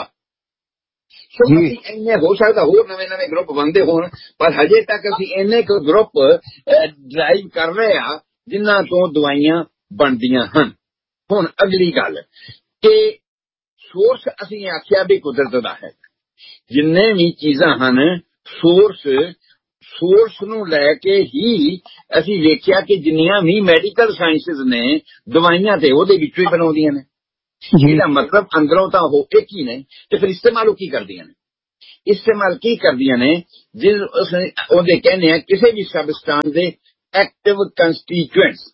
ਸੋ ਅਸੀਂ ਇੰਨੇ, ਹੋ ਸਕਦਾ ਹੋਰ ਨਵੇਂ ਨਵੇਂ ਗਰੁੱਪ ਬਣਦੇ ਹੋਣ, ਪਰ ਹਜੇ ਤੱਕ ਅਸੀਂ ਇੰਨੇ ਕੁ ਗਰੁੱਪ ਡਰਾਈਵ ਕਰ ਰਹੇ ਆ ਜਿਨ੍ਹਾਂ ਤੋਂ ਦਵਾਈਆਂ ਬਣਦੀਆਂ ਹਨ। ਹੁਣ ਅਗਲੀ ਗੱਲ ਕਿ ਸੋਰਸ ਅਸੀਂ ਆਖਿਆ ਵੀ ਕੁਦਰਤ ਦਾ ਹੈ। ਜਿੰਨੇ ਵੀ ਚੀਜ਼ਾਂ ਹਨ ਸੋਰਸ, ਸੋਰਸ ਨੂੰ ਲੈ ਕੇ ਹੀ ਅਸੀਂ ਵੇਖਿਆ ਕਿ ਜਿੰਨੀਆਂ ਵੀ ਮੈਡੀਕਲ ਸਾਇੰਸਿਸ ਨੇ ਦਵਾਈਆਂ ਤੇ ਉਹਦੇ ਵਿੱਚੋਂ ਹੀ ਬਣਾਉਂਦੀਆਂ ਨੇ। ਜਿਹਦਾ ਮਤਲਬ ਅੰਦਰੋਂ ਤਾਂ ਉਹ ਇੱਕ ਹੀ ਨੇ, ਤੇ ਫਿਰ ਇਸਤੇਮਾਲ ਉਹ ਕੀ ਕਰਦੀਆਂ ਨੇ, ਇਸਤੇਮਾਲ ਕੀ ਕਰਦੀਆਂ ਨੇ ਜਿਸ ਉਹਦੇ ਕਹਿੰਦੇ ਆ ਕਿਸੇ ਵੀ ਸਬਸਟੈਂਸ ਦੇ ਐਕਟਿਵ ਕੰਸਟੀਚੁਐਂਟਸ।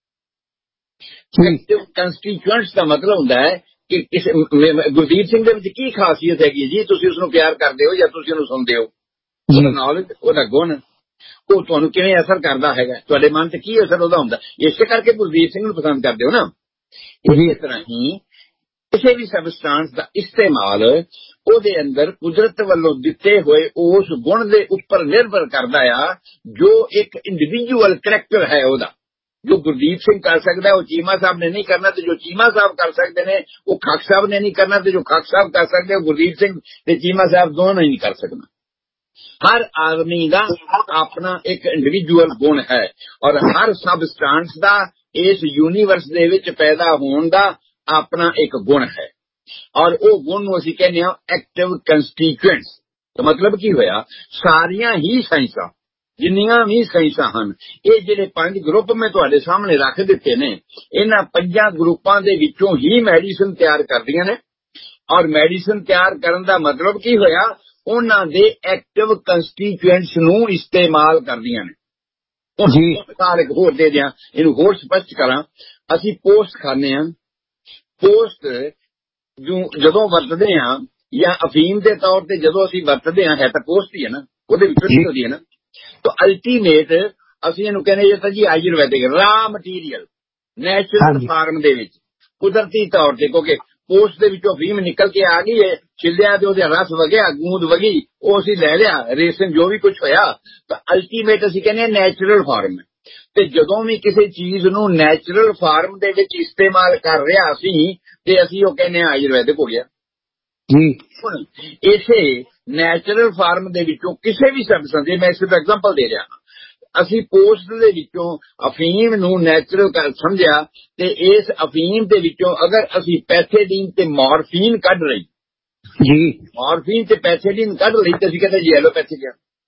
ਐਕਟਿਵ ਕੰਸਟੀਚੁਐਂਟਸ ਦਾ ਮਤਲਬ ਹੁੰਦਾ ਹੈ ਕਿ ਕਿਸੇ ਗੁਰਦੀਪ ਸਿੰਘ ਦੇ ਵਿੱਚ ਕੀ ਖਾਸੀਅਤ ਹੈਗੀ ਜੀ, ਤੁਸੀਂ ਉਸਨੂੰ ਪਿਆਰ ਕਰਦੇ ਹੋ ਜਾਂ ਤੁਸੀਂ ਉਹਨੂੰ ਸੁਣਦੇ ਹੋ, ਉਹਦਾ ਨੌਲੇਜ, ਉਹਦਾ ਗੁਣ, ਉਹ ਤੁਹਾਨੂੰ ਕਿਵੇਂ ਅਸਰ ਕਰਦਾ ਹੈਗਾ, ਤੁਹਾਡੇ ਮਨ ਤੇ ਕੀ ਅਸਰ ਉਹਦਾ ਹੁੰਦਾ, ਇਸੇ ਕਰਕੇ ਗੁਰਦੀਪ ਸਿੰਘ ਨੂੰ ਪਸੰਦ ਕਰਦੇ ਹੋ ਨਾ। ਇਸੇ ਤਰ੍ਹਾਂ ਹੀ ਕਿਸੇ ਵੀ ਸਬਸਟੈਂਸ ਦਾ ਇਸਤੇਮਾਲ ਉਹਦੇ ਅੰਦਰ ਕੁਦਰਤ ਵੱਲੋਂ ਦਿੱਤੇ ਹੋਏ ਉਸ ਗੁਣ ਦੇ ਉੱਪਰ ਨਿਰਭਰ ਕਰਦਾ ਆ ਜੋ ਇੱਕ ਇੰਡੀਵਿਜੂਅਲ ਕਰੈਕਟਰ ਹੈ ਉਹਦਾ। ਜੋ ਗੁਰਦੀਪ ਸਿੰਘ ਕਰ ਸਕਦਾ ਉਹ ਚੀਮਾ ਸਾਹਿਬ ਨੇ ਨਹੀਂ ਕਰਨਾ, ਤੇ ਜੋ ਚੀਮਾ ਸਾਹਿਬ ਕਰ ਸਕਦੇ ਨੇ ਉਹ ਖਾਕ ਸਾਹਿਬ ਨੇ ਨਹੀਂ ਕਰਨਾ, ਤੇ ਜੋ ਖਾਕ ਸਾਹਿਬ ਕਰ ਸਕਦੇ ਉਹ ਗੁਰਦੀਪ ਸਿੰਘ ਤੇ ਚੀਮਾ ਸਾਹਿਬ ਦੋਨੋਂ ਹੀ ਨਹੀਂ ਕਰ ਸਕਣਾ। ਹਰ ਆਦਮੀ ਦਾ ਆਪਣਾ ਇੱਕ ਇੰਡੀਵਿਜੂਅਲ ਗੁਣ ਹੈ ਔਰ ਹਰ ਸਬਸਟੈਂਸ ਦਾ ਇਸ ਯੂਨੀਵਰਸ ਦੇ ਵਿੱਚ ਪੈਦਾ ਹੋਣ ਦਾ ਆਪਣਾ ਇੱਕ ਗੁਣ ਹੈ। ਔਰ ਉਹ ਗੁਣ ਨੂੰ ਅਸੀਂ ਕਹਿੰਦੇ ਹਾਂ ਐਕਟਿਵ ਕੰਸਟੀਚੁਐਂਟਸ। ਤਾਂ ਮਤਲਬ ਕੀ ਹੋਇਆ, ਸਾਰੀਆਂ ਹੀ ਸਾਇੰਸਾਂ, ਜਿੰਨੀਆਂ ਵੀ ਸਾਇੰਸਾਂ ਹਨ, ਇਹ ਜਿਹੜੇ ਪੰਜ ਗਰੁੱਪ ਮੈਂ ਤੁਹਾਡੇ ਸਾਹਮਣੇ ਰੱਖ ਦਿੱਤੇ ਨੇ, ਇਹਨਾਂ ਪੰਜਾਂ ਗਰੁੱਪਾਂ ਦੇ ਵਿੱਚੋਂ ਹੀ ਮੈਡੀਸਨ ਤਿਆਰ ਕਰਦੀਆਂ ਨੇ। ਔਰ ਮੈਡੀਸਨ ਤਿਆਰ ਕਰਨ ਦਾ ਮਤਲਬ ਕੀ ਹੋਇਆ, ਉਹਨਾਂ ਦੇ ਐਕਟਿਵ ਕੰਸਟੀਚੁਐਂਟਸ ਨੂੰ ਇਸਤੇਮਾਲ ਕਰਦੀਆਂ ਨੇ। ਜੀ ਇੱਕ ਹੋਰ ਦੇ ਦਿਆਂ, ਇਹਨੂੰ ਹੋਰ ਸਪਸ਼ਟ ਕਰਾਂ। ਅਸੀਂ ਪੋਸਟ ਖਾਂਦੇ ਹਾਂ, ਪੋਸਟ ਜਦੋਂ ਵਰਤਦੇ ਹਾਂ ਜਾਂ ਅਫੀਮ ਦੇ ਤੌਰ ਤੇ ਜਦੋਂ ਅਸੀਂ ਵਰਤਦੇ ਹਾਂ, ਹੈ ਤਾਂ ਪੋਸਟ ਹੀ ਹੈ ਨਾ, ਉਹਦੇ ਵਿੱਚੋਂ ਨਿਕਲਦੀ ਹੈ ਨਾ। ਤਾਂ ਅਲਟੀਮੇਟ ਅਸੀਂ ਇਹਨੂੰ ਕਹਿੰਦੇ ਜੇ ਤਾਂ ਜੀ ਆਯੁਰਵੈਦਿਕ ਰਾ ਮਟੀਰੀਅਲ, ਨੈਚੁਰਲ ਫਾਰਮ ਦੇ ਵਿੱਚ ਕੁਦਰਤੀ ਤੌਰ ਤੇ, ਕਿਉਂਕਿ ਪੋਸਟ ਦੇ ਵਿੱਚੋਂ ਅਫੀਮ ਨਿਕਲ ਕੇ ਆ ਗਈ ਹੈ, ਛਿੱਲਿਆ ਤੇ ਉਹਦੇ ਰਸ ਵਗਿਆ, ਗੂੰਦ ਵਗੀ, ਉਹ ਅਸੀਂ ਲੈ ਲਿਆ, ਰੇਸ਼ਮ ਜੋ ਵੀ ਕੁਝ ਹੋਇਆ, ਤਾਂ ਅਲਟੀਮੇਟ ਅਸੀਂ ਕਹਿੰਦੇ ਨੈਚੁਰਲ ਫਾਰਮ। ਤੇ ਜਦੋਂ ਵੀ ਕਿਸੇ ਚੀਜ਼ ਨੂੰ ਨੈਚੁਰਲ ਫਾਰਮ ਦੇ ਵਿੱਚ ਇਸਤੇਮਾਲ ਕਰ ਰਿਹਾ ਅਸੀਂ, ਤੇ ਅਸੀਂ ਉਹ ਕਹਿੰਦੇ ਆਯੁਰਵੈਦਿਕ ਹੋ ਗਿਆ ਜੀ। ਇਸੇ ਨੈਚੁਰਲ ਫਾਰਮ ਦੇ ਵਿੱਚੋਂ ਕਿਸੇ ਵੀ ਸਬਸਟੈਂਸ ਦੇ, ਮੈਂ ਸਿਰਫ ਐਗਜ਼ਾਮਪਲ ਦੇ ਰਿਹਾ, ਅਸੀਂ ਪੋਸਟ ਦੇ ਵਿੱਚੋਂ ਅਫੀਮ ਨੂੰ ਨੈਚੁਰਲ ਸਮਝਿਆ, ਤੇ ਇਸ ਅਫੀਮ ਦੇ ਵਿੱਚੋਂ ਅਗਰ ਅਸੀਂ ਪੈਥੇਡੀਨ ਤੇ ਮੋਰਫੀਨ ਕੱਢ ਲਈ ਜੀ, ਮੋਰਫੀਨ ਤੇ ਪੈਥੇਡੀਨ ਕੱਢ ਲਈ, ਤੇ ਅਸੀਂ ਕਹਿੰਦੇ ਜੀ ਐਲੋਪੈਥਿਕ ਆ।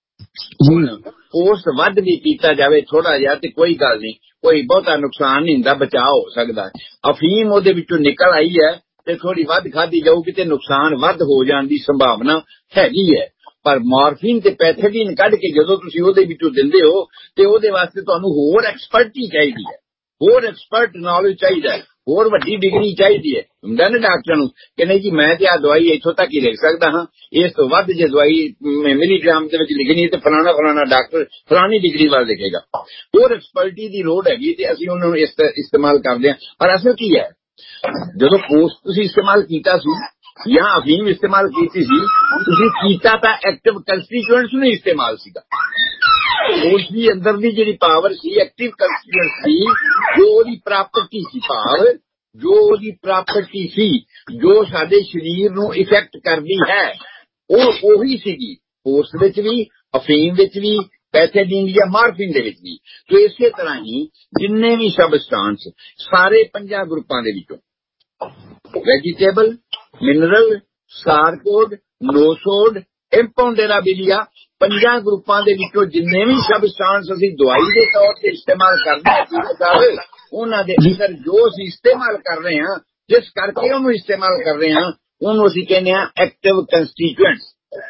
ਪੋਸਟ ਵੱਧ ਵੀ ਪੀਤਾ ਜਾਵੇ ਥੋੜਾ ਜਿਹਾ ਤੇ ਕੋਈ ਗੱਲ ਨਹੀਂ, ਕੋਈ ਬਹੁਤਾ ਨੁਕਸਾਨ ਨਹੀਂ ਹੁੰਦਾ, ਬਚਾਅ ਹੋ ਸਕਦਾ। ਅਫੀਮ ਉਹਦੇ ਵਿੱਚੋਂ ਨਿਕਲ ਆਈ ਹੈ ਤੇ ਥੋੜੀ ਵੱਧ ਖਾਧੀ ਜਾਊਗੀ ਤੇ ਨੁਕਸਾਨ ਵੱਧ ਹੋ ਜਾਣ ਦੀ ਸੰਭਾਵਨਾ ਹੈਗੀ ਹੈ। ਪਰ ਮੋਰਫੀਨ ਤੇ ਪੈਥੇਡੀਨ ਕੱਢ ਕੇ ਜਦੋਂ ਤੁਸੀਂ ਉਹਦੇ ਵਿੱਚੋਂ ਦਿੰਦੇ ਹੋ, ਤੇ ਉਹਦੇ ਵਾਸਤੇ ਤੁਹਾਨੂੰ ਹੋਰ ਐਕਸਪਰਟੀ ਚਾਹੀਦੀ ਹੈ, ਹੋਰ ਐਕਸਪਰਟ ਨੌਲੇਜ ਚਾਹੀਦਾ ਹੈ। ਹੋਰ ਵੱਡੀ ਡਿਗਰੀ ਚਾਹੀਦੀ ਹੈ ਹੁੰਦਾ ਨਾ ਡਾਕਟਰ ਨੂੰ ਕਿ ਨਹੀਂ ਜੀ ਮੈਂ ਤੇ ਆ ਦਵਾਈ ਇੱਥੋਂ ਤੱਕ ਹੀ ਲਿਖ ਸਕਦਾ ਹਾਂ, ਇਸ ਤੋਂ ਵੱਧ ਜੇ ਦਵਾਈ ਮਿਲੀਗ੍ਰਾਮ ਦੇ ਵਿੱਚ ਲਿਖਣੀ ਤੇ ਫਲਾਣਾ ਫਲਾਣਾ ਡਾਕਟਰ ਫਲਾਣੀ ਡਿਗਰੀ ਵੱਲ ਲਿਖੇਗਾ। ਹੋਰ ਐਕਸਪਰਟੀ ਦੀ ਲੋੜ ਹੈਗੀ ਤੇ ਅਸੀਂ ਉਹਨਾਂ ਨੂੰ ਇਸਤੇਮਾਲ ਕਰਦੇ ਹਾਂ। ਪਰ ਅਸਲ ਕੀ ਹੈ, ਜਦੋਂ ਪੋਸਟ ਤੁਸੀਂ ਇਸਤੇਮਾਲ ਕੀਤਾ ਸੀ ਜਾਂ ਅਫੀਮ ਇਸਤੇਮਾਲ ਕੀਤੀ ਸੀ, ਤੁਸੀਂ ਕੀਤਾ ਤਾਂ ਐਕਟਿਵ ਕੰਸਟੀਟਿਊਐਂਟਸ ਨੂੰ ਇਸਤੇਮਾਲ ਸੀਗਾ। ਉਸ ਦੀ ਅੰਦਰ ਦੀ ਜਿਹੜੀ ਪਾਵਰ ਸੀ ਐਕਟਿਵ ਕੰਸਟੀਟਿਊਐਂਟ ਸੀ, ਜੋ ਉਹਦੀ ਪ੍ਰਾਪਰਟੀ ਸੀ, ਭਾਵ ਜੋ ਉਹਦੀ ਪ੍ਰਾਪਰਟੀ ਸੀ ਜੋ ਸਾਡੇ ਸਰੀਰ ਨੂੰ ਇਫੈਕਟ ਕਰਦੀ ਹੈ, ਉਹ ਉਹੀ ਸੀਗੀ ਪੋਸਟ ਵਿੱਚ ਵੀ, ਅਫੀਮ ਵਿੱਚ ਵੀ, ਪੈਥੇਡੀਨ ਜਾਂ ਮਾਰਫਿਨ ਦੇ ਵਿੱਚ ਵੀ। ਤੇ ਇਸੇ ਤਰ੍ਹਾਂ ਹੀ ਜਿੰਨੇ ਵੀ ਸਬਸਟਾਂਸ ਸਾਰੇ ਪੰਜਾਂ ਗਰੁੱਪਾਂ ਦੇ ਵਿੱਚੋਂ ਵੈਜੀਟੇਬਲ, ਮਿਨਰਲ, ਸਾਰਕੋਡ, ਨੋਸੋਡ, ਇੰਪੌਂਡੇਰਾਬਿਲੀਆ, ਪੰਜਾਂ ਗਰੁੱਪਾਂ ਦੇ ਵਿੱਚੋਂ ਜਿੰਨੇ ਵੀ ਸਬਸਟਾਂਸ ਅਸੀਂ ਦਵਾਈ ਦੇ ਤੌਰ ਤੇ ਇਸਤੇਮਾਲ ਕਰਦੇ ਹਾਂ, ਉਹਨਾਂ ਦੇ ਅੰਦਰ ਜੋ ਅਸੀਂ ਇਸਤੇਮਾਲ ਕਰ ਰਹੇ ਹਾਂ, ਜਿਸ ਕਰਕੇ ਉਹਨੂੰ ਇਸਤੇਮਾਲ ਕਰ ਰਹੇ ਹਾਂ, ਉਹਨੂੰ ਅਸੀਂ ਕਹਿੰਦੇ ਹਾਂ ਐਕਟਿਵ ਕੰਸਟੀਟਿਊਐਂਟਸ।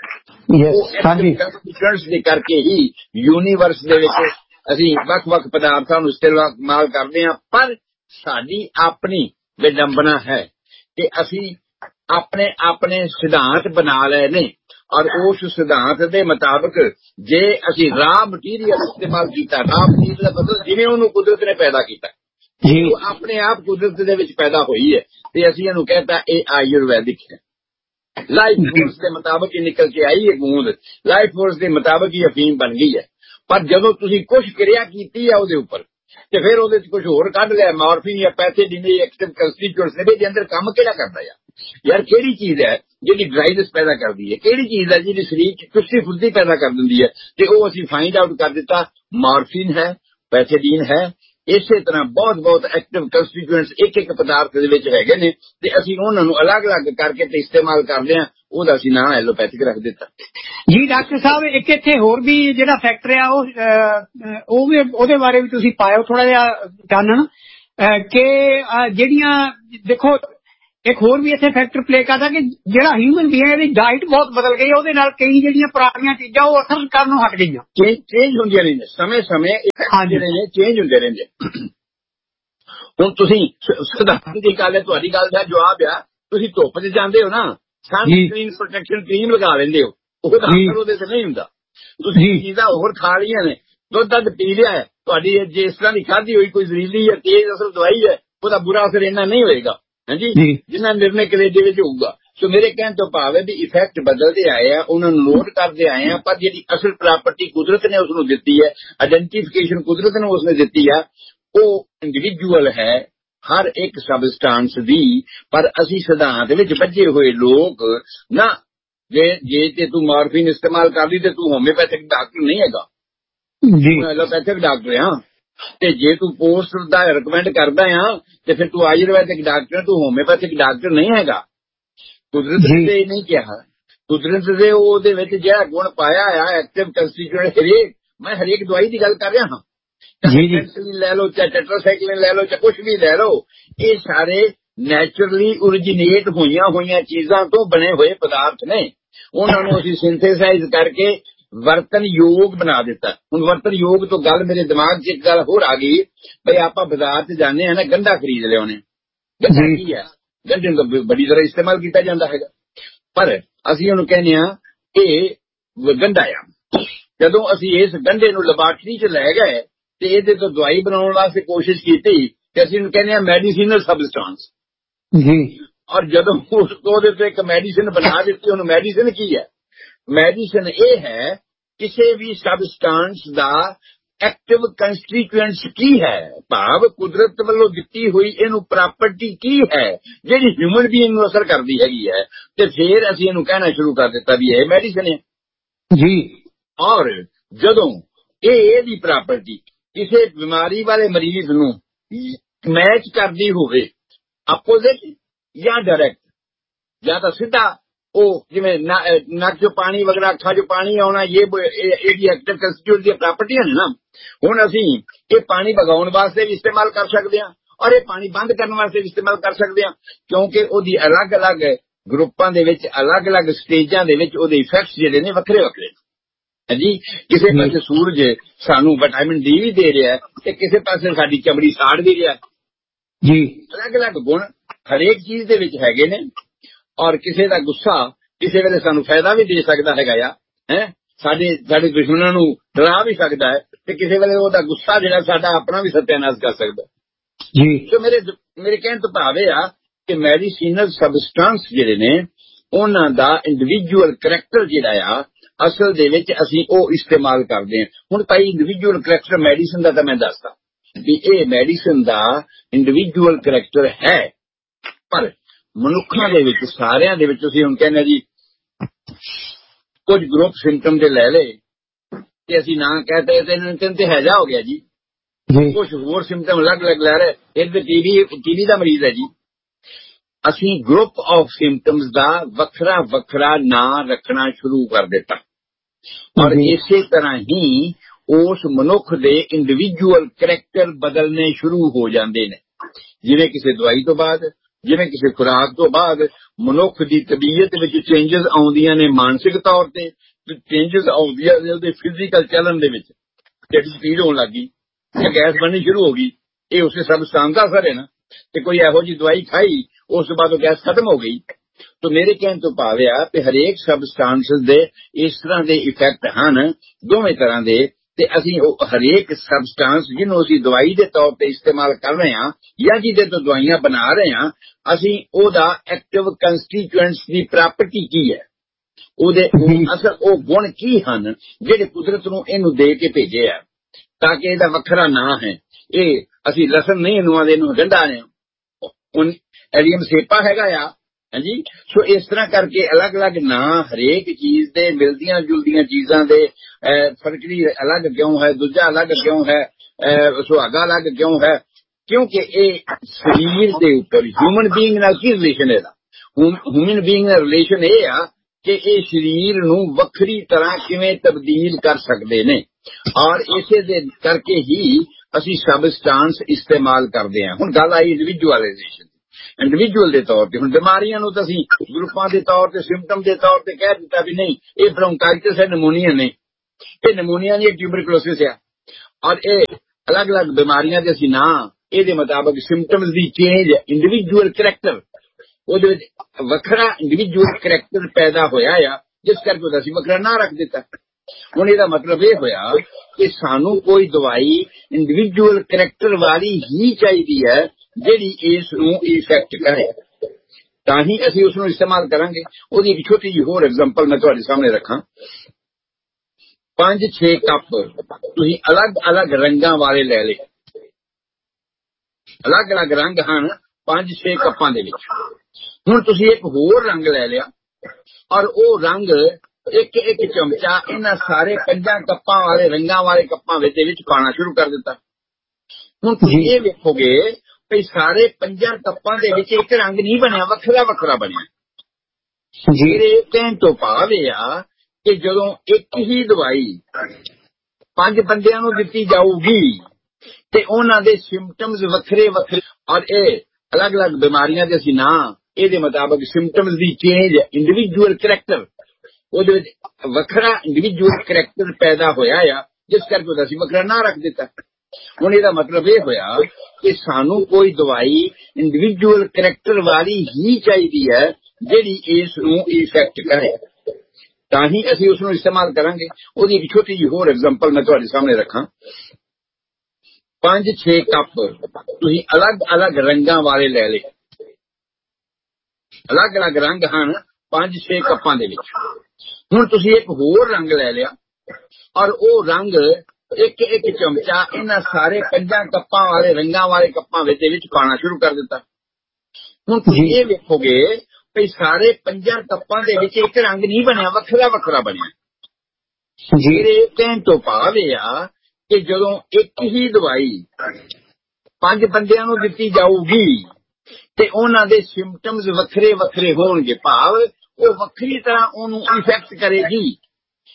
ਕੰਸਟੀਟਿਊਐਂਟਸ ਦੇ ਕਰਕੇ ਹੀ ਯੂਨੀਵਰਸ ਦੇ ਵਿੱਚ ਅਸੀਂ ਵੱਖ-ਵੱਖ ਪਦਾਰਥਾਂ ਨੂੰ ਇਸਤੇਮਾਲ ਕਰਦੇ ਹਾਂ। ਪਰ ਸਾਡੀ ਆਪਣੀ ਵਿਡੰਬਨਾ ਹੈ ਕਿ ਅਸੀਂ ਆਪਣੇ ਆਪਣੇ ਸਿਧਾਂਤ ਬਣਾ ਲਏ ਨੇ, ਔਰ ਉਸ ਸਿਧਾਂਤ ਦੇ ਮੁਤਾਬਕ ਜੇ ਅਸੀਂ ਰਾਹ ਮਟੀਰੀਅਲ ਇਸਤੇਮਾਲ ਕੀਤਾ, ਰਾਹ ਮਟੀਰੀਅਲ ਮਤਲਬ ਜਿਵੇਂ ਉਹਨੂੰ ਕੁਦਰਤ ਨੇ ਪੈਦਾ ਕੀਤਾ, ਉਹ ਆਪਣੇ ਆਪ ਕੁਦਰਤ ਦੇ ਵਿੱਚ ਪੈਦਾ ਹੋਈ ਹੈ, ਤੇ ਅਸੀਂ ਇਹਨੂੰ ਕਹਿੰਦਾ ਇਹ ਆਯੁਰਵੈਦਿਕ ਹੈ। ਲਾਈਫ ਫੋਰਸ ਦੇ ਮੁਤਾਬਕ ਹੀ ਨਿਕਲ ਕੇ ਆਈ ਹੈ ਗੂੰਦ, ਲਾਈਫ ਫੋਰਸ ਦੇ ਮੁਤਾਬਕ ਹੀ ਅਫੀਮ ਬਣ ਗਈ ਹੈ। ਪਰ ਜਦੋਂ ਤੁਸੀਂ ਕੁਛ ਕਿਰਿਆ ਕੀਤੀ ਹੈ ਉਹਦੇ ਉੱਪਰ ਤੇ ਫਿਰ ਉਹਦੇ ਚ ਕੁਝ ਹੋਰ ਕੱਢ ਲਿਆ, ਮਾਰਫਿਨ ਜਾਂ ਪੈਥੇਡੀਨ ਜਾਂ ਐਕਟਿਵ ਕੰਸਟੀਟਿਊਐਂਟਸ ਨੇ, ਦੇ ਅੰਦਰ ਕੰਮ ਕਿਹੜਾ ਕਰਦਾ ਯਾਰ? ਯਾਰ ਕਿਹੜੀ ਚੀਜ਼ ਹੈ ਜਿਹੜੀ ਡਰਾਈਨੈਸ ਪੈਦਾ ਕਰਦੀ ਹੈ, ਕਿਹੜੀ ਚੀਜ਼ ਹੈ ਜਿਹੜੀ ਸਰੀਰ ਚ ਚੁਸਤੀ ਫੁਰਤੀ ਪੈਦਾ ਕਰ ਦਿੰਦੀ ਹੈ? ਤੇ ਉਹ ਅਸੀਂ ਫਾਈਂਡ ਆਊਟ ਕਰ ਦਿੱਤਾ, ਮਾਰਫਿਨ ਹੈ, ਪੈਥੇਡੀਨ ਹੈ। ਇਸੇ ਤਰ੍ਹਾਂ ਬਹੁਤ ਬਹੁਤ ਐਕਟਿਵ ਕੰਸਟੀਟਿਊਐਂਟਸ ਇੱਕ ਇੱਕ ਪਦਾਰਥ ਦੇ ਵਿੱਚ ਹੈਗੇ ਨੇ, ਤੇ ਅਸੀਂ ਉਹਨਾਂ ਨੂੰ ਅਲੱਗ-ਅਲੱਗ ਕਰਕੇ ਤੇ ਇਸਤੇਮਾਲ ਕਰਦੇ ਹਾਂ, ਉਹਦਾ ਅਸੀਂ ਨਾਂ ਐਲੋਪੈਥਿਕ ਰੱਖ ਦਿੱਤਾ। ਜੀ ਡਾਕਟਰ ਸਾਹਿਬ, ਇੱਕ ਇੱਥੇ ਹੋਰ ਵੀ ਜਿਹੜਾ ਫੈਕਟਰ ਆ ਉਹ ਉਹ ਵੀ ਉਹਦੇ ਬਾਰੇ ਵੀ ਤੁਸੀਂ ਪਾਇਓ ਥੋੜਾ ਜਿਹਾ ਚਾਨਣ ਕਿ ਜਿਹੜੀਆਂ ਦੇਖੋ ਇੱਕ ਹੋਰ ਵੀ ਇੱਥੇ ਫੈਕਟਰ ਪਲੇ ਕਰਦਾ ਕਿ ਜਿਹੜਾ ਹਿਊਮਨ ਬੀਇੰਗ ਦੀ ਡਾਈਟ ਬਹੁਤ ਬਦਲ ਗਈ, ਉਹਦੇ ਨਾਲ ਕਈ ਜਿਹੜੀਆਂ ਪੁਰਾਣੀਆਂ ਚੀਜ਼ਾਂ ਉਹ ਅਸਰ ਕਰਨ ਨੂੰ ਹਟ ਗਈਆਂ, ਚੇਂਜ ਹੁੰਦੀਆਂ ਰਹਿੰਦੀਆਂ ਸਮੇਂ ਸਮੇਂ ਜਿਹੜੇ ਨੇ ਚੇਂਜ ਹੁੰਦੇ ਰਹਿੰਦੇ। ਹੁਣ ਤੁਸੀਂ ਸਿਧਾਂਤ ਦੀ ਗੱਲ ਹੈ, ਤੁਹਾਡੀ ਗੱਲ ਦਾ ਜਵਾਬ ਆ, ਤੁਸੀਂ ਧੁੱਪ 'ਚ ਜਾਂਦੇ ਹੋ ਨਾ, ਸਨਸਕ੍ਰੀਨ ਪ੍ਰੋਟੈਕਸ਼ਨ ਕਰੀਮ ਲਗਾ ਲੈਂਦੇ ਹੋ, ਉਹਦਾ ਅਸਰ ਉਹਦੇ ਤੇ ਨਹੀਂ ਹੁੰਦਾ। ਤੁਸੀਂ ਚੀਜ਼ਾਂ ਹੋਰ ਖਾ ਲਈਆਂ ਨੇ, ਦੁੱਧ ਦੱਧ ਪੀ ਲਿਆ ਹੈ, ਤੁਹਾਡੀ ਜਿਸ ਤਰ੍ਹਾਂ ਦੀ ਖਾਧੀ ਹੋਈ ਕੋਈ ਜ਼ਹਿਰੀਲੀ ਜਾਂ ਤੇਜ਼ ਅਸਰ ਦਵਾਈ ਹੈ, ਉਹਦਾ ਬੁਰਾ ਅਸਰ ਇੰਨਾ ਨਹੀਂ ਹੋਏਗਾ ਹਾਂਜੀ ਜਿੰਨਾ ਨਿਰਣੇ ਕਲੇਜੇ ਵਿੱਚ ਹੋਊਗਾ। ਸੋ ਮੇਰੇ ਕਹਿਣ ਤੋਂ ਭਾਵ ਹੈ ਵੀ ਇਫੈਕਟ ਬਦਲਦੇ ਆਏ ਆ, ਉਹਨਾਂ ਨੂੰ ਨੋਟ ਕਰਦੇ ਆਏ ਆ, ਪਰ ਜਿਹੜੀ ਅਸਲ ਪ੍ਰਾਪਰਟੀ ਕੁਦਰਤ ਨੇ ਉਸਨੂੰ ਦਿੱਤੀ ਹੈ, ਆਇਡੈਂਟੀਫਿਕੇਸ਼ਨ ਕੁਦਰਤ ਨੇ ਉਸਨੇ ਦਿੱਤੀ ਆ, ਉਹ ਇੰਡੀਵਿਜੂਅਲ ਹੈ ਹਰ ਇੱਕ ਸਬਸਟਾਂਸ ਦੀ। ਪਰ ਅਸੀਂ ਸਿਧਾਂਤ ਵਿੱਚ ਬੱਝੇ ਹੋਏ ਲੋਕ ਨਾ, ਜੇ ਜੇ ਤੇ ਤੂੰ ਮਾਰਫਿਨ ਇਸਤੇਮਾਲ ਕਰਦੀ ਤੇ ਤੂੰ ਹੋਮਿਓਪੈਥਿਕ ਡਾਕਟਰ ਨਹੀਂ ਹੈਗਾ, ਤੂੰ ਐਲੋਪੈਥਿਕ ਡਾਕਟਰ ਆ। ਤੇ ਜੇ ਤੂੰ ਪੋਸਟ ਦਾ ਰਿਕਮੈਂਡ ਕਰਦਾ ਆ ਤੇ ਫਿਰ ਤੂੰ ਆਯੁਰਵੈਦਿਕ ਡਾਕਟਰ, ਤੂੰ ਹੋਮਿਓਪੈਥਿਕ ਡਾਕਟਰ ਨਹੀਂ ਹੈਗਾ। ਕੁਦਰਤ ਨੇ ਨਹੀਂ ਕਿਹਾ, ਕੁਦਰਤ ਦੇ ਉਹਦੇ ਵਿੱਚ ਜਿਹੜਾ ਗੁਣ ਪਾਇਆ ਆ ਐਕਟਿਵ ਕੰਸਟੀਟਿਊਐਂਟ, ਹਰੇਕ ਮੈਂ ਹਰੇਕ ਦਵਾਈ ਦੀ ਗੱਲ ਕਰ ਰਿਹਾ ਹਾਂ, ਲੈ ਲਓ ਚਾਹੇ ਟੈਟਰਾਸਾਈਕਲਿਨ ਲੈ ਲਓ ਚਾਹੇ ਕੁਛ ਵੀ ਲੈ ਲਓ, ਇਹ ਸਾਰੇ ਨੈਚੁਰਲੀ ਓਰੀਜੀਨੇਟ ਹੋਈਆਂ ਹੋਈਆਂ ਚੀਜ਼ਾਂ ਤੋਂ ਬਣੇ ਹੋਏ ਪਦਾਰਥ ਨੇ। ਉਹਨਾਂ ਨੂੰ ਅਸੀਂ ਸਿੰਥੇਸਾਈਜ਼ ਕਰਕੇ ਵਰਤਨ ਯੋਗ ਬਣਾ ਦਿੱਤਾ। ਹੁਣ ਵਰਤਨ ਯੋਗ ਤੋਂ ਗੱਲ ਮੇਰੇ ਦਿਮਾਗ 'ਚ ਇੱਕ ਗੱਲ ਹੋਰ ਆ ਗਈ, ਬਈ ਆਪਾਂ ਬਾਜ਼ਾਰ 'ਚ ਜਾਂਦੇ ਹਾਂ ਨਾ, ਗੰਢਾ ਖਰੀਦ ਲਿਆਉਣੇ, ਗੰਢਾ ਕੀ ਹੈ? ਗੰਢੇ ਨੂੰ ਬੜੀ ਤਰ੍ਹਾਂ ਇਸਤੇਮਾਲ ਕੀਤਾ ਜਾਂਦਾ ਹੈਗਾ, ਪਰ ਅਸੀਂ ਉਹਨੂੰ ਕਹਿੰਦੇ ਹਾਂ ਇਹ ਗੰਢਾ ਆ। ਜਦੋਂ ਅਸੀਂ ਇਸ ਗੰਢੇ ਨੂੰ ਲੈਬਾਰਟਰੀ 'ਚ ਲੈ ਗਏ ਤੇ ਇਹਦੇ ਤੋਂ ਦਵਾਈ ਬਣਾਉਣ ਵਾਸਤੇ ਕੋਸ਼ਿਸ਼ ਕੀਤੀ ਤੇ ਅਸੀਂ ਉਹਨੂੰ ਕਹਿੰਦੇ ਹਾਂ ਮੈਡੀਸਿਨਲ ਸਬਸਟੈਂਸ ਜੀ। ਔਰ ਜਦੋਂ ਉਹਦੇ ਤੋਂ ਇੱਕ ਮੈਡੀਸਿਨ ਬਣਾ ਦਿੱਤੀ, ਉਹਨੂੰ ਮੈਡੀਸਿਨ ਕੀ ਹੈ? ਮੈਡੀਸਿਨ ਇਹ ਹੈ ਕਿਸੇ ਵੀ ਸਬਸਟੈਂਸ ਦਾ ਐਕਟਿਵ ਕੰਸਟੀਟਿਊਐਂਟਸ ਕੀ ਹੈ, ਭਾਵ ਕੁਦਰਤ ਵੱਲੋਂ ਦਿੱਤੀ ਹੋਈ ਇਹਨੂੰ ਪ੍ਰਾਪਰਟੀ ਕੀ ਹੈ ਜਿਹੜੀ ਹਿਊਮਨ ਬੀਇੰਗ ਨੂੰ ਅਸਰ ਕਰਦੀ ਹੈਗੀ ਹੈ। ਤੇ ਫਿਰ ਅਸੀਂ ਇਹਨੂੰ ਕਹਿਣਾ ਸ਼ੁਰੂ ਕਰ ਦਿੱਤਾ ਵੀ ਇਹ ਮੈਡੀਸਿਨ ਹੈ ਜੀ। ਔਰ ਜਦੋਂ ਇਹ ਇਹਦੀ ਪ੍ਰਾਪਰਟੀ ਕਿਸੇ ਬਿਮਾਰੀ ਵਾਲੇ ਮਰੀਜ਼ ਨੂੰ ਮੈਚ ਕਰਦੀ ਹੋਵੇ, ਆਪੋਜ਼ਿਟ ਜਾਂ ਡਾਇਰੈਕਟ, ਜਾਂ ਤਾਂ ਸਿੱਧਾ ਉਹ ਜਿਵੇਂ ਨੱਕ 'ਚੋਂ ਪਾਣੀ ਵਗੈਰਾ, ਅੱਖਾਂ 'ਚੋਂ ਪਾਣੀ ਆਉਣਾ, ਇਹ ਇਹਦੀ ਐਕਟਿਵ ਕੰਸਟੀਟਿਊਐਂਟ ਦੀਆਂ ਪ੍ਰਾਪਰਟੀਆਂ ਨੇ ਨਾ। ਹੁਣ ਅਸੀਂ ਇਹ ਪਾਣੀ ਵਗਾਉਣ ਵਾਸਤੇ ਵੀ ਇਸਤੇਮਾਲ ਕਰ ਸਕਦੇ ਹਾਂ ਔਰ ਇਹ ਪਾਣੀ ਬੰਦ ਕਰਨ ਵਾਸਤੇ ਵੀ ਇਸਤੇਮਾਲ ਕਰ ਸਕਦੇ ਹਾਂ, ਕਿਉਂਕਿ ਉਹਦੀ ਅਲੱਗ-ਅਲੱਗ ਗਰੁੱਪਾਂ ਦੇ ਵਿੱਚ, ਅਲੱਗ-ਅਲੱਗ ਸਟੇਜਾਂ ਦੇ ਵਿੱਚ ਉਹਦੇ ਇਫੈਕਟਸ ਜਿਹੜੇ ਨੇ ਵੱਖਰੇ ਵੱਖਰੇ ਨੇ ਜੀ। ਕਿਸੇ ਪਾਸੇ ਸੂਰਜ ਸਾਨੂੰ ਵਿਟਾਮਿਨ ਡੀ ਵੀ ਦੇ ਰਿਹਾ ਤੇ ਕਿਸੇ ਪਾਸੇ ਸਾਡੀ ਚਮੜੀ ਸਾੜ ਵੀ ਰਿਹਾ। ਜੀ ਅਲੱਗ ਅਲੱਗ ਗੁਣ ਹਰੇਕ ਚੀਜ਼ ਦੇ ਵਿੱਚ ਹੈਗੇ ਨੇ। ਔਰ ਕਿਸੇ ਦਾ ਗੁੱਸਾ ਕਿਸੇ ਵੇਲੇ ਸਾਨੂੰ ਫਾਇਦਾ ਵੀ ਦੇ ਸਕਦਾ ਹੈਗਾ ਆ, ਹੈ ਸਾਡੇ ਸਾਡੇ ਦੁਸ਼ਮਣਾਂ ਨੂੰ ਡਰਾ ਵੀ ਸਕਦਾ ਹੈ, ਤੇ ਕਿਸੇ ਵੇਲੇ ਉਹਦਾ ਗੁੱਸਾ ਜਿਹੜਾ ਸਾਡਾ ਆਪਣਾ ਵੀ ਸਤਿਆਨਾਸ਼ ਕਰ ਸਕਦਾ ਜੀ। ਸੋ ਮੇਰੇ ਮੇਰੇ ਕਹਿਣ ਤੋਂ ਭਾਵ ਇਹ ਆ ਕਿ ਮੈਡੀਸੀਨਲ ਸਬਸਟੈਂਸ ਜਿਹੜੇ ਨੇ ਉਹਨਾਂ ਦਾ ਇੰਡੀਵਿਜੂਅਲ ਕਰੈਕਟਰ ਜਿਹੜਾ ਆ ਅਸਲ ਦੇ ਵਿੱਚ ਅਸੀਂ ਉਹ ਇਸਤੇਮਾਲ ਕਰਦੇ ਹਾਂ। ਹੁਣ ਭਾਈ ਇੰਡੀਵਿਜੂਅਲ ਕਰੈਕਟਰ ਮੈਡੀਸਨ ਦਾ ਤਾਂ ਮੈਂ ਦੱਸਦਾ ਵੀ ਇਹ ਮੈਡੀਸਨ ਦਾ ਇੰਡੀਵਿਜੂਅਲ ਕਰੈਕਟਰ ਹੈ, ਪਰ ਮਨੁੱਖਾਂ ਦੇ ਵਿੱਚ ਸਾਰਿਆਂ ਦੇ ਵਿੱਚ ਤੁਸੀਂ ਹੁਣ ਕਹਿੰਦੇ ਜੀ ਕੁਝ ਗਰੁੱਪ ਸਿੰਪਟਮ ਦੇ ਲੈ ਲਏ ਤੇ ਅਸੀਂ ਨਾ ਕਹਤੇ ਤੇ ਤੇ ਹੈਜਾ ਹੋ ਗਿਆ ਜੀ, ਕੁਝ ਹੋਰ ਸਿੰਪਟਮ ਅਲੱਗ ਅਲੱਗ ਲੈ ਰਹੇ। ਇੱਕ ਟੀਵੀ ਟੀਵੀ ਦਾ ਮਰੀਜ਼ ਹੈ ਜੀ, ਅਸੀਂ ਗਰੁੱਪ ਆਫ ਸਿੰਪਟਮਸ ਦਾ ਵੱਖਰਾ ਵੱਖਰਾ ਨਾਂ ਰੱਖਣਾ ਸ਼ੁਰੂ ਕਰ ਦਿੱਤਾ ਔਰ ਇਸੇ ਤਰ੍ਹਾਂ ਹੀ ਉਸ ਮਨੁੱਖ ਦੇ ਇੰਡੀਵਿਜੂਅਲ ਕਰੈਕਟਰ ਬਦਲਨੇ ਸ਼ੁਰੂ ਹੋ ਜਾਂਦੇ ਨੇ। ਜਿਵੇਂ ਕਿਸੇ ਦਵਾਈ ਤੋਂ ਬਾਅਦ, ਜਿਵੇਂ ਕਿਸੇ ਖੁਰਾਕ ਤੋਂ ਬਾਅਦ ਮਨੁੱਖ ਦੀ ਤਬੀਅਤ ਵਿੱਚ ਚੇਂਜਸ ਆਉਂਦੀਆਂ ਨੇ, ਮਾਨਸਿਕ ਤੌਰ ਤੇ ਚੇਂਜਸ ਆਉਂਦੀਆਂ ਨੇ ਉਹਦੇ ਫਿਜ਼ੀਕਲ ਚੱਲਣ ਦੇ ਵਿੱਚ, ਜਿਹੜੀ ਸਪੀਡ ਹੋਣ ਲੱਗ ਗਈ ਜਾਂ ਗੈਸ ਬਣਨੀ ਸ਼ੁਰੂ ਹੋ ਗਈ, ਇਹ ਉਸੇ ਸਬਸਟੈਂਸ ਦਾ ਅਸਰ ਹੈ ਨਾ। ਤੇ ਕੋਈ ਇਹੋ ਜਿਹੀ ਦਵਾਈ ਖਾਈ ਉਸ ਤੋਂ ਬਾਅਦ ਉਹ ਗੈਸ ਖਤਮ ਹੋ ਗਈ। ਤਾਂ ਮੇਰੇ ਕਹਿਣ ਤੋਂ ਭਾਵ ਆ ਕਿ ਹਰੇਕ ਸਬਸਟੈਂਸ ਦੇ ਇਸ ਤਰ੍ਹਾਂ ਦੇ ਇਫੈਕਟ ਹਨ, ਦੋਵੇਂ ਤਰ੍ਹਾਂ ਦੇ। ਤੇ ਅਸੀਂ ਉਹ ਹਰੇਕ ਸਬਸਟੈਂਸ ਜਿਹਨੂੰ ਅਸੀਂ ਦਵਾਈ ਦੇ ਤੌਰ ਤੇ ਇਸਤੇਮਾਲ ਕਰ ਰਹੇ ਹਾਂ ਜਾਂ ਜਿਹਦੇ ਤੋਂ ਦਵਾਈਆਂ ਬਣਾ ਰਹੇ ਹਾਂ, ਅਸੀਂ ਉਹਦਾ ਐਕਟਿਵ ਕੰਸਟੀਟੂਐਂਟਸ ਦੀ ਪ੍ਰਾਪਰਟੀ ਕੀ ਹੈ, ਉਹਦੇ ਅਸਲ ਉਹ ਗੁਣ ਕੀ ਹਨ ਜਿਹੜੇ ਕੁਦਰਤ ਨੂੰ ਇਹਨੂੰ ਦੇ ਕੇ ਭੇਜੇ ਆ, ਤਾਂ ਕਿ ਇਹਦਾ ਵੱਖਰਾ ਨਾਂ ਹੈ। ਇਹ ਅਸੀਂ ਲਸਣ ਨਹੀਂ ਇਹਨੂੰ ਆਦੇ ਇਹਨੂੰ ਗੰਢਾ ਨੇ ਐਲੀਅਮ ਸੇਪਾ ਹੈਗਾ ਆ, ਹਾਂਜੀ। ਸੋ ਇਸ ਤਰ੍ਹਾਂ ਕਰਕੇ ਅਲੱਗ ਅਲੱਗ ਨਾਂ ਹਰੇਕ ਚੀਜ਼ ਦੇ ਮਿਲਦੀਆਂ ਜੁਲਦੀਆਂ ਚੀਜ਼ਾਂ ਦੇ ਫਰਕੜੀ ਅਲੱਗ ਕਿਉਂ ਹੈ, ਦੂਜਾ ਅਲੱਗ ਕਿਉਂ ਹੈ, ਸੁਹਾਗਾ ਅਲੱਗ ਕਿਉਂ ਹੈ, ਕਿਉਂਕਿ ਇਹ ਸਰੀਰ ਦੇ ਉੱਪਰ ਹਿਊਮਨ ਬੀਇੰਗ ਨਾਲ ਕੀ ਰਿਲੇਸ਼ਨ ਹੈ। ਹਿਊਮਨ ਬੀਇੰਗ ਦਾ ਰਿਲੇਸ਼ਨ ਇਹ ਆ ਕਿ ਇਹ ਸਰੀਰ ਨੂੰ ਵੱਖਰੀ ਤਰ੍ਹਾਂ ਕਿਵੇਂ ਤਬਦੀਲ ਕਰ ਸਕਦੇ ਨੇ, ਔਰ ਇਸੇ ਦੇ ਕਰਕੇ ਹੀ ਅਸੀਂ ਸਬਸਟੈਂਸ ਇਸਤੇਮਾਲ ਕਰਦੇ ਹਾਂ। ਹੁਣ ਗੱਲ ਆਈ ਇੰਡੀਵਿਜੂਅਲਾਈਜੇਸ਼ਨ, ਇੰਡੀਵਿਜੂਅਲ ਦੇ ਤੌਰ ਤੇ। ਹੁਣ ਬਿਮਾਰੀਆਂ ਨੂੰ ਤਾਂ ਅਸੀਂ ਗਰੁੱਪਾਂ ਦੇ ਤੌਰ ਤੇ, ਸਿੰਪਟਮ ਦੇ ਤੌਰ ਤੇ ਕਹਿ ਦਿੱਤਾ ਵੀ ਨਹੀਂ ਇਹ ਬ੍ਰੌਂਕਾਈਟਿਸ ਹੈ, ਨਮੂਨੀਆ ਨੇ, ਇਹ ਨਮੂਨੀਆ ਨਹੀਂ, ਇਹ ਟਿਊਬਰਕਲੋਸਿਸ ਆ। ਔਰ ਇਹ ਅਲੱਗ ਅਲੱਗ ਬਿਮਾਰੀਆਂ ਦੇ ਅਸੀਂ ਨਾਂ ਇਹਦੇ ਮੁਤਾਬਕ ਸਿੰਪਟਮਸ ਦੀ ਚੇਂਜ, ਇੰਡੀਵਿਜੂਅਲ ਕਰੈਕਟਰ ਉਹਦੇ ਵਿੱਚ ਵੱਖਰਾ ਇੰਡੀਵਿਜੂਅਲ ਕਰੈਕਟਰ ਪੈਦਾ ਹੋਇਆ ਆ, ਜਿਸ ਕਰਕੇ ਉਹਦਾ ਅਸੀਂ ਵੱਖਰਾ ਨਾਂ ਰੱਖ ਦਿੱਤਾ। ਹੁਣ ਇਹਦਾ ਮਤਲਬ ਇਹ ਹੋਇਆ ਕਿ ਸਾਨੂੰ ਕੋਈ ਦਵਾਈ ਇੰਡੀਵਿਜੂਅਲ ਕਰੈਕਟਰ ਵਾਲੀ ਹੀ ਚਾਹੀਦੀ ਹੈ ਜਿਹੜੀ ਇਸ ਨੂੰ ਇਫੈਕਟ ਕਰੇ, ਤਾਂ ਹੀ ਅਸੀਂ ਉਸ ਨੂੰ ਇਸਤੇਮਾਲ ਕਰਾਂਗੇ। ਉਹਦੀ ਇੱਕ ਛੋਟੀ ਜਿਹੀ ਹੋਰ ਐਗਜ਼ਾਮਪਲ ਮੈਂ ਤੁਹਾਡੇ ਸਾਹਮਣੇ ਰੱਖਾਂ। ਪੰਜ ਛੇ ਕੱਪ ਤੁਸੀਂ ਅਲੱਗ ਅਲੱਗ ਰੰਗਾਂ ਵਾਲੇ ਲੈ ਲਏ, ਅਲੱਗ ਅਲੱਗ ਰੰਗ ਹਨ ਪੰਜ ਛੇ ਕੱਪਾਂ ਦੇ ਵਿੱਚ। ਹੁਣ ਤੁਸੀਂ ਇੱਕ ਹੋਰ ਰੰਗ ਲੈ ਲਿਆ ਔਰ ਉਹ ਰੰਗ ਇੱਕ ਇੱਕ ਚਮਚਾ ਇਹਨਾਂ ਸਾਰੇ ਪੰਜਾਂ ਕੱਪਾਂ ਵਾਲੇ ਰੰਗਾਂ ਵਾਲੇ ਕੱਪਾਂ ਦੇ ਵਿੱਚ ਪਾਉਣਾ ਸ਼ੁਰੂ ਕਰ ਦਿੱਤਾ। ਹੁਣ ਤੁਸੀਂ ਇਹ ਵੇਖੋਗੇ ਵੀ ਸਾਰੇ ਪੰਜਾਂ ਕੱਪਾਂ ਦੇ ਵਿੱਚ ਇੱਕ ਰੰਗ ਨਹੀਂ ਬਣਿਆ, ਵੱਖਰਾ ਵੱਖਰਾ ਬਣਿਆ। ਜਿਹੜੇ ਕਹਿਣ ਤੋਂ ਭਾਵ ਇਹ ਆ ਕਿ ਜਦੋਂ ਇੱਕ ਹੀ ਦਵਾਈ ਪੰਜ ਬੰਦਿਆਂ ਨੂੰ ਦਿੱਤੀ ਜਾਊਗੀ ਤੇ ਉਹਨਾਂ ਦੇ ਸਿੰਪਟਮਸ ਵੱਖਰੇ ਵੱਖਰੇ, ਔਰ ਇਹ ਅਲੱਗ ਅਲੱਗ ਬਿਮਾਰੀਆਂ ਦੇ ਅਸੀਂ ਨਾਂ ਇਹਦੇ ਮੁਤਾਬਕ ਸਿੰਪਟਮਸ ਦੀ ਚੇਂਜ, ਇੰਡੀਵਿਜੂਅਲ ਕਰੈਕਟਰ ਉਹਦੇ ਵਿੱਚ ਵੱਖਰਾ ਇੰਡੀਵਿਜੂਅਲ ਕਰੈਕਟਰ ਪੈਦਾ ਹੋਇਆ ਆ, ਜਿਸ ਕਰਕੇ ਉਹਦਾ ਅਸੀਂ ਵੱਖਰਾ ਨਾਂ ਰੱਖ ਦਿੱਤਾ। ਹੁਣ ਇਹਦਾ ਮਤਲਬ ਇਹ ਹੋਇਆ ਕਿ ਸਾਨੂੰ ਕੋਈ ਦਵਾਈ ਇੰਡੀਵਿਜੂਅਲ ਕਰੈਕਟਰ ਵਾਲੀ ਹੀ ਚਾਹੀਦੀ ਹੈ ਜਿਹੜੀ ਇਸ ਨੂੰ ਇਫੈਕਟ ਕਰੇ, ਤਾਂ ਹੀ ਅਸੀਂ ਉਸ ਨੂੰ ਇਸਤੇਮਾਲ ਕਰਾਂਗੇ। ਉਹਦੀ ਇੱਕ ਛੋਟੀ ਜਿਹੀ ਹੋਰ ਐਗਜ਼ਾਮਪਲ ਮੈਂ ਤੁਹਾਡੇ ਸਾਹਮਣੇ ਰੱਖਾਂ। ਪੰਜ ਛੇ ਕੱਪ ਤੁਸੀਂ ਅਲੱਗ ਅਲੱਗ ਰੰਗਾਂ ਵਾਲੇ ਲੈ ਲਏ, ਅਲੱਗ ਅਲੱਗ ਰੰਗ ਹਨ ਪੰਜ ਛੇ ਕੱਪਾਂ ਦੇ ਵਿੱਚ। ਹੁਣ ਤੁਸੀਂ ਇੱਕ ਹੋਰ ਰੰਗ ਲੈ ਲਿਆ ਔਰ ਉਹ ਰੰਗ ਇੱਕ ਇੱਕ ਚਮਚਾ ਇਹਨਾਂ ਸਾਰੇ ਪੰਜਾਂ ਕੱਪਾਂ ਵਾਲੇ ਰੰਗਾਂ ਵਾਲੇ ਕੱਪਾਂ ਦੇ ਵਿੱਚ ਪਾਉਣਾ ਸ਼ੁਰੂ ਕਰ ਦਿੱਤਾ। ਹੁਣ ਤੁਸੀਂ ਇਹ ਵੇਖੋਗੇ ਵੀ ਸਾਰੇ ਪੰਜਾਂ ਕੱਪਾਂ ਦੇ ਵਿੱਚ ਇੱਕ ਰੰਗ ਨਹੀਂ ਬਣਿਆ, ਵੱਖਰਾ ਵੱਖਰਾ ਬਣਿਆ। ਜਿਹੜੇ ਕਹਿਣ ਤੋਂ ਭਾਵ ਇਹ ਆ ਕਿ ਜਦੋਂ ਇੱਕ ਹੀ ਦਵਾਈ ਪੰਜ ਬੰਦਿਆਂ ਨੂੰ ਦਿੱਤੀ ਜਾਊਗੀ ਤੇ ਉਹਨਾਂ ਦੇ ਸਿੰਪਟਮਸ ਵੱਖਰੇ ਵੱਖਰੇ ਹੋਣਗੇ, ਭਾਵ ਉਹ ਵੱਖਰੀ ਤਰ੍ਹਾਂ ਉਹਨੂੰ ਇਫੈਕਟ ਕਰੇਗੀ,